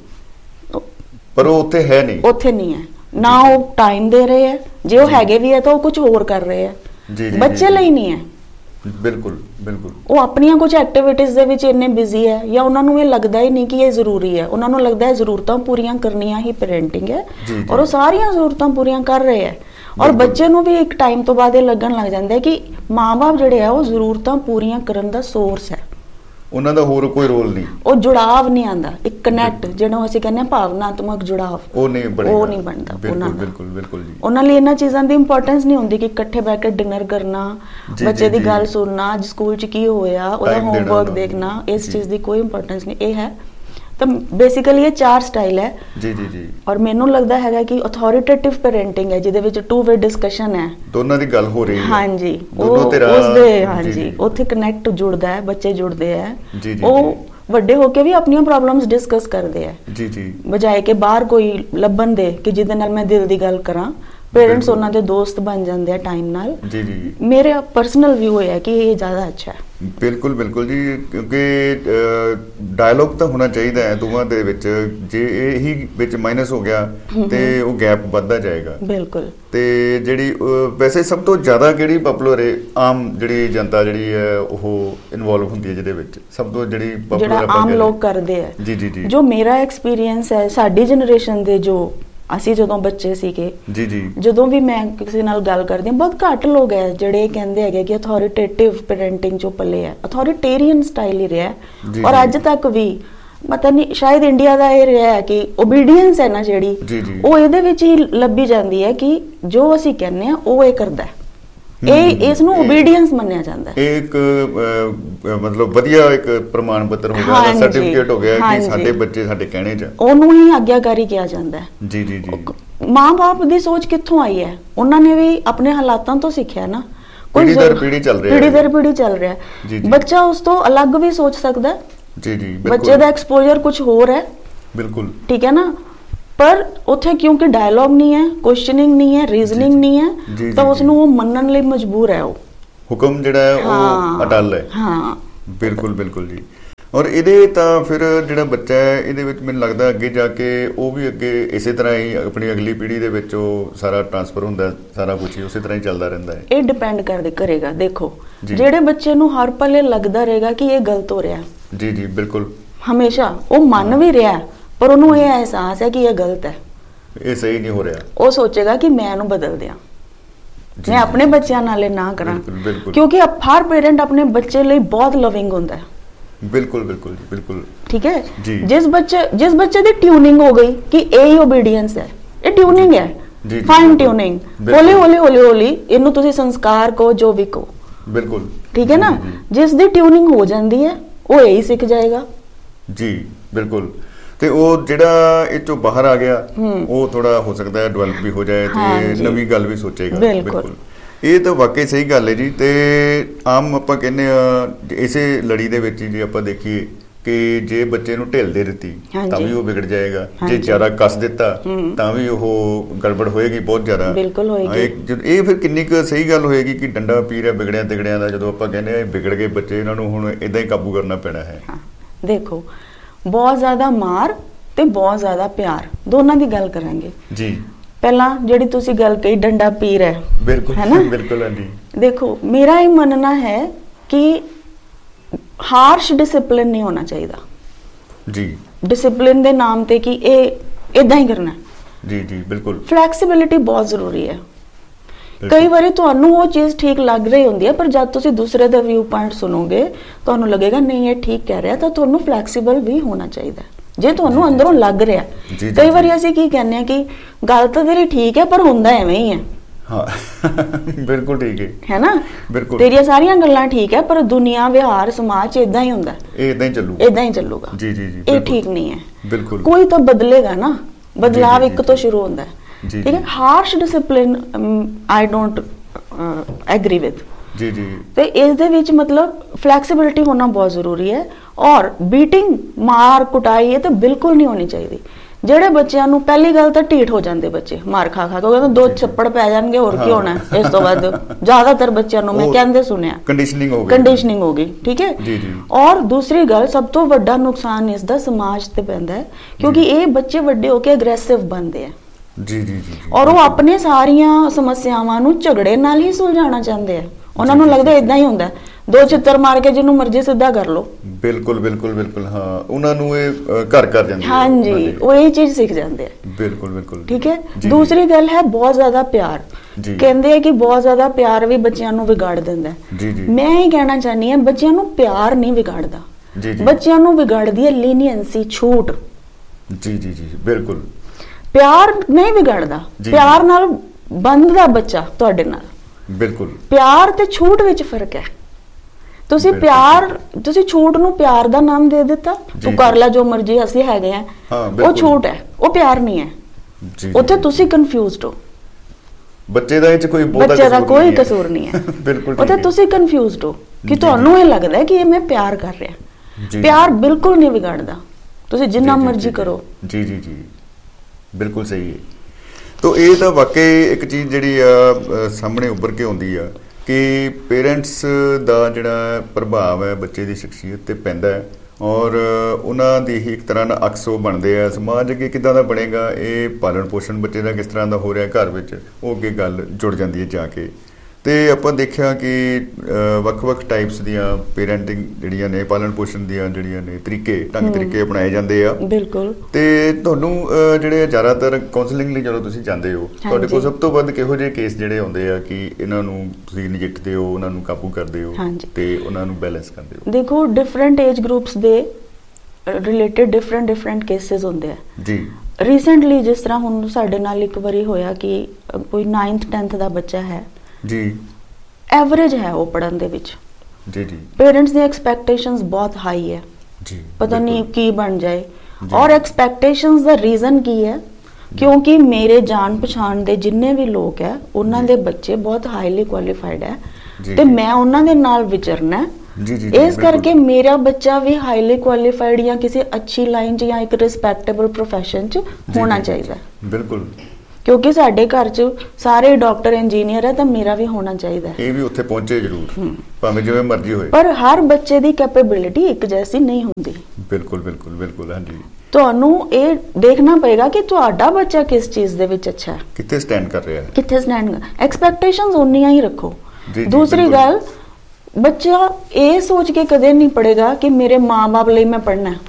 ਪਰ ਉਹ ਉੱਥੇ ਹੈ ਨਹੀਂ, ਉੱਥੇ ਨਹੀਂ ਹੈ ਨਾ। ਉਹ ਟਾਈਮ ਦੇ ਰਹੇ ਹੈ, ਜੇ ਉਹ ਹੈਗੇ ਵੀ ਹੈ ਤਾਂ ਉਹ ਕੁਝ ਹੋਰ ਕਰ ਰਹੇ ਹੈ, ਬੱਚੇ ਲਈ ਨਹੀਂ ਹੈ। ਬਿਲਕੁਲ ਬਿਲਕੁਲ। ਉਹ ਆਪਣੀਆਂ ਕੁਝ ਐਕਟੀਵਿਟੀਜ਼ ਦੇ ਵਿੱਚ ਇੰਨੇ ਬਿਜ਼ੀ ਹੈ ਜਾਂ ਉਹਨਾਂ ਨੂੰ ਇਹ ਲੱਗਦਾ ਹੀ ਨਹੀਂ ਕਿ ਇਹ ਜ਼ਰੂਰੀ ਹੈ। ਉਹਨਾਂ ਨੂੰ ਲੱਗਦਾ ਹੈ ਜ਼ਰੂਰਤਾਂ ਪੂਰੀਆਂ ਕਰਨੀਆਂ ਹੀ ਪੈਰੈਂਟਿੰਗ ਹੈ ਔਰ ਉਹ ਸਾਰੀਆਂ ਜ਼ਰੂਰਤਾਂ ਪੂਰੀਆਂ ਕਰ ਰਹੇ ਹੈ। ਔਰ ਬੱਚੇ ਨੂੰ ਵੀ ਇੱਕ ਟਾਈਮ ਤੋਂ ਬਾਅਦ ਇਹ ਲੱਗਣ ਲੱਗ ਜਾਂਦਾ ਹੈ ਕਿ ਮਾਂ-ਬਾਪ ਜਿਹੜੇ ਆ ਉਹ ਜ਼ਰੂਰਤਾਂ ਪੂਰੀਆਂ ਕਰਨ ਦਾ ਸੋਰਸ ਹੈ, ਉਹਨਾਂ ਦਾ ਹੋਰ ਕੋਈ ਰੋਲ ਨਹੀਂ। ਉਹ ਜੁੜਾਵ ਨਹੀਂ ਆਂਦਾ, ਇੱਕ ਕਨੈਕਟ ਜਿਹਨੂੰ ਅਸੀਂ ਕਹਿੰਦੇ ਹਾਂ ਭਾਵਨਾਤਮਕ ਜੁੜਾਵ, ਉਹ ਨਹੀਂ ਬਣਦਾ, ਉਹ ਨਹੀਂ ਬਣਦਾ ਉਹਨਾਂ ਦਾ। ਬਿਲਕੁਲ ਬਿਲਕੁਲ ਜੀ। ਉਹਨਾਂ ਲਈ ਇਹਨਾਂ ਚੀਜ਼ਾਂ ਦੀ ਇੰਪੋਰਟੈਂਸ ਨਹੀਂ ਹੁੰਦੀ ਕਿ ਇਕੱਠੇ ਬੈਠ ਕੇ ਡਿਨਰ ਕਰਨਾ, ਬੱਚੇ ਦੀ ਗੱਲ ਸੁਣਨਾ, ਅੱਜ ਸਕੂਲ 'ਚ ਕੀ ਹੋਇਆ, ਉਹਦਾ ਹੋਮਵਰਕ ਦੇਖਣਾ, ਇਸ ਚੀਜ਼ ਦੀ ਕੋਈ ਇੰਪੋਰਟੈਂਸ ਨਹੀਂ। ਇਹ ਹੈ ਤਾਂ ਬੇਸਿਕਲੀ ਇਹ ਚਾਰ ਸਟਾਈਲ ਹੈ। ਜੀ ਜੀ ਜੀ। ਔਰ ਮੈਨੂੰ ਲੱਗਦਾ ਹੈਗਾ ਕਿ ਅਥਾਰਟੇਟਿਵ ਪੈਰੈਂਟਿੰਗ ਹੈ ਜਿਹਦੇ ਵਿੱਚ ਟੂ ਵੇ ਡਿਸਕਸ਼ਨ ਹੈ, ਦੋਨਾਂ ਦੀ ਗੱਲ ਹੋ ਰਹੀ ਹੈ। ਹਾਂਜੀ ਉਹ ਉਸਦੇ ਹਾਂਜੀ ਉੱਥੇ ਕਨੈਕਟ ਜੁੜਦਾ ਹੈ, ਬੱਚੇ ਜੁੜਦੇ ਹੈ, ਉਹ ਵੱਡੇ ਹੋ ਕੇ ਵੀ ਆਪਣੀਆਂ ਪ੍ਰੋਬਲਮਸ ਡਿਸਕਸ ਕਰਦੇ ਹੈ। ਜੀ ਜੀ। ਬਜਾਏ ਕਿ ਬਾਹਰ ਕੋਈ ਲੱਭਣ ਦੇ ਕਿ ਜਿਹਦੇ ਨਾਲ ਮੈਂ ਦਿਲ ਦੀ ਗੱਲ ਕਰਾਂ, ਪੇਰੈਂਟਸ ਉਹਨਾਂ ਦੇ ਦੋਸਤ ਬਣ ਜਾਂਦੇ ਆ ਟਾਈਮ ਨਾਲ। ਜੀ ਜੀ। ਮੇਰਾ ਪਰਸਨਲ ਵਿਊ ਹੈ ਕਿ ਇਹ ਜ਼ਿਆਦਾ ਅੱਛਾ ਹੈ। ਬਿਲਕੁਲ ਬਿਲਕੁਲ ਜੀ, ਕਿਉਂਕਿ ਡਾਇਲੋਗ ਤਾਂ ਹੋਣਾ ਚਾਹੀਦਾ ਹੈ ਦੋਵਾਂ ਦੇ ਵਿੱਚ। ਜੇ ਇਹੀ ਵਿੱਚ ਮਾਈਨਸ ਹੋ ਗਿਆ ਤੇ ਉਹ ਗੈਪ ਵੱਧਦਾ ਜਾਏਗਾ। ਬਿਲਕੁਲ। ਤੇ ਜਿਹੜੀ ਵੈਸੇ ਸਭ ਤੋਂ ਜ਼ਿਆਦਾ ਕਿਹੜੀ ਪਪੂਲਰ ਹੈ, ਆਮ ਜਿਹੜੀ ਜਨਤਾ ਜਿਹੜੀ ਹੈ ਉਹ ਇਨਵੋਲਵ ਹੁੰਦੀ ਹੈ ਜਿਹਦੇ ਵਿੱਚ ਸਭ ਤੋਂ ਜਿਹੜੀ ਪਪੂਲਰ ਆਮ ਲੋਕ ਕਰਦੇ ਆ? ਜੀ ਜੀ ਜੀ। ਜੋ ਮੇਰਾ ਐਕਸਪੀਰੀਅੰਸ ਹੈ, ਸਾਡੀ ਜਨਰੇਸ਼ਨ ਦੇ ਜੋ ਅਸੀਂ ਜਦੋਂ ਬੱਚੇ ਸੀਗੇ, ਜੀ ਜੀ, ਜਦੋਂ ਵੀ ਮੈਂ ਕਿਸੇ ਨਾਲ ਗੱਲ ਕਰਦੀ ਹਾਂ, ਬਹੁਤ ਘੱਟ ਲੋਕ ਹੈ ਜਿਹੜੇ ਕਹਿੰਦੇ ਹੈਗੇ ਕਿ ਅਥਾਰਟੇਟਿਵ ਪੈਰੈਂਟਿੰਗ ਜੋ ਪੱਲੇ ਹੈ, ਅਥਾਰਟੇਰੀਅਨ ਸਟਾਈਲ ਹੀ ਰਿਹਾ। ਔਰ ਅੱਜ ਤੱਕ ਵੀ ਪਤਾ ਨਹੀਂ ਸ਼ਾਇਦ ਇੰਡੀਆ ਦਾ ਇਹ ਰਿਹਾ ਹੈ ਕਿ ਓਬੀਡੀਐਂਸ ਹੈ ਨਾ ਜਿਹੜੀ, ਉਹ ਇਹਦੇ ਵਿੱਚ ਹੀ ਲੱਭੀ ਜਾਂਦੀ ਹੈ ਕਿ ਜੋ ਅਸੀਂ ਕਹਿੰਦੇ ਆ ਉਹ ਇਹ ਕਰਦਾ, ਇਹ ਇਸ ਨੂੰ ਓਬੀਡੀਐਂਸ ਮੰਨਿਆ ਜਾਂਦਾ ਹੈ। ਇਹ ਇੱਕ ਮਤਲਬ ਵਧੀਆ ਇੱਕ ਪ੍ਰਮਾਣ ਪੱਤਰ ਹੋ ਗਿਆ, ਸਰਟੀਫਿਕੇਟ ਹੋ ਗਿਆ ਕਿ ਸਾਡੇ ਬੱਚੇ ਸਾਡੇ ਕਹਿਣੇ 'ਚ, ਉਹਨੂੰ ਹੀ ਆਗਿਆਕਾਰੀ ਕਿਹਾ ਜਾਂਦਾ ਹੈ। ਜੀ ਜੀ ਜੀ। ਮਾਂ-ਬਾਪ ਦੀ ਸੋਚ ਕਿੱਥੋਂ ਆਈ ਹੈ? ਉਹਨਾਂ ਨੇ ਵੀ ਆਪਣੇ ਹਾਲਾਤਾਂ ਤੋਂ ਸਿੱਖਿਆ ਨਾ। ਪੀੜੀ ਦਰ ਪੀੜੀ ਚੱਲ ਰਿਹਾ ਪੀੜੀ ਦਰ ਪੀੜੀ ਚੱਲ ਰਿਹਾ। ਬੱਚਾ ਉਸ ਤੋਂ ਅਲੱਗ ਵੀ ਸੋਚ ਸਕਦਾ। ਜੀ ਜੀ, ਬੱਚੇ ਦਾ ਐਕਸਪੋਜ਼ਰ ਕੁਝ ਹੋਰ ਹੈ। ਬਿਲਕੁਲ ਠੀਕ ਹੈ ਨਾ, ਪਰ ਉੱਥੇ ਕਿਉਂਕਿ ਡਾਇਲੌਗ ਨਹੀਂ ਹੈ, ਕੁਐਸਚਨਿੰਗ ਨਹੀਂ ਹੈ, ਰੀਜ਼ਨਿੰਗ ਨਹੀਂ ਹੈ, ਤਾਂ ਉਸ ਨੂੰ ਉਹ ਮੰਨਣ ਲਈ ਮਜਬੂਰ ਹੈ। ਉਹ ਹੁਕਮ ਜਿਹੜਾ ਹੈ ਉਹ ਅਟੱਲ ਹੈ। ਹਾਂ ਬਿਲਕੁਲ ਬਿਲਕੁਲ ਜੀ। ਔਰ ਇਹਦੇ ਤਾਂ ਫਿਰ ਜਿਹੜਾ ਬੱਚਾ ਹੈ ਇਹਦੇ ਵਿੱਚ ਮੈਨੂੰ ਲੱਗਦਾ ਅੱਗੇ ਜਾ ਕੇ ਉਹ ਵੀ ਅੱਗੇ ਇਸੇ ਤਰ੍ਹਾਂ ਹੀ ਆਪਣੀ ਅਗਲੀ ਪੀੜ੍ਹੀ ਦੇ ਵਿੱਚ ਉਹ ਸਾਰਾ ਟ੍ਰਾਂਸਫਰ ਹੁੰਦਾ, ਸਾਰਾ ਕੁਝ ਹੀ ਉਸੇ ਤਰ੍ਹਾਂ ਹੀ ਚੱਲਦਾ ਰਹਿੰਦਾ ਹੈ। ਇਹ ਡਿਪੈਂਡ ਕਰਦੇ ਕਰੇਗਾ। ਦੇਖੋ ਜਿਹੜੇ ਬੱਚੇ ਨੂੰ ਹਰ ਪਲੇ ਲੱਗਦਾ ਰਹੇਗਾ ਕਿ ਇਹ ਗਲਤ ਹੋ ਰਿਹਾ, ਜੀ ਜੀ ਬਿਲਕੁਲ, ਹਮੇਸ਼ਾ ਉਹ ਮੰਨ ਵੀ ਰਿਹਾ ਪਰ ਉਹਨੂੰ ਇਹ ਅਹਿਸਾਸ ਹੈ ਕਿ ਇਹ ਗਲਤ ਹੈ, ਇਹ ਸਹੀ ਨਹੀਂ ਹੋ ਰਿਹਾ, ਉਹ ਸੋਚੇਗਾ ਕਿ ਮੈਂ ਇਹਨੂੰ ਬਦਲ ਦਿਆਂ, ਮੈਂ ਆਪਣੇ ਬੱਚਿਆਂ ਨਾਲ ਇਹ ਨਾ ਕਰਾਂ। ਕਿਉਂਕਿ ਹਰ ਪੇਰੈਂਟ ਆਪਣੇ ਬੱਚੇ ਲਈ ਬਹੁਤ ਲਵਿੰਗ ਹੁੰਦਾ ਹੈ। ਬਿਲਕੁਲ ਬਿਲकुल ਜੀ, ਬਿਲकुल ਠੀਕ ਹੈ। ਜਿਸ ਬੱਚੇ ਜਿਸ ਬੱਚੇ ਦੀ ਟਿਊਨਿੰਗ ਹੋ ਗਈ ਕਿ ਇਹ ਹੀ ਓਬੀਡੀਐਂਸ ਹੈ, ਇਹ ਟਿਊਨਿੰਗ ਹੈ, ਫਾਈਨ ਟਿਊਨਿੰਗ, ਹੌਲੀ ਹੌਲੀ ਹੌਲੀ ਹੌਲੀ ਇਹਨੂੰ ਤੁਸੀਂ ਸੰਸਕਾਰ ਕਹੋ, ਜੋ ਵੀ ਕਹੋ, ਬਿਲਕੁਲ ਠੀਕ ਹੈ ਨਾ। ਜਿਸ ਦੀ ਟਿਊਨਿੰਗ ਹੋ ਜਾਂਦੀ ਹੈ ਉਹ ਇਹੀ ਸਿੱਖ ਜਾਏਗਾ। ਜੀ ਬਿਲਕੁਲ। ਤੇ ਉਹ ਜਿਹੜਾ ਇਹ ਚੋਂ ਬਾਹਰ ਆ ਗਿਆ ਉਹ ਥੋੜਾ ਹੋ ਸਕਦਾ ਹੈ ਡਿਵੈਲਪ ਵੀ ਹੋ ਜਾਏ ਤੇ ਨਵੀਂ ਗੱਲ ਵੀ ਸੋਚੇਗਾ। ਬਿਲਕੁਲ, ਇਹ ਤਾਂ ਵਾਕਈ ਸਹੀ ਗੱਲ ਹੈ ਜੀ। ਤੇ ਆਮ ਆਪਾਂ ਕਹਿੰਦੇ ਆ ਇਸੇ ਲੜੀ ਦੇ ਵਿੱਚ ਜੇ ਆਪਾਂ ਦੇਖੀਏ ਕਿ ਜੇ ਬੱਚੇ ਨੂੰ ਢਿੱਲ ਦੇ ਦਿੱਤੀ ਤਾਂ ਵੀ ਉਹ ਵਿਗੜ ਜਾਏਗਾ, ਜੇ ਜ਼ਿਆਦਾ ਕੱਸ ਦਿੱਤਾ ਤਾਂ ਵੀ ਉਹ ਗੜਬੜ ਹੋਏਗੀ ਬਹੁਤ ਜ਼ਿਆਦਾ। ਬਿਲਕੁਲ ਹੋਏਗੀ। ਇਹ ਫਿਰ ਕਿੰਨੀ ਕੁ ਸਹੀ ਗੱਲ ਹੋਏਗੀ ਕਿ ਡੰਡਾ ਪੀਰ ਹੈ ਵਿਗੜਿਆਂ ਤਿਗੜਿਆਂ ਦਾ, ਜਦੋਂ ਆਪਾਂ ਕਹਿੰਦੇ ਆ ਵਿਗੜ ਗਏ ਬੱਚੇ, ਇਹਨਾਂ ਨੂੰ ਹੁਣ ਏਦਾਂ ਹੀ ਕਾਬੂ ਕਰਨਾ ਪੈਣਾ ਹੈ। ਦੇਖੋ, ਬਹੁਤ ਜ਼ਿਆਦਾ ਮਾਰ ਤੇ ਬਹੁਤ ਜ਼ਿਆਦਾ ਪਿਆਰ, ਦੋਨਾਂ ਦੀ ਗੱਲ ਕਰਾਂਗੇ ਜੀ। ਪਹਿਲਾਂ ਜਿਹੜੀ ਤੁਸੀਂ ਗੱਲ ਕਹੀ ਡੰਡਾ ਪੀਰ ਹੈ, ਬਿਲਕੁਲ ਹੈ ਨਾ, ਬਿਲਕੁਲ ਹਾਂਜੀ। ਦੇਖੋ, ਮੇਰਾ ਇਹ ਮੰਨਣਾ ਹੈ ਕਿ ਹਾਰਸ਼ ਡਿਸਪਲਿਨ ਨਹੀਂ ਹੋਣਾ ਚਾਹੀਦਾ ਜੀ। ਡਿਸਪਲਿਨ ਦੇ ਨਾਮ ਤੇ ਕਿ ਇਹ ਇਦਾਂ ਹੀ ਕਰਨਾ ਜੀ ਜੀ ਬਿਲਕੁਲ। ਫਲੈਕਸੀਬਿਲਿਟੀ ਬਹੁਤ ਜ਼ਰੂਰੀ ਹੈ। ਕਈ ਵਾਰੀ ਤੁਹਾਨੂੰ ਉਹ ਚੀਜ਼ ਠੀਕ ਲੱਗ ਰਹੀ ਹੁੰਦੀ ਹੈ ਪਰ ਜਦ ਤੁਸੀਂ ਦੂਸਰੇ ਦਾ ਵਿਊ ਪੁਆਇੰਟ ਸੁਣੋਗੇ ਤੁਹਾਨੂੰ ਲੱਗੇਗਾ ਨਹੀਂ ਇਹ ਠੀਕ ਕਹਿ ਰਿਹਾ, ਤਾਂ ਤੁਹਾਨੂੰ ਫਲੈਕਸੀਬਲ ਵੀ ਹੋਣਾ ਚਾਹੀਦਾ ਜੇ ਤੁਹਾਨੂੰ ਅੰਦਰੋਂ ਲੱਗ ਰਿਹਾ। ਕਈ ਵਾਰੀ ਅਸੀਂ ਕੀ ਕਹਿੰਦੇ ਆ ਕਿ ਗੱਲ ਤਾਂ ਤੇਰੀ ਠੀਕ ਹੈ ਪਰ ਹੁੰਦਾ ਐਵੇਂ ਹੀ ਹੈ। ਹਾਂ ਬਿਲਕੁਲ ਠੀਕ ਹੈ, ਹੈ ਨਾ, ਬਿਲਕੁਲ ਤੇਰੀਆਂ ਸਾਰੀਆਂ ਗੱਲਾਂ ਠੀਕ ਹੈ ਪਰ ਦੁਨੀਆ ਵਿਹਾਰ ਸਮਾਜ ਇਦਾਂ ਹੀ ਹੁੰਦਾ, ਇਹ ਇਦਾਂ ਹੀ ਚੱਲੂਗਾ, ਇਦਾਂ ਹੀ ਚੱਲੂਗਾ। ਜੀ ਜੀ ਜੀ, ਇਹ ਠੀਕ ਨਹੀਂ ਹੈ। ਬਿਲਕੁਲ, ਕੋਈ ਤਾਂ ਬਦਲੇਗਾ ਨਾ, ਬਦਲਾਵ ਇੱਕ ਤੋਂ ਸ਼ੁਰੂ ਹੁੰਦਾ ਹੈ। ਠੀਕ ਹੈ, harsh discipline I don't agri with ਜੀ ਜੀ। ਤੇ ਇਸ ਦੇ ਵਿੱਚ ਮਤਲਬ ਫਲੈਕਸੀਬਿਲਿਟੀ ਹੋਣਾ ਬਹੁਤ ਜ਼ਰੂਰੀ ਹੈ। ਔਰ ਬੀਟਿੰਗ, ਮਾਰ ਕੁਟਾਈ ਇਹ ਤਾਂ ਬਿਲਕੁਲ ਨਹੀਂ ਹੋਣੀ ਚਾਹੀਦੀ। ਜਿਹੜੇ ਬੱਚਿਆਂ ਨੂੰ ਪਹਿਲੀ ਗੱਲ ਤਾਂ ਢੀਠ ਹੋ ਜਾਂਦੇ ਬੱਚੇ ਮਾਰ ਖਾ ਖਾ ਕੇ, ਦੋ ਛੱਪੜ ਪੈ ਜਾਣਗੇ, ਹੋਰ ਕੀ ਹੋਣਾ ਇਸ ਤੋਂ ਬਾਅਦ। ਜ਼ਿਆਦਾਤਰ ਬੱਚਿਆਂ ਨੂੰ ਮੈਂ ਕਹਿੰਦੇ ਸੁਣਿਆ ਕੰਡੀਸ਼ਨਿੰਗ ਹੋ ਗਈ, ਕੰਡੀਸ਼ਨਿੰਗ ਹੋ ਗਈ। ਠੀਕ ਹੈ। ਔਰ ਦੂਸਰੀ ਗੱਲ, ਸਭ ਤੋਂ ਵੱਡਾ ਨੁਕਸਾਨ ਇਸ ਦਾ ਸਮਾਜ ਤੇ ਪੈਂਦਾ ਹੈ ਕਿਉਂਕਿ ਇਹ ਬੱਚੇ ਵੱਡੇ ਹੋ ਕੇ ਅਗਰੈਸਿਵ ਬਣਦੇ ਆ ਜੀ ਜੀ ਜੀ, ਔਰ ਉਹ ਆਪਣੇ ਸਾਰੀਆਂ ਸਮੱਸਿਆਵਾਂ ਨੂੰ ਝਗੜੇ ਨਾਲ ਹੀ ਸੁਲਝਾਉਣਾ ਚਾਹੁੰਦੇ ਆ। ਉਹਨਾਂ ਨੂੰ ਲੱਗਦਾ ਇਦਾਂ ਹੀ ਹੁੰਦਾ, ਦੋ ਚਿੱਤਰ ਮਾਰ ਕੇ ਜਿਹਨੂੰ ਮਰਜ਼ੀ ਸਿੱਧਾ ਕਰ ਲੋ। ਬਿਲਕੁਲ ਬਿਲਕੁਲ ਬਿਲਕੁਲ, ਹਾਂ, ਉਹਨਾਂ ਨੂੰ ਇਹ ਘਰ ਕਰ ਜਾਂਦੇ। ਹਾਂਜੀ, ਉਹ ਇਹ ਚੀਜ਼ ਸਿੱਖ ਜਾਂਦੇ ਆ। ਬਿਲਕੁਲ ਬਿਲਕੁਲ, ਠੀਕ ਹੈ। ਦੂਸਰੀ ਗੱਲ ਹੈ ਬਹੁਤ ਜ਼ਿਆਦਾ ਪਿਆਰ। ਕਹਿੰਦੇ ਆ ਕਿ ਬਹੁਤ ਜ਼ਿਆਦਾ ਪਿਆਰ ਵੀ ਬੱਚਿਆਂ ਨੂੰ ਵਿਗਾੜ ਦਿੰਦਾ। ਮੈਂ ਇਹ ਕਹਿਣਾ ਚਾਹਨੀ ਹਾਂ, ਬੱਚਿਆਂ ਨੂੰ ਪਿਆਰ ਨਹੀਂ ਵਿਗਾੜਦਾ, ਬੱਚਿਆਂ ਨੂੰ ਵਿਗਾੜਦੀ ਹੈ ਲੀਨੀਅੰਸੀ, ਛੂਟ। ਜੀ ਜੀ ਜੀ ਬਿਲਕੁਲ, ਪਿਆਰ ਨਹੀਂ ਵਿਗੜਦਾ, ਪਿਆਰ ਨਾਲ ਬੰਧਦਾ ਬੱਚਾ ਤੁਹਾਡੇ ਨਾਲ। ਬਿਲਕੁਲ, ਪਿਆਰ ਤੇ ਛੂਟ ਵਿੱਚ ਫਰਕ ਹੈ। ਤੁਸੀਂ ਪਿਆਰ, ਤੁਸੀਂ ਛੂਟ ਨੂੰ ਪਿਆਰ ਦਾ ਨਾਮ ਦੇ ਦਿੱਤਾ, ਤੂੰ ਕਰ ਲੈ ਜੋ ਮਰਜ਼ੀ, ਅਸੀਂ ਹੈਗੇ ਆ, ਉਹ ਛੂਟ ਹੈ, ਉਹ ਪਿਆਰ ਨਹੀਂ ਹੈ। ਉੱਥੇ ਤੁਸੀਂ ਕਨਫਿਊਜ਼ਡ ਹੋ। ਬੱਚੇ ਦਾ ਇਹ ਚ ਕੋਈ ਬੱਚੇ ਦਾ ਕੋਈ ਕਸੂਰ ਨਹੀਂ ਹੈ। ਬਿਲਕੁਲ, ਉੱਥੇ ਤੁਸੀਂ ਕਨਫਿਊਜ਼ਡ ਹੋ ਕਿ ਤੁਹਾਨੂੰ ਇਹ ਲੱਗਦਾ ਹੈ ਕਿ ਇਹ ਮੈਂ ਪਿਆਰ ਕਰ ਰਿਹਾ। ਪਿਆਰ ਬਿਲਕੁਲ ਨਹੀਂ ਵਿਗੜਦਾ, ਤੁਸੀਂ ਜਿੰਨਾ ਮਰਜ਼ੀ ਕਰੋ। ਜੀ ਜੀ ਜੀ ਬਿਲਕੁਲ ਸਹੀ ਹੈ। ਤੋ ਇਹ ਤਾਂ ਵਾਕਈ ਇੱਕ ਚੀਜ਼ ਜਿਹੜੀ ਆ ਸਾਹਮਣੇ ਉੱਭਰ ਕੇ ਆਉਂਦੀ ਆ ਕਿ ਪੇਰੈਂਟਸ ਦਾ ਜਿਹੜਾ ਪ੍ਰਭਾਵ ਹੈ ਬੱਚੇ ਦੀ ਸ਼ਖਸੀਅਤ ਤੇ ਪੈਂਦਾ ਹੈ, ਔਰ ਉਹਨਾਂ ਦੀ ਹੀ ਇੱਕ ਤਰ੍ਹਾਂ ਨਾਲ ਅਕਸ ਉਹ ਬਣਦੇ ਆ। ਸਮਾਜ ਅੱਗੇ ਕਿੱਦਾਂ ਦਾ ਬਣੇਗਾ, ਇਹ ਪਾਲਣ ਪੋਸ਼ਣ ਬੱਚੇ ਦਾ ਕਿਸ ਤਰ੍ਹਾਂ ਦਾ ਹੋ ਰਿਹਾ ਘਰ ਵਿੱਚ, ਉਹ ਅੱਗੇ ਗੱਲ ਜੁੜ ਜਾਂਦੀ ਹੈ ਜਾ ਕੇ। ਤੇ ਆਪਾਂ ਦੇਖਿਆ ਕਿ ਵੱਖ-ਵੱਖ ਟਾਈਪਸ ਦੀਆਂ ਪੇਰੈਂਟਿੰਗ ਜਿਹੜੀਆਂ ਨੇ, ਪਾਲਣ ਪੋਸ਼ਣ ਦੀਆਂ ਜਿਹੜੀਆਂ ਨੇ ਤਰੀਕੇ, ਢੰਗ ਤਰੀਕੇ ਅਪਣਾਏ ਜਾਂਦੇ ਆ। ਬਿਲਕੁਲ। ਤੇ ਤੁਹਾਨੂੰ ਜਿਹੜੇ ਜ਼ਿਆਦਾਤਰ ਕਾਉਂਸਲਿੰਗ ਲਈ ਜਦੋਂ ਤੁਸੀਂ ਜਾਂਦੇ ਹੋ, ਤੁਹਾਡੇ ਕੋਲ ਸਭ ਤੋਂ ਵੱਧ ਕਿਹੋ ਜਿਹੇ ਕੇਸ ਜਿਹੜੇ ਆਉਂਦੇ ਆ ਕਿ ਇਹਨਾਂ ਨੂੰ ਤੁਸੀਂ ਨਜਿੱਠਦੇ ਹੋ, ਉਹਨਾਂ ਨੂੰ ਕਾਬੂ ਕਰਦੇ ਹੋ ਤੇ ਉਹਨਾਂ ਨੂੰ ਬੈਲੈਂਸ ਕਰਦੇ ਹੋ? ਦੇਖੋ, ਡਿਫਰੈਂਟ ਏਜ ਗਰੁੱਪਸ ਦੇ ਰਿਲੇਟਡ ਡਿਫਰੈਂਟ ਡਿਫਰੈਂਟ ਕੇਸਿਸ ਹੁੰਦੇ ਆ ਜੀ। ਰੀਸੈਂਟਲੀ ਜਿਸ ਤਰ੍ਹਾਂ ਹੁਣ ਸਾਡੇ ਨਾਲ ਇੱਕ ਵਾਰੀ ਹੋਇਆ ਕਿ ਕੋਈ ਨਾਈਨਥ ਟੈਂਥ ਦਾ ਬੱਚਾ ਹੈ ਜੀ, ਐਵਰੇਜ ਹੈ ਉਹ ਪੜ੍ਹਨ ਦੇ ਵਿੱਚ ਜੀ ਜੀ। ਪੇਰੈਂਟਸ ਦੀ ਐਕਸਪੈਕਟੇਸ਼ਨਸ ਬਹੁਤ ਹਾਈ ਹੈ ਜੀ, ਪਤਾ ਨਹੀਂ ਕੀ ਬਣ ਜਾਏ। ਔਰ ਐਕਸਪੈਕਟੇਸ਼ਨਸ ਦਾ ਰੀਜ਼ਨ ਕੀ ਹੈ? ਕਿਉਂਕਿ ਮੇਰੇ ਜਾਣ ਪਛਾਣ ਦੇ ਜਿੰਨੇ ਵੀ ਲੋਕ ਹੈ ਉਹਨਾਂ ਦੇ ਬੱਚੇ ਬਹੁਤ ਹਾਈਲੀ ਕੁਆਲੀਫਾਈਡ ਹੈ, ਤੇ ਮੈਂ ਉਹਨਾਂ ਦੇ ਨਾਲ ਵਿਚਰਨਾ ਜੀ ਜੀ ਇਸ ਕਰਕੇ ਮੇਰਾ ਬੱਚਾ ਵੀ ਹਾਈਲੀ ਕੁਆਲੀਫਾਈਡ ਜਾਂ ਕਿਸੇ ਅੱਛੀ ਲਾਈਨ 'ਚ ਜਾਂ ਇੱਕ ਰਿਸਪੈਕਟੇਬਲ ਪ੍ਰੋਫੈਸ਼ਨ 'ਚ ਹੋਣਾ ਚਾਹੀਦਾ। ਬਿਲਕੁਲ, ਕਿਉਂਕਿ ਸਾਡੇ ਘਰ 'ਚ ਸਾਰੇ ਡਾਕਟਰ ਇੰਜੀਨੀਅਰ ਹੈ ਤਾਂ ਮੇਰਾ ਵੀ ਹੋਣਾ ਚਾਹੀਦਾ। ਇਹ ਵੀ ਉੱਥੇ ਪਹੁੰਚੇ ਜ਼ਰੂਰ, ਭਾਵੇਂ ਜਿਵੇਂ ਮਰਜ਼ੀ ਹੋਏ। ਪਰ ਹਰ ਬੱਚੇ ਦੀ ਕੈਪੇਬਿਲਿਟੀ ਇੱਕ ਜੈਸੀ ਨਹੀਂ ਹੁੰਦੀ। ਬਿਲਕੁਲ ਬਿਲਕੁਲ ਬਿਲਕੁਲ, ਹਾਂਜੀ। ਤੁਹਾਨੂੰ ਇਹ ਦੇਖਣਾ ਪਏਗਾ ਕਿ ਤੁਹਾਡਾ ਬੱਚਾ ਕਿਸ ਚੀਜ਼ ਦੇ ਵਿੱਚ ਅੱਛਾ ਹੈ, ਕਿੱਥੇ ਸਟੈਂਡ ਕਰ ਰਿਹਾ ਹੈ, ਕਿੱਥੇ ਸਟੈਂਡ। ਐਕਸਪੈਕਟੇਸ਼ਨਸ ਉਨੀਆਂ ਹੀ ਰੱਖੋ। ਦੂਸਰੀ ਗੱਲ, ਬੱਚਾ ਇਹ ਸੋਚ ਕੇ ਕਦੇ ਨਹੀਂ ਪੜੇਗਾ ਕਿ ਮੇਰੇ ਮਾਂ-ਬਾਪ ਲਈ ਮੈਂ ਪੜ੍ਹਨਾ ਹੈ।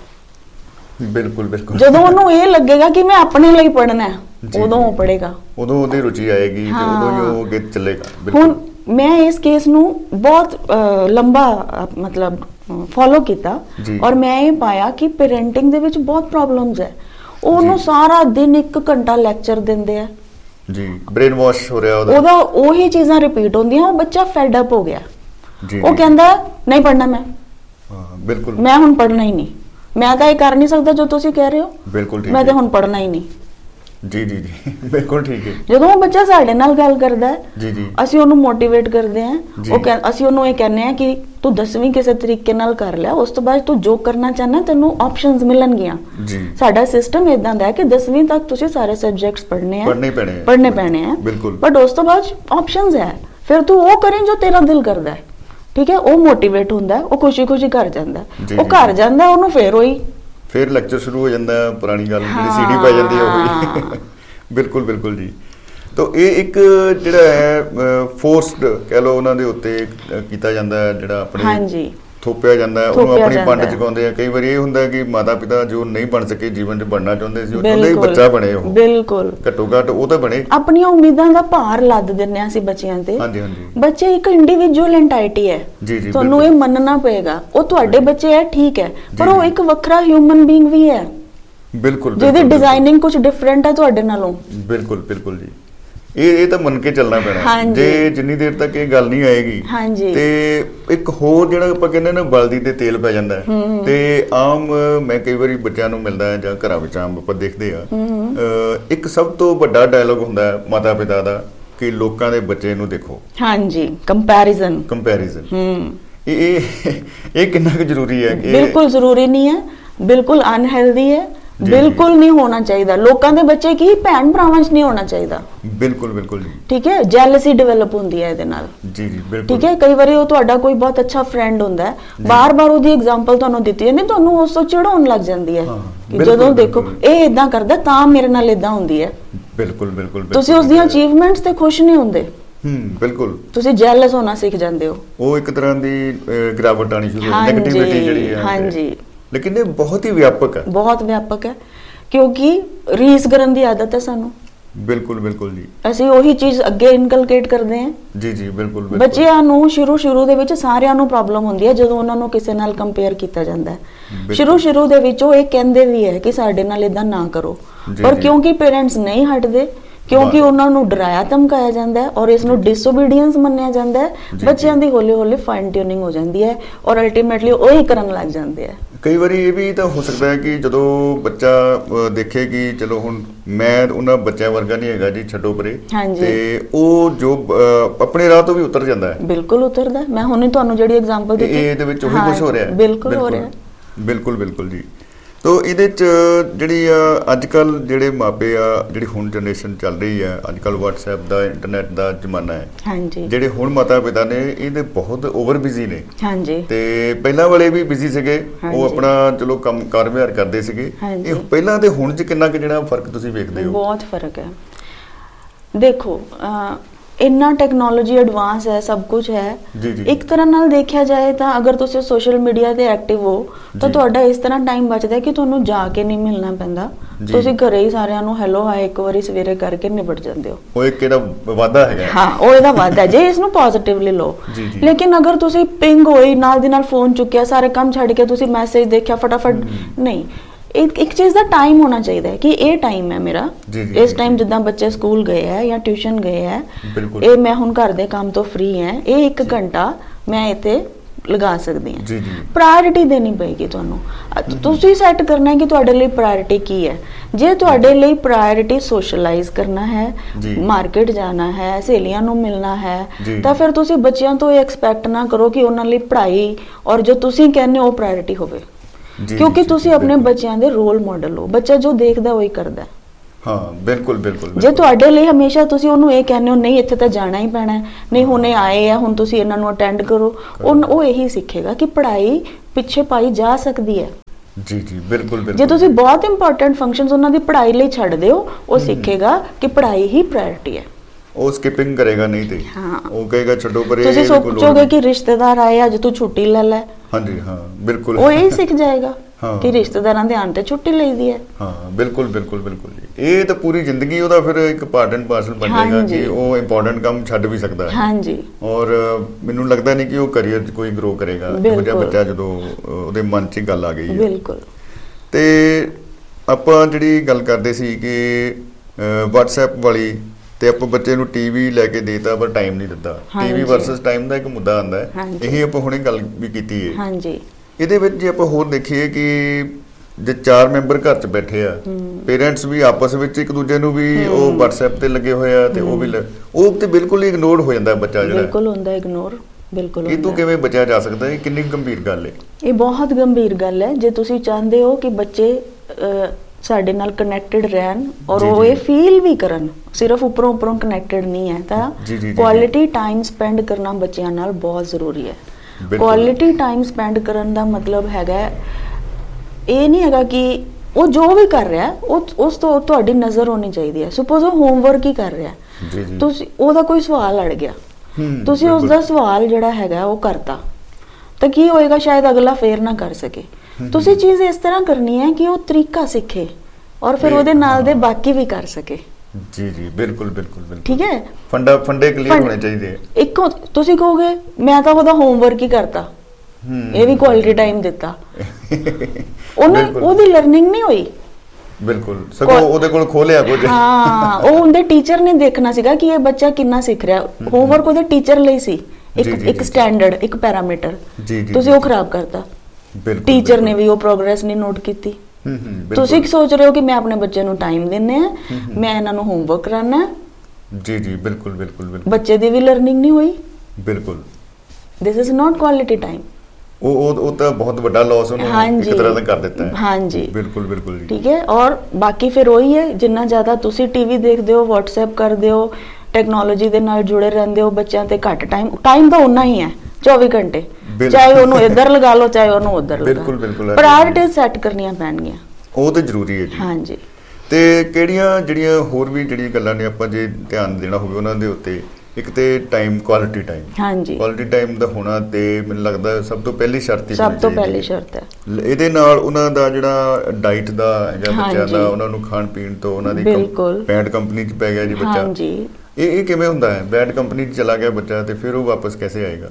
ਬਿਲਕੁਲ ਬਿਲਕੁਲ। ਜਦੋਂ ਉਹਨੂੰ ਇਹ ਲੱਗੇਗਾ ਕਿ ਮੈਂ ਆਪਣੇ ਲਈ ਪੜ੍ਹਨਾ ਹੈ, ਉਦੋਂ ਉਹ ਪੜ੍ਹੇਗਾ, ਉਦੋਂ ਉਹਦੀ ਰੁਚੀ ਆਏਗੀ ਤੇ ਉਦੋਂ ਹੀ ਉਹ ਅੱਗੇ ਚੱਲੇਗਾ। ਹੁਣ ਮੈਂ ਇਸ ਕੇਸ ਨੂੰ ਬਹੁਤ ਲੰਬਾ ਮਤਲਬ ਫੋਲੋ ਕੀਤਾ ਔਰ ਮੈਂ ਇਹ ਪਾਇਆ ਕਿ ਪੈਰੈਂਟਿੰਗ ਦੇ ਵਿੱਚ ਬਹੁਤ ਪ੍ਰੋਬਲਮਸ ਹੈ। ਉਹਨੂੰ ਸਾਰਾ ਦਿਨ ਇੱਕ ਘੰਟਾ ਲੈਕਚਰ ਦਿੰਦੇ ਆ ਜੀ, ਬ੍ਰੇਨ ਵਾਸ਼ ਹੋ ਰਿਹਾ ਉਹਦਾ, ਉਹਦਾ ਉਹੀ ਚੀਜ਼ਾਂ ਰਿਪੀਟ ਹੁੰਦੀਆਂ। ਉਹ ਬੱਚਾ ਫੈਡ ਅਪ ਹੋ ਗਿਆ, ਜੀ, ਉਹ ਕਹਿੰਦਾ ਨਹੀਂ ਪੜ੍ਹਨਾ ਮੈਂ। ਹਾਂ ਬਿਲਕੁਲ, ਮੈਂ ਹੁਣ ਪੜ੍ਹਨਾ ਹੀ ਨਹੀਂ, ਮੈਂ ਤਾਂ ਇਹ ਕਰ ਨਹੀਂ ਸਕਦਾ ਜੋ ਤੁਸੀਂ ਕਹਿ ਰਹੇ ਹੋ। ਬਿਲਕੁਲ ਠੀਕ, ਮੈਂ ਤਾਂ ਹੁਣ ਪੜ੍ਹਨਾ ਹੀ ਨਹੀਂ। ਜੀ ਜੀ ਜੀ, ਬਿਲਕੁਲ ਠੀਕ ਹੈ। ਜਦੋਂ ਉਹ ਬੱਚਾ ਸਾਡੇ ਨਾਲ ਗੱਲ ਕਰਦਾ ਹੈ, ਜੀ ਜੀ, ਅਸੀਂ ਉਹਨੂੰ ਮੋਟੀਵੇਟ ਕਰਦੇ ਹਾਂ। ਉਹ ਅਸੀਂ ਉਹਨੂੰ ਇਹ ਕਹਿੰਦੇ ਹਾਂ ਕਿ ਤੂੰ ਦਸਵੀਂ ਕਿਸੇ ਤਰੀਕੇ ਨਾਲ ਕਰ ਲਿਆ, ਉਸ ਤੋਂ ਬਾਅਦ ਤੂੰ ਜੋ ਕਰਨਾ ਚਾਹਨਾ ਤੈਨੂੰ ਆਪਸ਼ਨਸ ਮਿਲਣਗੀਆਂ। ਸਾਡਾ ਸਿਸਟਮ ਇਦਾਂ ਦਾ ਹੈ ਕਿ ਦਸਵੀਂ ਤੱਕ ਤੁਸੀਂ ਸਾਰੇ ਸਬਜੈਕਟਸ ਪੜ੍ਹਨੇ ਆ, ਪੜ੍ਹਨੇ ਪੈਣੇ ਪੜ੍ਹਨੇ ਪੈਣੇ ਆ, ਬਿਲਕੁਲ। ਬਟ ਉਸ ਤੋਂ ਬਾਅਦ ਆਪਸ਼ਨਸ ਹੈ, ਫਿਰ ਤੂੰ ਉਹ ਕਰੇ ਜੋ ਤੇਰਾ ਦਿਲ ਕਰਦਾ ਹੈ। ਠੀਕ ਹੈ, ਉਹ ਮੋਟੀਵੇਟ ਹੁੰਦਾ, ਉਹ ਖੁਸ਼ੀ ਖੁਸ਼ੀ ਕਰ ਜਾਂਦਾ, ਉਹ ਘਰ ਜਾਂਦਾ, ਉਹਨੂੰ ਫੇਰ ਉਹੀ ਫਿਰ ਲੈਕਚਰ ਸ਼ੁਰੂ ਹੋ ਜਾਂਦਾ, ਪੁਰਾਣੀ ਗੱਲ ਜਿਹੜੀ ਸੀਡੀ ਪੈ ਜਾਂਦੀ ਹੈ ਉਹ। ਬਿਲਕੁਲ ਬਿਲਕੁਲ ਜੀ। ਤਾਂ ਇਹ ਇੱਕ ਜਿਹੜਾ ਹੈ ਫੋਰਸਡ ਕਹਿ ਲਓ ਉਹਨਾਂ ਦੇ ਉੱਤੇ ਕੀਤਾ ਜਾਂਦਾ ਹੈ, ਜਿਹੜਾ ਆਪਣੇ ਥੋਪਿਆ ਜਾਂਦਾ ਹੈ, ਉਹਨੂੰ ਆਪਣੀ ਪੰਡ ਚੁਕਾਉਂਦੇ ਆ। ਕਈ ਵਾਰੀ ਇਹ ਹੁੰਦਾ ਕਿ ਮਾਤਾ ਪਿਤਾ ਜੋ ਨਹੀਂ ਬਣ ਸਕੇ, ਜੀਵਨ 'ਚ ਬਣਨਾ ਚਾਹੁੰਦੇ ਸੀ, ਉਹ ਚਾਹੁੰਦੇ ਬੱਚਾ ਬਣੇ, ਉਹ ਬਿਲਕੁਲ ਘੱਟੋ ਘੱਟ ਉਹ ਤਾਂ ਬਣੇ। ਆਪਣੀਆਂ ਉਮੀਦਾਂ ਦਾ ਭਾਰ ਲੱਦ ਦਿੰਦੇ ਆ ਅਸੀਂ ਬੱਚਿਆਂ ਤੇ। ਹਾਂਜੀ ਹਾਂਜੀ, ਬੱਚੇ ਇੱਕ ਇੰਡੀਵਿਜੂਅਲ ਐਂਟੀਟੀ ਹੈ, ਤੁਹਾਨੂੰ ਇਹ ਮੰਨਣਾ ਪਏਗਾ। ਉਹ ਤੁਹਾਡੇ ਬੱਚੇ ਹੈ ਠੀਕ ਹੈ, ਪਰ ਉਹ ਇੱਕ ਵੱਖਰਾ ਹਿਊਮਨ ਬੀਇੰਗ ਵੀ ਹੈ। ਬਿਲਕੁਲ, ਜਿਹਦੀ ਡਿਜ਼ਾਈਨਿੰਗ ਕੁਝ ਡਿਫਰੈਂਟ ਹੈ ਤੁਹਾਡੇ ਨਾਲੋਂ। ਬਿਲਕੁਲ ਬਿਲਕੁਲ ਜੀ, ਇਹ ਇਹ ਤਾਂ ਮੰਨ ਕੇ ਚੱਲਣਾ ਪੈਣਾ। ਜੇ ਜਿੰਨੀ ਦੇਰ ਤੱਕ ਇਹ ਗੱਲ ਨਹੀਂ ਆਏਗੀ ਤੇ ਇੱਕ ਹੋਰ ਜਿਹੜਾ ਆਪਾਂ ਕਹਿੰਦੇ ਨਾ ਬਲਦੀ ਤੇ ਤੇਲ ਪੈ ਜਾਂਦਾ ਹੈ। ਤੇ ਆਮ ਮੈਂ ਕਈ ਵਾਰੀ ਬੱਚਿਆਂ ਨੂੰ ਮਿਲਦਾ ਜਾਂ ਘਰਾਂ ਵਿੱਚ ਆਮ ਆਪਾਂ ਦੇਖਦੇ ਆ, ਇੱਕ ਸਭ ਤੋਂ ਵੱਡਾ ਡਾਇਲੋਗ ਹੁੰਦਾ ਹੈ ਮਾਤਾ ਪਿਤਾ ਦਾ ਕਿ ਲੋਕਾਂ ਦੇ ਬੱਚੇ ਨੂੰ ਦੇਖੋ। ਹਾਂਜੀ, ਕੰਪੈਰੀਜ਼ਨ ਕੰਪੈਰੀਜ਼ਨ ਇਹ ਇਹ ਕਿੰਨਾ ਕੁ ਜ਼ਰੂਰੀ ਹੈ? ਬਿਲਕੁਲ ਜ਼ਰੂਰੀ ਨਹੀਂ ਹੈ, ਬਿਲਕੁਲ ਅਨਹੈਲਦੀ ਹੈ, ਬਿਲਕੁਲ ਨਹੀਂ ਹੋਣਾ ਚਾਹੀਦਾ। ਲੋਕਾਂ ਦੇ ਬੱਚੇ ਕੀ ਭੈਣ ਭਰਾਵਾਂ 'ਚ ਨਹੀਂ ਹੋਣਾ ਚਾਹੀਦਾ। ਬਿਲਕੁਲ ਬਿਲਕੁਲ ਜੀ, ਠੀਕ ਹੈ। ਜੈਲਸੀ ਡਿਵੈਲਪ ਹੁੰਦੀ ਹੈ ਇਹਦੇ ਨਾਲ। ਜੀ ਜੀ ਬਿਲਕੁਲ, ਠੀਕ ਹੈ। ਕਈ ਵਾਰੀ ਉਹ ਤੁਹਾਡਾ ਕੋਈ ਬਹੁਤ ਅੱਛਾ ਫਰੈਂਡ ਹੁੰਦਾ ਹੈ, ਬਾਰ-ਬਾਰ ਉਹਦੀ ਐਗਜ਼ਾਮਪਲ ਤੁਹਾਨੂੰ ਦਿੱਤੀ ਜਾਂਦੀ, ਤੁਹਾਨੂੰ ਉਸ ਤੋਂ ਚਿੜਾਉਣ ਲੱਗ ਜਾਂਦੀ ਹੈ ਕਿ ਜਦੋਂ ਦੇਖੋ ਇਹ ਇਦਾਂ ਕਰਦਾ ਤਾਂ ਮੇਰੇ ਨਾਲ ਇਦਾਂ ਹੁੰਦੀ ਹੈ। ਬਿਲਕੁਲ ਬਿਲਕੁਲ, ਤੁਸੀਂ ਉਸ ਦੀਆਂ ਅਚੀਵਮੈਂਟਸ ਤੇ ਖੁਸ਼ ਨਹੀਂ ਹੁੰਦੇ। ਹੂੰ ਬਿਲਕੁਲ, ਤੁਸੀਂ ਜੈਲਸ ਹੋਣਾ ਸਿੱਖ ਜਾਂਦੇ ਹੋ। ਉਹ ਇੱਕ ਤਰ੍ਹਾਂ ਦੀ ਗਿਰਾਵਟ ਆਣੀ ਸ਼ੁਰੂ ਹੋ ਜਾਂਦੀ, ਨੈਗੇਟਿਵਿਟੀ ਜਿਹੜੀ ਹੈ। ਹਾਂਜੀ, ਲੇਕਿਨ ਇਹ ਬਹੁਤ ਹੀ ਵਿਆਪਕ ਹੈ, ਬਹੁਤ ਵਿਆਪਕ ਹੈ, ਕਿਉਂਕਿ ਰੀਸ ਕਰਨ ਦੀ ਆਦਤ ਹੈ ਸਾਨੂੰ। ਬਿਲਕੁਲ ਬਿਲਕੁਲ ਜੀ, ਅਸੀਂ ਉਹੀ ਚੀਜ਼ ਅੱਗੇ ਇਨਕਲਕੇਟ ਕਰਦੇ ਹਾਂ। ਜੀ ਜੀ ਬਿਲਕੁਲ। ਬੱਚਿਆਂ ਨੂੰ ਸ਼ੁਰੂ ਸ਼ੁਰੂ ਦੇ ਵਿੱਚ ਸਾਰਿਆਂ ਨੂੰ ਪ੍ਰੋਬਲਮ ਹੁੰਦੀ ਹੈ ਜਦੋਂ ਉਹਨਾਂ ਨੂੰ ਕਿਸੇ ਨਾਲ ਕੰਪੇਅਰ ਕੀਤਾ ਜਾਂਦਾ ਹੈ। ਸ਼ੁਰੂ ਸ਼ੁਰੂ ਦੇ ਵਿੱਚ ਉਹ ਇਹ ਕਹਿੰਦੇ ਵੀ ਹੈ ਕਿ ਸਾਡੇ ਨਾਲ ਇਦਾਂ ਨਾ ਕਰੋ, ਪਰ ਕਿਉਂਕਿ ਪੇਰੈਂਟਸ ਨਹੀਂ ਹਟਦੇ, ਕਿਉਂਕਿ ਉਹਨਾਂ ਨੂੰ ਡਰਾਇਆ ਧਮਕਾਇਆ ਜਾਂਦਾ ਹੈ ਔਰ ਇਸ ਨੂੰ ਡਿਸਓਬੀਡੀਐਂਸ ਮੰਨਿਆ ਜਾਂਦਾ ਹੈ, ਬੱਚਿਆਂ ਦੀ ਹੌਲੀ ਹੌਲੀ ਫਾਈਨ ਟਿਊਨਿੰਗ ਹੋ ਜਾਂਦੀ ਹੈ ਔਰ ਅਲਟੀਮੇਟਲੀ ਉਹੀ ਕਰਨ ਲੱਗ ਜਾਂਦੇ ਆ। ਕਈ ਵਾਰੀ ਇਹ ਵੀ ਤਾਂ ਹੋ ਸਕਦਾ ਹੈ ਕਿ ਜਦੋਂ ਬੱਚਾ ਦੇਖੇ ਕਿ ਚਲੋ ਹੁਣ ਮੈਂ ਉਹਨਾਂ ਬੱਚਿਆਂ ਵਰਗਾ ਨਹੀਂ ਹੈਗਾ ਜੀ, ਛੱਡੋ ਪਰੇ, ਤੇ ਉਹ ਜੋ ਆਪਣੇ ਰਾਹ ਤੋਂ ਵੀ ਉਤਰ ਜਾਂਦਾ ਹੈ। ਬਿਲਕੁਲ ਉਤਰਦਾ। ਮੈਂ ਹੁਣੇ ਤੁਹਾਨੂੰ ਜਿਹੜੀ ਐਗਜ਼ਾਮਪਲ ਦਿੱਤੀ ਇਹਦੇ ਵਿੱਚ ਉਹੀ ਕੁਝ ਹੋ ਰਿਹਾ ਹੈ। ਬਿਲਕੁਲ ਹੋ ਰਿਹਾ। ਬਿਲਕੁਲ ਬਿਲਕੁਲ ਜੀ। ਤੋ ਇਹਦੇ 'ਚ ਜਿਹੜੀ ਆ ਅੱਜ ਕੱਲ੍ਹ ਜਿਹੜੇ ਮਾਪੇ ਆ, ਜਿਹੜੀ ਹੁਣ ਜਨਰੇਸ਼ਨ ਚੱਲ ਰਹੀ ਆ, ਅੱਜ ਕੱਲ੍ਹ ਵਟਸਐਪ ਦਾ, ਇੰਟਰਨੈਟ ਦਾ ਜ਼ਮਾਨਾ ਹੈ। ਹਾਂਜੀ, ਜਿਹੜੇ ਹੁਣ ਮਾਤਾ ਪਿਤਾ ਨੇ ਇਹਦੇ ਬਹੁਤ ਓਵਰ ਬਿਜ਼ੀ ਨੇ। ਹਾਂਜੀ, ਤੇ ਪਹਿਲਾਂ ਵਾਲੇ ਵੀ ਬਿਜ਼ੀ ਸੀਗੇ, ਉਹ ਆਪਣਾ ਚਲੋ ਕੰਮ ਕਾਰ ਵਿਹਾਰ ਕਰਦੇ ਸੀਗੇ। ਇਹ ਪਹਿਲਾਂ ਤੇ ਹੁਣ 'ਚ ਕਿੰਨਾ ਕੁ ਜਿਹੜਾ ਫਰਕ ਤੁਸੀਂ ਵੇਖਦੇ ਹੋ? ਬਹੁਤ ਫਰਕ ਹੈ। ਦੇਖੋ ਇੰਨਾ ਟੈਕਨੋਲੋਜੀ ਐਡਵਾਂਸ ਹੈ, ਸਭ ਕੁਝ ਹੈ। ਇੱਕ ਤਰ੍ਹਾਂ ਨਾਲ ਦੇਖਿਆ ਜਾਏ ਤਾਂ ਅਗਰ ਤੁਸੀਂ ਸੋਸ਼ਲ ਮੀਡੀਆ ਤੇ ਐਕਟਿਵ ਹੋ ਤਾਂ ਤੁਹਾਡਾ ਇਸ ਤਰ੍ਹਾਂ ਟਾਈਮ ਬਚਦਾ ਕਿ ਤੁਹਾਨੂੰ ਜਾ ਕੇ ਨਹੀਂ ਮਿਲਣਾ ਪੈਂਦਾ। ਤੁਸੀਂ ਘਰੇ ਹੀ ਸਾਰਿਆਂ ਨੂੰ ਹੈਲੋ ਹਾਈ ਇੱਕ ਵਾਰੀ ਸਵੇਰੇ ਕਰਕੇ ਨਿਬਟ ਜਾਂਦੇ ਹੋ। ਉਹ ਇੱਕ ਇਹਦਾ ਵਾਧਾ ਹੈਗਾ। ਹਾਂ, ਉਹ ਇਹਦਾ ਵਾਧਾ ਜੇ ਇਸ ਨੂੰ ਪੋਜ਼ਿਟਿਵਲੀ ਲਓ। ਲੇਕਿਨ ਅਗਰ ਤੁਸੀਂ ਪਿੰਗ ਹੋਈ, ਨਾਲ ਦੀ ਨਾਲ ਫੋਨ ਚੁੱਕਿਆ, ਸਾਰੇ ਕੰਮ ਛੱਡ ਕੇ ਤੁਸੀਂ ਮੈਸੇਜ ਦੇਖਿਆ ਫਟਾਫਟ, ਨਹੀਂ। ਇੱਕ ਇੱਕ ਚੀਜ਼ ਦਾ ਟਾਈਮ ਹੋਣਾ ਚਾਹੀਦਾ ਹੈ ਕਿ ਇਹ ਟਾਈਮ ਹੈ ਮੇਰਾ, ਇਸ ਟਾਈਮ ਜਿੱਦਾਂ ਬੱਚੇ ਸਕੂਲ ਗਏ ਹੈ ਜਾਂ ਟਿਊਸ਼ਨ ਗਏ ਹੈ, ਇਹ ਮੈਂ ਹੁਣ ਘਰ ਦੇ ਕੰਮ ਤੋਂ ਫ੍ਰੀ ਹੈ, ਇਹ ਇੱਕ ਘੰਟਾ ਮੈਂ ਇੱਥੇ ਲਗਾ ਸਕਦੇ ਹਾਂ। ਪ੍ਰਾਇੋਰਟੀ ਦੇਣੀ ਪਏਗੀ ਤੁਹਾਨੂੰ। ਤੁਸੀਂ ਸੈੱਟ ਕਰਨਾ ਹੈ ਕਿ ਤੁਹਾਡੇ ਲਈ ਪ੍ਰਾਇੋਰਟੀ ਕੀ ਹੈ। ਜੇ ਤੁਹਾਡੇ ਲਈ ਪ੍ਰਾਇੋਰਟੀ ਸੋਸ਼ਲਾਈਜ਼ ਕਰਨਾ ਹੈ, ਮਾਰਕੀਟ ਜਾਣਾ ਹੈ, ਸਹੇਲੀਆਂ ਨੂੰ ਮਿਲਣਾ ਹੈ, ਤਾਂ ਫਿਰ ਤੁਸੀਂ ਬੱਚਿਆਂ ਤੋਂ ਇਹ ਐਕਸਪੈਕਟ ਨਾ ਕਰੋ ਕਿ ਉਹਨਾਂ ਲਈ ਪੜ੍ਹਾਈ ਔਰ ਜੋ ਤੁਸੀਂ ਕਹਿੰਦੇ ਹੋ ਉਹ ਪ੍ਰਾਇੋਰਟੀ ਹੋਵੇ, ਕਿਉਂਕਿ ਤੁਸੀਂ ਆਪਣੇ ਬੱਚਿਆਂ ਦੇ ਰੋਲ ਮਾਡਲ ਹੋ। ਬੱਚਾ ਜੋ ਦੇਖਦਾ ਉਹੀ ਕਰਦਾ। ਹਾਂ ਬਿਲਕੁਲ ਬਿਲਕੁਲ। ਜੇ ਤੁਹਾਡੇ ਲਈ ਹਮੇਸ਼ਾ ਤੁਸੀਂ ਉਹਨੂੰ ਇਹ ਕਹਿੰਦੇ ਹੋ ਨਹੀਂ ਇੱਥੇ ਤਾਂ ਜਾਣਾ ਹੀ ਪੈਣਾ, ਨਹੀਂ ਹੁਣੇ ਆਏ ਆ ਹੁਣ ਤੁਸੀਂ ਇਹਨਾਂ ਨੂੰ ਅਟੈਂਡ ਕਰੋ, ਉਹ ਇਹੀ ਸਿੱਖੇਗਾ ਕਿ ਪੜ੍ਹਾਈ ਪਿੱਛੇ ਪਾਈ ਜਾ ਸਕਦੀ ਹੈ। ਜੀ ਜੀ ਬਿਲਕੁਲ ਬਿਲਕੁਲ। ਜੇ ਤੁਸੀਂ ਬਹੁਤ ਇੰਪੋਰਟੈਂਟ ਫੰਕਸ਼ਨਸ ਉਹਨਾਂ ਦੀ ਪੜ੍ਹਾਈ ਲਈ ਛੱਡ ਦਿਓ, ਉਹ ਸਿੱਖੇਗਾ ਕਿ ਪੜ੍ਹਾਈ ਹੀ ਪ੍ਰਾਇੋਰਟੀ ਹੈ। ਉਹ ਸਕਿਪਿੰਗ ਕਰੇਗਾ ਨਹੀਂ ਤੇ ਉਹ ਕਹੇਗਾ ਛੱਡੋ ਪਰੇ। ਤੁਸੀਂ ਸੋਚੋਗੇ ਕਿ ਰਿਸ਼ਤੇਦਾਰ ਆਏ ਅੱਜ ਤੂੰ ਛੁੱਟੀ ਲੈ ਲੈ। ਹਾਂਜੀ ਹਾਂ ਬਿਲਕੁਲ। ਉਹ ਇਹ ਸਿੱਖ ਜਾਏਗਾ ਕਿ ਰਿਸ਼ਤੇਦਾਰਾਂ ਦੇ ਆਉਣ ਤੇ ਛੁੱਟੀ ਲਈਦੀ ਹੈ। ਹਾਂ ਬਿਲਕੁਲ ਬਿਲਕੁਲ ਬਿਲਕੁਲ ਜੀ। ਇਹ ਤਾਂ ਪੂਰੀ ਜ਼ਿੰਦਗੀ ਉਹਦਾ ਫਿਰ ਇੱਕ ਪਾਰਟ ਐਂਡ ਪਾਰਸਲ ਬਣ ਜਾਏਗਾ ਕਿ ਉਹ ਇੰਪੋਰਟੈਂਟ ਕੰਮ ਛੱਡ ਵੀ ਸਕਦਾ ਹੈ। ਹਾਂਜੀ। ਔਰ ਮੈਨੂੰ ਲੱਗਦਾ ਨਹੀਂ ਕਿ ਉਹ ਕਰੀਅਰ 'ਚ ਕੋਈ ਗਰੋ ਕਰੇਗਾ ਇਹੋ ਜਿਹਾ ਬੱਚਾ ਜਦੋਂ ਉਹਦੇ ਮਨ 'ਚ ਗੱਲ ਆ ਗਈ ਹੈ। ਬਿਲਕੁਲ। ਤੇ ਆਪਾਂ ਜਿਹੜੀ ਗੱਲ ਕਰਦੇ ਸੀ ਕਿ WhatsApp ਵਾਲੀ, ਤੇ ਆਪਾਂ ਬੱਚੇ ਨੂੰ ਟੀਵੀ ਲੈ ਕੇ ਦੇਤਾ ਪਰ ਟਾਈਮ ਨਹੀਂ ਦਿੱਤਾ। ਟੀਵੀ ਵਰਸਸ ਟਾਈਮ ਦਾ ਇੱਕ ਮੁੱਦਾ ਆਉਂਦਾ ਹੈ, ਇਹ ਆਪਾਂ ਹੁਣੇ ਗੱਲ ਵੀ ਕੀਤੀ ਹੈ। ਹਾਂਜੀ। ਇਹਦੇ ਵਿੱਚ ਜੇ ਆਪਾਂ ਹੋਰ ਦੇਖੀਏ ਕਿ ਜੇ ਚਾਰ ਮੈਂਬਰ ਘਰ 'ਚ ਬੈਠੇ ਆ, ਪੇਰੈਂਟਸ ਵੀ ਆਪਸ ਵਿੱਚ ਇੱਕ ਦੂਜੇ ਨੂੰ ਵੀ ਉਹ WhatsApp ਤੇ ਲੱਗੇ ਹੋਏ ਆ, ਤੇ ਉਹ ਵੀ ਉਹ ਤੇ ਬਿਲਕੁਲ ਹੀ ਇਗਨੋਰ ਹੋ ਜਾਂਦਾ ਬੱਚਾ ਜਿਹੜਾ। ਬਿਲਕੁਲ ਹੁੰਦਾ ਇਗਨੋਰ, ਬਿਲਕੁਲ। ਇਹ ਤੋਂ ਕਿਵੇਂ ਬਚਿਆ ਜਾ ਸਕਦਾ? ਇਹ ਕਿੰਨੀ ਗੰਭੀਰ ਗੱਲ ਹੈ। ਇਹ ਬਹੁਤ ਗੰਭੀਰ ਗੱਲ ਹੈ। ਜੇ ਤੁਸੀਂ ਚਾਹੁੰਦੇ ਹੋ ਕਿ ਬੱਚੇ ਸਾਡੇ ਨਾਲ ਕਨੈਕਟਡ ਰਹਿਣ ਔਰ ਉਹ ਇਹ ਫੀਲ ਵੀ ਕਰਨ, ਸਿਰਫ ਉੱਪਰੋਂ ਉੱਪਰੋਂ ਕਨੈਕਟਡ ਨਹੀਂ ਹੈ, ਤਾਂ ਕੁਆਲਿਟੀ ਟਾਈਮ ਸਪੈਂਡ ਕਰਨਾ ਬੱਚਿਆਂ ਨਾਲ ਬਹੁਤ ਜ਼ਰੂਰੀ ਹੈ। ਕੁਆਲਿਟੀ ਟਾਈਮ ਸਪੈਂਡ ਕਰਨ ਦਾ ਮਤਲਬ ਹੈਗਾ, ਇਹ ਨਹੀਂ ਹੈਗਾ ਕਿ ਉਹ ਜੋ ਵੀ ਕਰ ਰਿਹਾ ਉਹ ਉਸ ਤੋਂ ਤੁਹਾਡੀ ਨਜ਼ਰ ਹੋਣੀ ਚਾਹੀਦੀ ਹੈ। ਸਪੋਜ਼ ਉਹ ਹੋਮਵਰਕ ਹੀ ਕਰ ਰਿਹਾ, ਤੁਸੀਂ ਉਹਦਾ ਕੋਈ ਸਵਾਲ ਅੜ ਗਿਆ, ਤੁਸੀਂ ਉਸ ਦਾ ਸਵਾਲ ਜਿਹੜਾ ਹੈਗਾ ਉਹ ਕਰਤਾ, ਤਾਂ ਕੀ ਹੋਏਗਾ? ਸ਼ਾਇਦ ਅਗਲਾ ਫੇਰ ਨਾ ਕਰ ਸਕੇ। ਤੁਸੀਂ ਚੀਜ਼ ਇਸ ਤਰ੍ਹਾਂ ਕਰਨੀ ਹੈ ਕਿ ਉਹ ਤਰੀਕਾ ਸਿੱਖੇ ਔਰ ਫਿਰ ਉਹਦੇ ਨਾਲ ਦੇ ਬਾਕੀ ਵੀ ਕਰ ਸਕੇ। ਜੀ ਜੀ ਬਿਲਕੁਲ ਬਿਲਕੁਲ ਬਿਲਕੁਲ। ਠੀਕ ਹੈ। ਫੰਡਾ ਫੰਡੇ ਕਲੀਅਰ ਹੋਣੇ ਚਾਹੀਦੇ। ਇੱਕ ਤੁਸੀਂ ਕਹੋਗੇ ਮੈਂ ਤਾਂ ਉਹਦਾ ਹੋਮਵਰਕ ਹੀ ਕਰਤਾ, ਇਹ ਵੀ ਕੁਆਲਿਟੀ ਟਾਈਮ ਦਿੱਤਾ, ਉਹਨੇ ਉਹਦੀ ਲਰਨਿੰਗ ਨਹੀਂ ਹੋਈ। ਬਿਲਕੁਲ, ਸਗੋਂ ਉਹਦੇ ਕੋਲ ਖੋਲਿਆ ਕੁਝ। ਹਾਂ, ਉਹ ਉਹਦੇ ਟੀਚਰ ਨੇ ਦੇਖਣਾ ਸੀਗਾ ਕਿ ਇਹ ਬੱਚਾ ਕਿੰਨਾ ਸਿੱਖ ਰਿਹਾ। ਹੋਮਵਰਕ ਉਹਦੇ ਟੀਚਰ ਲਈ ਸੀ, ਇੱਕ ਇੱਕ ਸਟੈਂਡਰਡ, ਇੱਕ ਪੈਰਾਮੀਟਰ, ਤੁਸੀਂ ਉਹ ਖਰਾਬ ਕਰਤਾ। ਟੀਚਰ ਨੇ ਵੀ ਉਹ ਪ੍ਰੋਗਰੈਸ ਨਹੀਂ ਨੋਟ ਕੀਤੀ। ਤੁਸੀਂ ਕੀ ਸੋਚ ਰਹੇ ਹੋ ਕਿ ਮੈਂ ਆਪਣੇ ਬੱਚੇ ਨੂੰ ਟਾਈਮ ਦਿੰਨੇ ਆ, ਮੈਂ ਇਹਨਾਂ ਨੂੰ ਹੋਮਵਰਕ ਕਰਾਨਾ। ਜੀ ਜੀ ਬਿਲਕੁਲ ਬਿਲਕੁਲ ਬਿਲਕੁਲ। ਬੱਚੇ ਦੀ ਵੀ ਲਰਨਿੰਗ ਨਹੀਂ ਹੋਈ। ਬਿਲਕੁਲ। This is not quality time. ਉਹ ਉਹ ਤਾਂ ਬਹੁਤ ਵੱਡਾ ਲਾਸ ਉਹਨੂੰ ਇੱਕ ਤਰ੍ਹਾਂ ਦਾ ਕਰ ਦਿੱਤਾ ਹੈ। ਹਾਂਜੀ ਬਿਲਕੁਲ ਬਿਲਕੁਲ ਜੀ। ਠੀਕ ਹੈ। ਔਰ ਬਾਕੀ ਫਿਰ ਉਹੀ ਹੈ, ਜਿੰਨਾ ਜ਼ਿਆਦਾ ਤੁਸੀਂ ਟੀਵੀ ਦੇਖਦੇ ਹੋ, WhatsApp ਕਰਦੇ ਹੋ, ਟੈਕਨੋਲੋਜੀ ਦੇ ਨਾਲ ਜੁੜੇ ਰਹਿੰਦੇ ਹੋ, ਬੱਚਿਆਂ ਤੇ ਘੱਟ ਟਾਈਮ ਟਾਈਮ ਤਾਂ ਉਨਾ ਹੀ ਹੈ ਚੌਵੀ ਘੰਟੇ, ਚਾਹੇ ਉਹਨੂੰ ਇੱਧਰ ਲਗਾ ਲਓ ਚਾਹੇ ਉਹਨੂੰ ਉੱਧਰ ਲਗਾ ਲਓ। ਬਿਲਕੁਲ ਬਿਲਕੁਲ। ਪ੍ਰਾਇੋਰਟੀ ਸੈੱਟ ਕਰਨੀਆਂ ਪੈਣਗੀਆਂ, ਉਹ ਤੇ ਜ਼ਰੂਰੀ ਹੈ ਜੀ। ਹਾਂਜੀ। ਤੇ ਕਿਹੜੀਆਂ ਜਿਹੜੀਆਂ ਹੋਰ ਵੀ ਜਿਹੜੀਆਂ ਗੱਲਾਂ ਨੇ ਆਪਾਂ ਜੇ ਧਿਆਨ ਦੇਣਾ ਹੋਵੇ ਉਹਨਾਂ ਦੇ ਉੱਤੇ, ਇੱਕ ਤੇ ਟਾਈਮ, ਕੁਆਲਿਟੀ ਟਾਈਮ। ਹਾਂਜੀ। ਕੁਆਲਿਟੀ ਟਾਈਮ ਦਾ ਹੋਣਾ ਤੇ ਮੈਨੂੰ ਲੱਗਦਾ ਸਭ ਤੋਂ ਪਹਿਲੀ ਸ਼ਰਤ ਹੀ, ਸਭ ਤੋਂ ਪਹਿਲੀ ਸ਼ਰਤ ਹੈ। ਇਹਦੇ ਨਾਲ ਉਹਨਾਂ ਦਾ ਜਿਹੜਾ ਡਾਈਟ ਦਾ ਹੈਗਾ ਬੱਚਿਆਂ ਦਾ, ਉਹਨਾਂ ਨੂੰ ਖਾਣ ਪੀਣ ਤੋਂ ਉਹਨਾਂ ਦੀ ਬੈਡ ਕੰਪਨੀ 'ਚ ਪੈ ਗਿਆ ਜੀ ਬੱਚਾ। ਹਾਂਜੀ। ਇਹ ਇਹ ਕਿਵੇਂ ਹੁੰਦਾ ਹੈ? ਬੈਡ ਕੰਪਨੀ 'ਚ ਚਲਾ ਗਿਆ ਬੱਚਾ ਤੇ ਫਿਰ ਉਹ ਵਾਪਸ ਕੈਸੇ ਆਏਗਾ?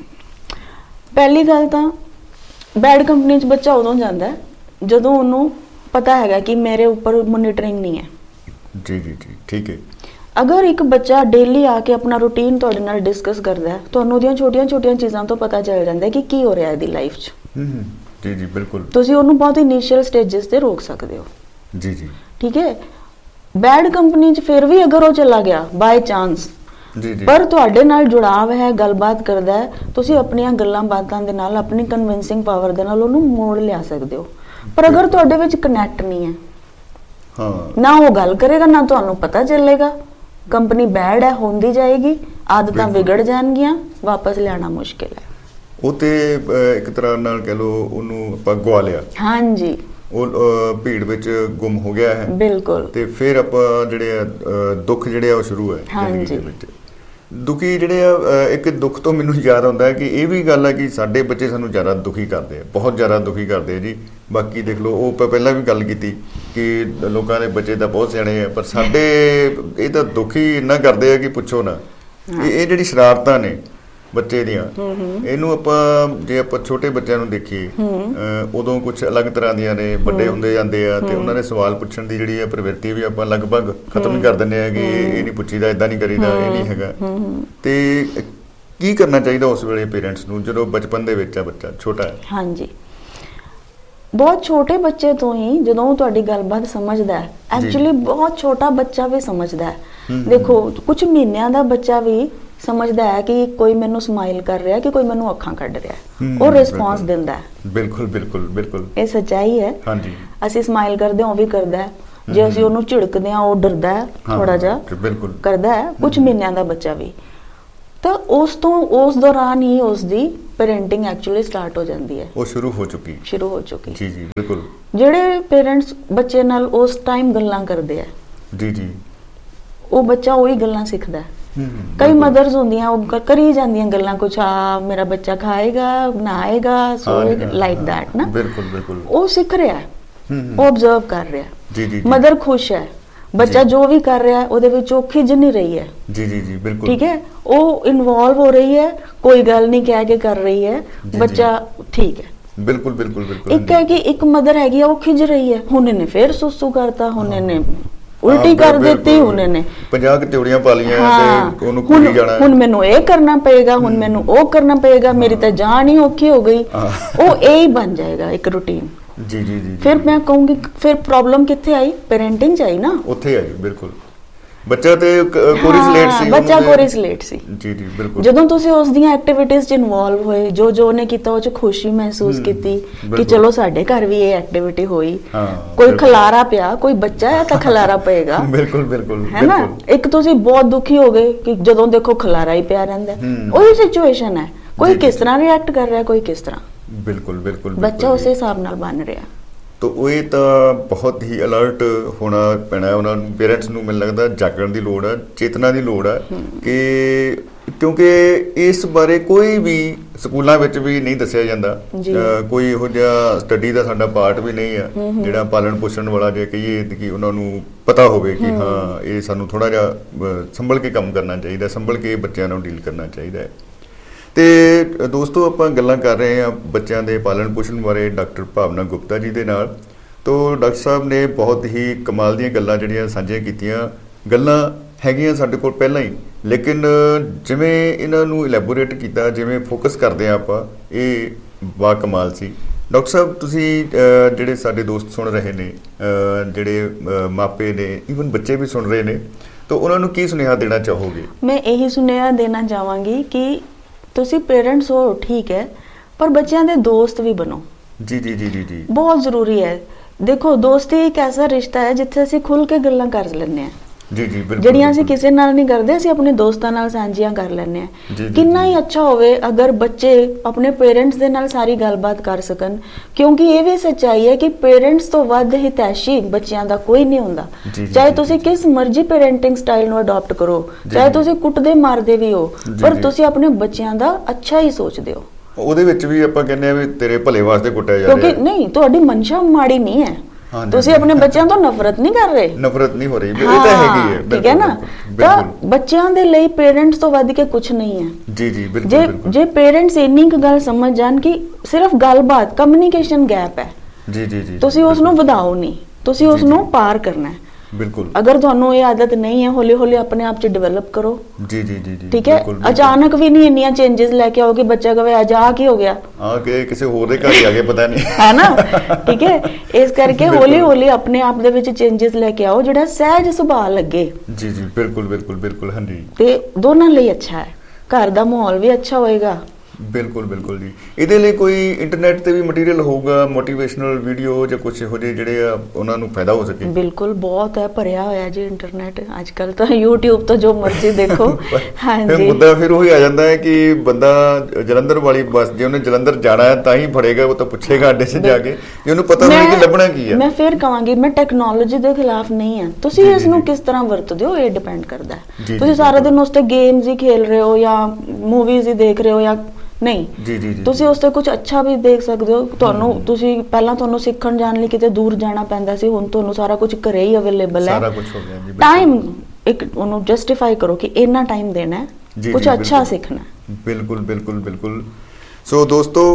ਪਹਿਲੀ ਗੱਲ ਤਾਂ ਬੈਡ ਕੰਪਨੀ 'ਚ ਬੱਚਾ ਉਦੋਂ ਜਾਂਦਾ ਜਦੋਂ ਉਹਨੂੰ ਪਤਾ ਹੈਗਾ ਕਿ ਮੇਰੇ ਉੱਪਰ ਮੋਨੀਟਰਿੰਗ ਨਹੀਂ ਹੈ। ਜੀ ਜੀ ਜੀ ਠੀਕ ਹੈ। ਅਗਰ ਇੱਕ ਬੱਚਾ ਡੇਲੀ ਆ ਕੇ ਆਪਣਾ ਰੂਟੀਨ ਤੁਹਾਡੇ ਨਾਲ ਡਿਸਕਸ ਕਰਦਾ ਹੈ, ਤੁਹਾਨੂੰ ਉਹਦੀਆਂ ਛੋਟੀਆਂ ਛੋਟੀਆਂ ਚੀਜ਼ਾਂ ਤੋਂ ਪਤਾ ਚੱਲ ਜਾਂਦਾ ਕਿ ਕੀ ਹੋ ਰਿਹਾ ਇਹਦੀ ਲਾਈਫ 'ਚ। ਹੂੰ ਜੀ ਜੀ ਬਿਲਕੁਲ। ਤੁਸੀਂ ਉਹਨੂੰ ਬਹੁਤ ਇਨੀਸ਼ੀਅਲ ਸਟੇਜਸ ਤੇ ਰੋਕ ਸਕਦੇ ਹੋ। ਜੀ ਜੀ ਠੀਕ ਹੈ। ਬੈਡ ਕੰਪਨੀ 'ਚ ਫਿਰ ਵੀ ਅਗਰ ਉਹ ਚਲਾ ਗਿਆ ਬਾਈ ਚਾਂਸ, ਜੀ ਜੀ, ਪਰ ਤੁਹਾਡੇ ਨਾਲ ਜੁੜਾਵ ਹੈ, ਗੱਲਬਾਤ ਕਰਦਾ ਹੈ, ਤੁਸੀਂ ਆਪਣੀਆਂ ਗੱਲਾਂ ਬਾਤਾਂ ਦੇ ਨਾਲ, ਆਪਣੀ ਕਨਵਿੰਸਿੰਗ ਪਾਵਰ ਦੇ ਨਾਲ ਉਹਨੂੰ ਮੋੜ ਲਿਆ ਸਕਦੇ ਹੋ। ਪਰ ਅਗਰ ਤੁਹਾਡੇ ਵਿੱਚ ਕਨੈਕਟ ਨਹੀਂ ਹੈ, ਹਾਂ, ਨਾ ਉਹ ਗੱਲ ਕਰੇਗਾ, ਨਾ ਤੁਹਾਨੂੰ ਪਤਾ ਚੱਲੇਗਾ, ਕੰਪਨੀ ਬੈਡ ਹੈ, ਹੁੰਦੀ ਜਾਏਗੀ, ਆਦਤਾਂ ਵਿਗੜ ਜਾਣਗੀਆਂ, ਵਾਪਸ ਲਿਆਣਾ ਮੁਸ਼ਕਿਲ ਹੈ। ਉਹ ਤੇ ਇੱਕ ਤਰ੍ਹਾਂ ਨਾਲ ਕਹਿ ਲੋ ਉਹਨੂੰ ਆਪਾਂ ਗਵਾ ਲਿਆ। ਹਾਂਜੀ। ਉਹ ਭੀੜ ਵਿੱਚ ਗੁੰਮ ਹੋ ਗਿਆ ਹੈ। ਬਿਲਕੁਲ। ਤੇ ਫਿਰ ਆਪਾਂ ਜਿਹੜੇ ਆ ਦੁੱਖ ਜਿਹੜੇ ਆ ਉਹ ਸ਼ੁਰੂ ਹੈ ਜ਼ਿੰਦਗੀ ਦੇ ਵਿੱਚ। ਦੁਖੀ ਜਿਹੜੇ ਆ, ਇੱਕ ਦੁੱਖ ਤੋਂ ਮੈਨੂੰ ਯਾਦ ਆਉਂਦਾ ਹੈ ਕਿ ਇਹ ਵੀ ਗੱਲ ਹੈ ਕਿ ਸਾਡੇ ਬੱਚੇ ਸਾਨੂੰ ਜ਼ਿਆਦਾ ਦੁਖੀ ਕਰਦੇ ਆ, ਬਹੁਤ ਜ਼ਿਆਦਾ ਦੁਖੀ ਕਰਦੇ ਆ ਜੀ। ਬਾਕੀ ਦੇਖ ਲਓ, ਉਹ ਆਪਾਂ ਪਹਿਲਾਂ ਵੀ ਗੱਲ ਕੀਤੀ ਕਿ ਲੋਕਾਂ ਦੇ ਬੱਚੇ ਤਾਂ ਬਹੁਤ ਸਿਆਣੇ ਆ, ਪਰ ਸਾਡੇ ਇਹ ਤਾਂ ਦੁਖੀ ਇੰਨਾ ਕਰਦੇ ਆ ਕਿ ਪੁੱਛੋ ਨਾ। ਇਹ ਇਹ ਜਿਹੜੀ ਸ਼ਰਾਰਤਾਂ ਨੇ ਬੱਚੇ ਦੀਆਂ, ਇਹਨੂੰ ਆਪਾਂ ਜੇ ਆਪਾਂ ਛੋਟੇ ਬੱਚਿਆਂ ਨੂੰ ਦੇਖੀਏ ਉਦੋਂ ਕੁਝ ਅਲੱਗ ਤਰ੍ਹਾਂ ਦੀਆਂ ਨੇ, ਵੱਡੇ ਹੁੰਦੇ ਜਾਂਦੇ ਆ ਤੇ ਉਹਨਾਂ ਦੇ ਸਵਾਲ ਪੁੱਛਣ ਦੀ ਜਿਹੜੀ ਆ ਪ੍ਰਵਿਰਤੀ ਵੀ ਆਪਾਂ ਲਗਭਗ ਖਤਮ ਹੀ ਕਰ ਦਿੰਦੇ ਆ ਕਿ ਇਹ ਨਹੀਂ ਪੁੱਛੀਦਾ, ਏਦਾਂ ਨਹੀਂ ਕਰੀਦਾ, ਇਹ ਨਹੀਂ ਹੈਗਾ। ਤੇ ਕੀ ਕਰਨਾ ਚਾਹੀਦਾ ਉਸ ਵੇਲੇ ਪੇਰੈਂਟਸ ਨੂੰ ਜਦੋਂ ਬਚਪਨ ਦੇ ਵਿੱਚ ਆ ਬੱਚਾ ਛੋਟਾ ਹੈ? ਹਾਂਜੀ, ਬਹੁਤ ਛੋਟੇ ਬੱਚੇ ਤੋਂ ਹੀ ਜਦੋਂ ਤੁਹਾਡੀ ਗੱਲਬਾਤ ਸਮਝਦਾ ਹੈ, ਐਕਚੁਅਲੀ ਬਹੁਤ ਛੋਟਾ ਬੱਚਾ ਵੀ ਸਮਝਦਾ ਹੈ। ਦੇਖੋ ਕੁਝ ਮਹੀਨਿਆਂ ਦਾ ਬੱਚਾ ਵੀ ਸਮਝਦਾ ਹੈ ਕਿ ਕੋਈ ਮੈਨੂੰ ਸਮਾਈਲ ਕਰ ਰਿਹਾ, ਕਿ ਕੋਈ ਮੈਨੂੰ ਅੱਖਾਂ ਕੱਢ ਰਿਹਾ, ਉਹ ਰਿਸਪੌਂਸ ਦਿੰਦਾ ਹੈ। ਬਿਲਕੁਲ ਬਿਲਕੁਲ ਬਿਲਕੁਲ, ਇਹ ਸੱਚਾਈ ਹੈ। ਹਾਂਜੀ, ਅਸੀਂ ਸਮਾਈਲ ਕਰਦੇ ਹਾਂ ਉਹ ਵੀ ਕਰਦਾ ਹੈ, ਜੇ ਅਸੀਂ ਉਹਨੂੰ ਝਿੜਕਦੇ ਹਾਂ ਉਹ ਡਰਦਾ ਹੈ, ਥੋੜਾ ਜਿਹਾ ਕਰਦਾ ਹੈ, ਕੁਝ ਮਹੀਨਿਆਂ ਦਾ ਬੱਚਾ ਵੀ। ਤਾਂ ਉਸ ਤੋਂ ਉਸ ਦੌਰਾਨ ਹੀ ਉਸ ਦੀ ਪੈਰੈਂਟਿੰਗ ਐਕਚੁਅਲੀ ਸਟਾਰਟ ਹੋ ਜਾਂਦੀ ਹੈ, ਉਹ ਸ਼ੁਰੂ ਹੋ ਚੁੱਕੀ ਸ਼ੁਰੂ ਹੋ ਚੁੱਕੀ ਜੀ ਜੀ ਬਿਲਕੁਲ। ਜਿਹੜੇ ਪੇਰੈਂਟਸ ਬੱਚੇ ਨਾਲ ਉਸ ਟਾਈਮ ਗੱਲਾਂ ਕਰਦੇ ਆ ਜੀ ਜੀ, ਉਹ ਬੱਚਾ ਉਹੀ ਗੱਲਾਂ ਸਿੱਖਦਾ ਹੈ। ਕਈ ਮਦਰਸ ਹੁੰਦੀਆਂ ਉਹ ਕਰੀ ਜਾਂਦੀਆਂ ਗੱਲਾਂ, ਕੁਛ ਆ ਮੇਰਾ ਬੱਚਾ ਖਾਏਗਾ, ਨਹਾਏਗਾ, ਸੋਏਗਾ, ਲਾਈਕ ਦੈਟ ਨਾ। ਬਿਲਕੁਲ ਬਿਲਕੁਲ, ਉਹ ਸਿੱਖ ਰਿਹਾ, ਉਹ ਆਬਜ਼ਰਵ ਕਰ ਰਿਹਾ। ਜੀ ਜੀ, ਮਦਰ ਖੁਸ਼ ਹੈ, ਬੱਚਾ ਜੋ ਵੀ ਕਰ ਰਿਹਾ ਉਹਦੇ ਵਿੱਚ ਉਹ ਖਿਜ ਨਹੀਂ ਰਹੀ ਹੈ। ਜੀ ਜੀ ਜੀ ਬਿਲਕੁਲ, ਠੀਕ ਹੈ, ਉਹ ਇਨਵੋਲਵ ਹੋ ਰਹੀ ਹੈ, ਕੋਈ ਗੱਲ ਨਹੀਂ ਕਹਿ ਕੇ ਕਰ ਰਹੀ ਹੈ, ਬੱਚਾ ਠੀਕ ਹੈ। ਬਿਲਕੁਲ ਬਿਲਕੁਲ ਬਿਲਕੁਲ। ਇੱਕ ਹੈ ਕਿ ਇੱਕ ਮਦਰ ਹੈਗੀ ਆ ਉਹ ਖਿਜ ਰਹੀ ਹੈ, ਹੁਣ ਇਹਨੇ ਫੇਰ ਸੁਸੂ ਕਰਤਾ, ਹੁਣ ਇਹਨੇ ਉਲਟੀ ਕਰ ਦਿੱਤੀ, ਹੁਣ ਇਹਨੇ ਪੰਜਾਹ ਕਟੋਰੀਆਂ ਪਾ ਲਈਆਂ ਤੇ ਉਹਨੂੰ ਕੁੜੀ ਜਾਣਾ, ਹੁਣ ਮੈਨੂੰ ਇਹ ਕਰਨਾ ਪਏਗਾ, ਹੁਣ ਮੈਨੂੰ ਉਹ ਕਰਨਾ ਪਏਗਾ, ਮੇਰੀ ਤਾਂ ਜਾਨ ਹੀ ਔਖੀ ਹੋ ਗਈ। ਉਹ ਇਹ ਹੀ ਬਣ ਜਾਏਗਾ ਇੱਕ ਰੂਟੀਨ। ਜੀ ਜੀ ਜੀ, ਫਿਰ ਮੈਂ ਕਹੂੰਗੀ ਫਿਰ ਪ੍ਰੋਬਲਮ ਕਿੱਥੇ ਆਈ? ਪੈਰੈਂਟਿੰਗ ਚ ਆਈ ਨਾ, ਉੱਥੇ ਆਈ। ਬਿਲਕੁਲ, ਬੱਚਾ ਤੇ ਕੋਰਿਸਲੇਟ ਸੀ, ਬੱਚਾ ਕੋਰਿਸਲੇਟ ਸੀ। ਜੀ ਜੀ ਬਿਲਕੁਲ। ਜਦੋਂ ਤੁਸੀਂ ਉਸ ਦੀਆਂ ਐਕਟੀਵਿਟੀਜ਼ ਚ ਇਨਵੋਲਵ ਹੋਏ, ਜੋ ਜੋ ਉਹਨੇ ਕੀਤਾ ਉਹ ਚ ਖੁਸ਼ੀ ਮਹਿਸੂਸ ਕੀਤੀ ਕਿ ਚਲੋ ਸਾਡੇ ਘਰ ਵੀ ਇਹ ਐਕਟੀਵਿਟੀ ਹੋਈ, ਕੋਈ ਖਲਾਰਾ ਪਿਆ, ਕੋਈ ਬੱਚਾ ਹੈ ਤਾਂ ਖਲਾਰਾ ਪਏਗਾ। ਬਿਲਕੁਲ ਬਿਲਕੁਲ, ਹੈ ਨਾ। ਇੱਕ ਤੁਸੀਂ ਬਹੁਤ ਦੁਖੀ ਹੋ ਗਏ ਕਿ ਜਦੋਂ ਦੇਖੋ ਖਲਾਰਾ ਹੀ ਪਿਆ ਰਹਿੰਦਾ, ਉਹੀ ਸਿਚੁਏਸ਼ਨ ਹੈ, ਕੋਈ ਕਿਸ ਤਰ੍ਹਾਂ ਰਿਐਕਟ ਕਰ ਰਿਹਾ, ਕੋਈ ਕਿਸ ਤਰ੍ਹਾਂ। ਬਿਲਕੁਲ ਬਿਲकुल, ਬੱਚਾ ਉਸੇ ਹਿਸਾਬ ਨਾਲ ਬਣ ਰਿਹਾ। ਤਾਂ ਉਹ ਇਹ ਤਾਂ ਬਹੁਤ ਹੀ ਅਲਰਟ ਹੋਣਾ ਪੈਣਾ ਉਹਨਾਂ ਨੂੰ, ਪੇਰੈਂਟਸ ਨੂੰ ਮੈਨੂੰ ਲੱਗਦਾ ਜਾਗਣ ਦੀ ਲੋੜ ਹੈ, ਚੇਤਨਾ ਦੀ ਲੋੜ ਹੈ ਕਿ ਕਿਉਂਕਿ ਇਸ ਬਾਰੇ ਕੋਈ ਵੀ ਸਕੂਲਾਂ ਵਿੱਚ ਵੀ ਨਹੀਂ ਦੱਸਿਆ ਜਾਂਦਾ, ਕੋਈ ਇਹੋ ਜਿਹਾ ਸਟੱਡੀ ਦਾ ਸਾਡਾ ਪਾਰਟ ਵੀ ਨਹੀਂ ਆ ਜਿਹੜਾ ਪਾਲਣ ਪੋਸ਼ਣ ਵਾਲਾ, ਜੇ ਕਹੀਏ ਕਿ ਉਹਨਾਂ ਨੂੰ ਪਤਾ ਹੋਵੇ ਕਿ ਹਾਂ ਇਹ ਸਾਨੂੰ ਥੋੜਾ ਜਿਹਾ ਸੰਭਲ ਕੇ ਕੰਮ ਕਰਨਾ ਚਾਹੀਦਾ, ਸੰਭਲ ਕੇ ਬੱਚਿਆਂ ਨੂੰ ਡੀਲ ਕਰਨਾ ਚਾਹੀਦਾ ਹੈ। ਤੇ ਦੋਸਤੋ, ਆਪਾਂ ਗੱਲਾਂ ਕਰ ਰਹੇ ਹਾਂ ਬੱਚਿਆਂ ਦੇ ਪਾਲਣ ਪੋਸ਼ਣ ਬਾਰੇ ਡਾਕਟਰ ਭਾਵਨਾ ਗੁਪਤਾ ਜੀ ਦੇ ਨਾਲ। ਤੋਂ ਡਾਕਟਰ ਸਾਹਿਬ ਨੇ ਬਹੁਤ ਹੀ ਕਮਾਲ ਦੀਆਂ ਗੱਲਾਂ ਜਿਹੜੀਆਂ ਸਾਂਝੀਆਂ ਕੀਤੀਆਂ, ਗੱਲਾਂ ਹੈਗੀਆਂ ਸਾਡੇ ਕੋਲ ਪਹਿਲਾਂ ਹੀ, ਲੇਕਿਨ ਜਿਵੇਂ ਇਹਨਾਂ ਨੂੰ ਇਲੈਬੋਰੇਟ ਕੀਤਾ, ਜਿਵੇਂ ਫੋਕਸ ਕਰਦੇ ਹਾਂ ਆਪਾਂ, ਇਹ ਬਾ ਕਮਾਲ ਸੀ। ਡਾਕਟਰ ਸਾਹਿਬ, ਤੁਸੀਂ ਜਿਹੜੇ ਸਾਡੇ ਦੋਸਤ ਸੁਣ ਰਹੇ ਨੇ, ਜਿਹੜੇ ਮਾਪੇ ਨੇ, ਈਵਨ ਬੱਚੇ ਵੀ ਸੁਣ ਰਹੇ ਨੇ, ਤਾਂ ਉਹਨਾਂ ਨੂੰ ਕੀ ਸੁਨੇਹਾ ਦੇਣਾ ਚਾਹੋਗੇ? ਮੈਂ ਇਹੀ ਸੁਨੇਹਾ ਦੇਣਾ ਚਾਹਾਂਗੀ ਕਿ ਤੁਸੀਂ ਪੇਰੈਂਟਸ ਹੋ ਠੀਕ ਹੈ, ਪਰ ਬੱਚਿਆਂ ਦੇ ਦੋਸਤ ਵੀ ਬਣੋ। ਜੀ ਜੀ ਜੀ ਜੀ ਜੀ, ਬਹੁਤ ਜ਼ਰੂਰੀ ਹੈ। ਦੇਖੋ, ਦੋਸਤੀ ਇੱਕ ਐਸਾ ਰਿਸ਼ਤਾ ਹੈ ਜਿੱਥੇ ਅਸੀਂ ਖੁੱਲ ਕੇ ਗੱਲਾਂ ਕਰ ਲੈਂਦੇ ਹਾਂ। ਜੀ ਜੀ ਬਿਲਕੁਲ, ਜਿਹੜੀਆਂ ਅਸੀਂ ਕਿਸੇ ਨਾਲ ਨਹੀਂ ਕਰਦੇ, ਅਸੀਂ ਆਪਣੇ ਦੋਸਤਾਂ ਨਾਲ ਸਾਂਝੀਆਂ ਕਰ ਲੈਂਦੇ ਹਾਂ। ਕਿੰਨਾ ਹੀ ਅੱਛਾ ਹੋਵੇ ਅਗਰ ਬੱਚੇ ਆਪਣੇ ਪੇਰੈਂਟਸ ਦੇ ਨਾਲ ਸਾਰੀ ਗੱਲਬਾਤ ਕਰ ਸਕਣ, ਕਿਉਂਕਿ ਇਹ ਵੀ ਸੱਚਾਈ ਹੈ ਕਿ ਪੇਰੈਂਟਸ ਤੋਂ ਵੱਧ ਹਿਤੈਸ਼ੀ ਬੱਚਿਆਂ ਦਾ ਕੋਈ ਨਹੀਂ ਹੁੰਦਾ। ਚਾਹੇ ਤੁਸੀਂ ਕਿਸ ਮਰਜ਼ੀ ਪੇਰੈਂਟਿੰਗ ਸਟਾਈਲ ਨੂੰ ਅਡਾਪਟ ਕਰੋ, ਚਾਹੇ ਤੁਸੀਂ ਕੁੱਟਦੇ ਮਾਰਦੇ ਵੀ ਹੋ, ਪਰ ਤੁਸੀਂ ਆਪਣੇ ਬੱਚਿਆਂ ਦਾ ਅੱਛਾ ਹੀ ਸੋਚਦੇ ਹੋ। ਉਹਦੇ ਵਿੱਚ ਵੀ ਆਪਾਂ ਕਹਿੰਦੇ ਆ ਵੀ ਤੇਰੇ ਭਲੇ ਵਾਸਤੇ ਕੁੱਟਿਆ ਜਾ ਰਿਹਾ, ਕਿਉਂਕਿ ਨਹੀਂ, ਤੁਹਾਡੀ ਮਨਸ਼ਾ ਮਾੜੀ ਨਹੀਂ ਹੈ, ਤੁਸੀਂ ਆਪਣੇ ਬੱਚਿਆਂ ਤੋਂ ਨਫ਼ਰਤ ਨਹੀਂ ਕਰ ਰਹੇ, ਨਫ਼ਰਤ ਨਹੀਂ ਹੋ ਰਹੀ, ਇਹ ਤਾਂ ਹੈਗੀ ਹੈ। ਠੀਕ ਹੈ ਨਾ, ਤਾਂ ਬੱਚਿਆਂ ਦੇ ਲਈ ਪੇਰੈਂਟਸ ਤੋਂ ਵੱਧ ਕੇ ਕੁਝ ਨਹੀਂ ਹੈ। ਜੀ ਜੀ ਬਿਲਕੁਲ। ਜੇ ਜੇ ਪੇਰੈਂਟਸ ਇੰਨੀ ਕੁ ਗੱਲ ਸਮਝ ਜਾਣ ਕਿ ਸਿਰਫ ਗੱਲਬਾਤ, ਕਮਿਊਨੀਕੇਸ਼ਨ ਗੈਪ ਹੈ, ਜੀ ਜੀ ਜੀ, ਤੁਸੀਂ ਉਸ ਨੂੰ ਵਧਾਓ ਨਹੀਂ, ਤੁਸੀਂ ਉਸ ਨੂੰ ਪਾਰ ਕਰਨਾ ਹੈ। ਬਿਲਕੁਲ। ਅਗਰ ਤੁਹਾਨੂੰ ਇਹ ਆਦਤ ਨਹੀਂ ਹੈ, ਹੌਲੀ ਹੌਲੀ ਆਪਣੇ ਆਪ ਚ ਡਿਵੈਲਪ ਕਰੋ। ਜੀ ਜੀ ਜੀ ਜੀ, ਠੀਕ ਹੈ। ਅਚਾਨਕ ਵੀ ਨਹੀਂ ਇੰਨੀਆਂ ਚੇਂਜਸ ਲੈ ਕੇ ਆਓ ਕਿ ਬੱਚਾ ਕਹੇ ਅੱਜ ਆ ਕੀ ਹੋ ਗਿਆ, ਹਾਂ ਕਿ ਕਿਸੇ ਹੋਰ ਦੇ ਘਰ ਹੀ ਆ ਗਏ, ਪਤਾ ਨਹੀਂ, ਹੈ ਨਾ। ਠੀਕ ਹੈ, ਇਸ ਕਰਕੇ ਹੌਲੀ ਹੌਲੀ ਆਪਣੇ ਆਪ ਦੇ ਵਿੱਚ ਚੇਂਜਸ ਲੈ ਕੇ ਆਓ ਜਿਹੜਾ ਸਹਿਜ ਸੁਭਾਅ ਲੱਗੇ। ਜੀ ਜੀ ਬਿਲਕੁਲ ਬਿਲਕੁਲ ਬਿਲਕੁਲ, ਹਾਂਜੀ। ਤੇ ਦੋਨਾਂ ਲਈ ਅੱਛਾ ਹੈ, ਘਰ ਦਾ ਮਾਹੌਲ ਵੀ ਅੱਛਾ ਹੋਏਗਾ। ਬਿਲਕੁਲ ਬਿਲਕੁਲ ਜੀ। ਇਹਦੇ ਲਈ ਕੋਈ ਇੰਟਰਨੈਟ ਤੇ ਵੀ ਮਟੀਰੀਅਲ ਹੋਊਗਾ, ਮੋਟੀਵੇਸ਼ਨਲ ਵੀਡੀਓ ਜਾਂ ਕੁਝ ਇਹੋ ਜਿਹੇ ਜਿਹੜੇ ਆ ਉਹਨਾਂ ਨੂੰ ਫਾਇਦਾ ਹੋ ਸਕੇ? ਬਿਲਕੁਲ, ਬਹੁਤ ਹੈ, ਭਰਿਆ ਹੋਇਆ ਜੀ ਇੰਟਰਨੈਟ ਅੱਜ ਕੱਲ ਤਾਂ, YouTube ਤੋਂ ਜੋ ਮਰਜ਼ੀ ਦੇਖੋ। ਹਾਂਜੀ, ਮੁੱਦਾ ਫਿਰ ਉਹੀ ਆ ਜਾਂਦਾ ਹੈ ਕਿ ਬੰਦਾ ਜਲੰਧਰ ਵਾਲੀ ਬੱਸ, ਜੇ ਉਹਨੇ ਜਲੰਧਰ ਜਾਣਾ ਹੈ ਤਾਂ ਹੀ ਫੜੇਗਾ, ਉਹ ਤਾਂ ਪੁੱਛੇਗਾ ਅੱਡੇ 'ਚ ਜਾ ਕੇ, ਜੇ ਉਹਨੂੰ ਪਤਾ ਹੋਵੇ ਕਿ ਲੱਭਣਾ ਕੀ ਹੈ। ਮੈਂ ਫਿਰ ਕਹਾਂਗੀ, ਮੈਂ ਟੈਕਨੋਲੋਜੀ ਦੇ ਖਿਲਾਫ ਨਹੀਂ ਹਾਂ, ਤੁਸੀਂ ਇਸ ਨੂੰ ਕਿਸ ਤਰ੍ਹਾਂ ਵਰਤਦੇ ਹੋ ਇਹ ਡਿਪੈਂਡ ਕਰਦਾ ਹੈ। ਤੁਸੀਂ ਸਾਰਾ ਦਿਨ ਉਸ ਤੇ ਗੇਮਸ ਹੀ ਖੇਲ ਰਹੇ ਹੋ ਜਾਂ ਮੂਵੀਜ਼ ਹੀ ਦੇਖ ਰਹੇ ਹੋ ਜਾਂ ਨਹੀਂ, ਜੀ ਜੀ, ਤੁਸੀਂ ਉਸ ਤੇ ਕੁਝ ਅੱਛਾ ਵੀ ਦੇਖ ਸਕਦੇ ਹੋ। ਤੁਹਾਨੂੰ ਤੁਸੀਂ ਪਹਿਲਾਂ ਤੁਹਾਨੂੰ ਸਿੱਖਣ ਜਾਣ ਲਈ ਕਿਤੇ ਦੂਰ ਜਾਣਾ ਪੈਂਦਾ ਸੀ, ਹੁਣ ਤੁਹਾਨੂੰ ਸਾਰਾ ਕੁਝ ਘਰੇ ਹੀ ਅਵੇਲੇਬਲ ਹੈ, ਸਾਰਾ ਕੁਝ ਹੋ ਗਿਆ ਜੀ। ਟਾਈਮ ਇੱਕ ਉਹਨੂੰ ਜਸਟੀਫਾਈ ਕਰੋ ਕਿ ਇੰਨਾ ਟਾਈਮ ਦੇਣਾ ਹੈ, ਕੁਝ ਅੱਛਾ ਸਿੱਖਣਾ ਹੈ। ਬਿਲਕੁਲ ਬਿਲਕੁਲ ਬਿਲਕੁਲ। ਸੋ ਦੋਸਤੋ,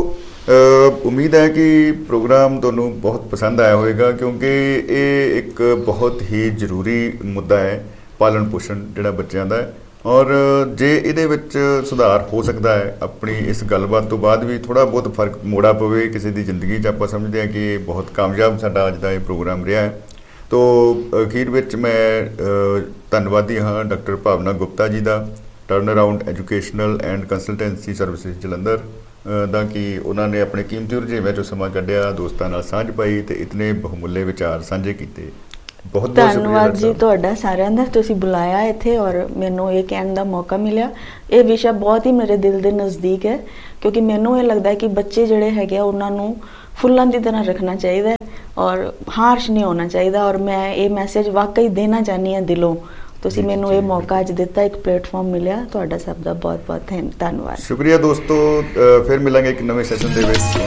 ਉਮੀਦ ਹੈ ਕਿ ਪ੍ਰੋਗਰਾਮ ਤੁਹਾਨੂੰ ਬਹੁਤ ਪਸੰਦ ਆਇਆ ਹੋਵੇਗਾ, ਕਿਉਂਕਿ ਇਹ ਇੱਕ ਬਹੁਤ ਹੀ ਜ਼ਰੂਰੀ ਮੁੱਦਾ ਹੈ, ਪਾਲਣ ਪੋਸ਼ਣ ਜਿਹੜਾ ਬੱਚਿਆਂ ਦਾ ਹੈ। ਔਰ ਜੇ ਇਹਦੇ ਵਿੱਚ ਸੁਧਾਰ ਹੋ ਸਕਦਾ ਹੈ, ਆਪਣੀ ਇਸ ਗੱਲਬਾਤ ਤੋਂ ਬਾਅਦ ਵੀ ਥੋੜ੍ਹਾ ਬਹੁਤ ਫਰਕ ਮੋੜਾ ਪਵੇ ਕਿਸੇ ਦੀ ਜ਼ਿੰਦਗੀ 'ਚ, ਆਪਾਂ ਸਮਝਦੇ ਹਾਂ ਕਿ ਇਹ ਬਹੁਤ ਕਾਮਯਾਬ ਸਾਡਾ ਅੱਜ ਦਾ ਇਹ ਪ੍ਰੋਗਰਾਮ ਰਿਹਾ ਹੈ। ਤੋ ਅਖੀਰ ਵਿੱਚ ਮੈਂ ਧੰਨਵਾਦੀ ਹਾਂ ਡਾਕਟਰ ਭਾਵਨਾ ਗੁਪਤਾ ਜੀ ਦਾ, turn around educational and consultancy services Jalandhar ਦਾ, ਕਿ ਉਹਨਾਂ ਨੇ ਆਪਣੇ ਕੀਮਤੀ ਰੁਝੇਵਿਆਂ 'ਚੋਂ ਸਮਾਂ ਕੱਢਿਆ, ਦੋਸਤਾਂ ਨਾਲ ਸਾਂਝ ਪਾਈ ਅਤੇ ਇਤਨੇ ਬਹੁਮੁੱਲੇ ਵਿਚਾਰ ਸਾਂਝੇ ਕੀਤੇ। ਬਹੁਤ ਬਹੁਤ ਧੰਨਵਾਦ ਜੀ ਤੁਹਾਡਾ ਸਾਰਿਆਂ ਦਾ, ਤੁਸੀਂ ਬੁਲਾਇਆ ਇੱਥੇ ਔਰ ਮੈਨੂੰ ਇਹ ਕਹਿਣ ਦਾ ਮੌਕਾ ਮਿਲਿਆ। ਇਹ ਵਿਸ਼ਾ ਬਹੁਤ ਹੀ ਮੇਰੇ ਦਿਲ ਦੇ ਨਜ਼ਦੀਕ ਹੈ, ਕਿਉਂਕਿ ਮੈਨੂੰ ਇਹ ਲੱਗਦਾ ਹੈ ਕਿ ਬੱਚੇ ਜਿਹੜੇ ਹੈਗੇ ਆ ਉਹਨਾਂ ਨੂੰ ਫੁੱਲਾਂ ਦੀ ਤਰ੍ਹਾਂ ਰੱਖਣਾ ਚਾਹੀਦਾ ਹੈ ਔਰ ਹਾਰਸ਼ ਨਹੀਂ ਹੋਣਾ ਚਾਹੀਦਾ। ਔਰ ਮੈਂ ਇਹ ਮੈਸੇਜ ਵਾਕਈ ਦੇਣਾ ਚਾਹੁੰਦੀ ਹਾਂ ਦਿਲੋਂ। ਤੁਸੀਂ ਮੈਨੂੰ ਇਹ ਮੌਕਾ ਅੱਜ ਦਿੱਤਾ, ਇੱਕ ਪਲੇਟਫਾਰਮ ਮਿਲਿਆ, ਤੁਹਾਡਾ ਸਭ ਦਾ ਬਹੁਤ ਬਹੁਤ ਧੰਨਵਾਦ। ਸ਼ੁਕਰੀਆ ਦੋਸਤੋ, ਫਿਰ ਮਿਲਾਂਗੇ ਇੱਕ ਨਵੇਂ ਸੈਸ਼ਨ ਦੇ ਵਿੱਚ।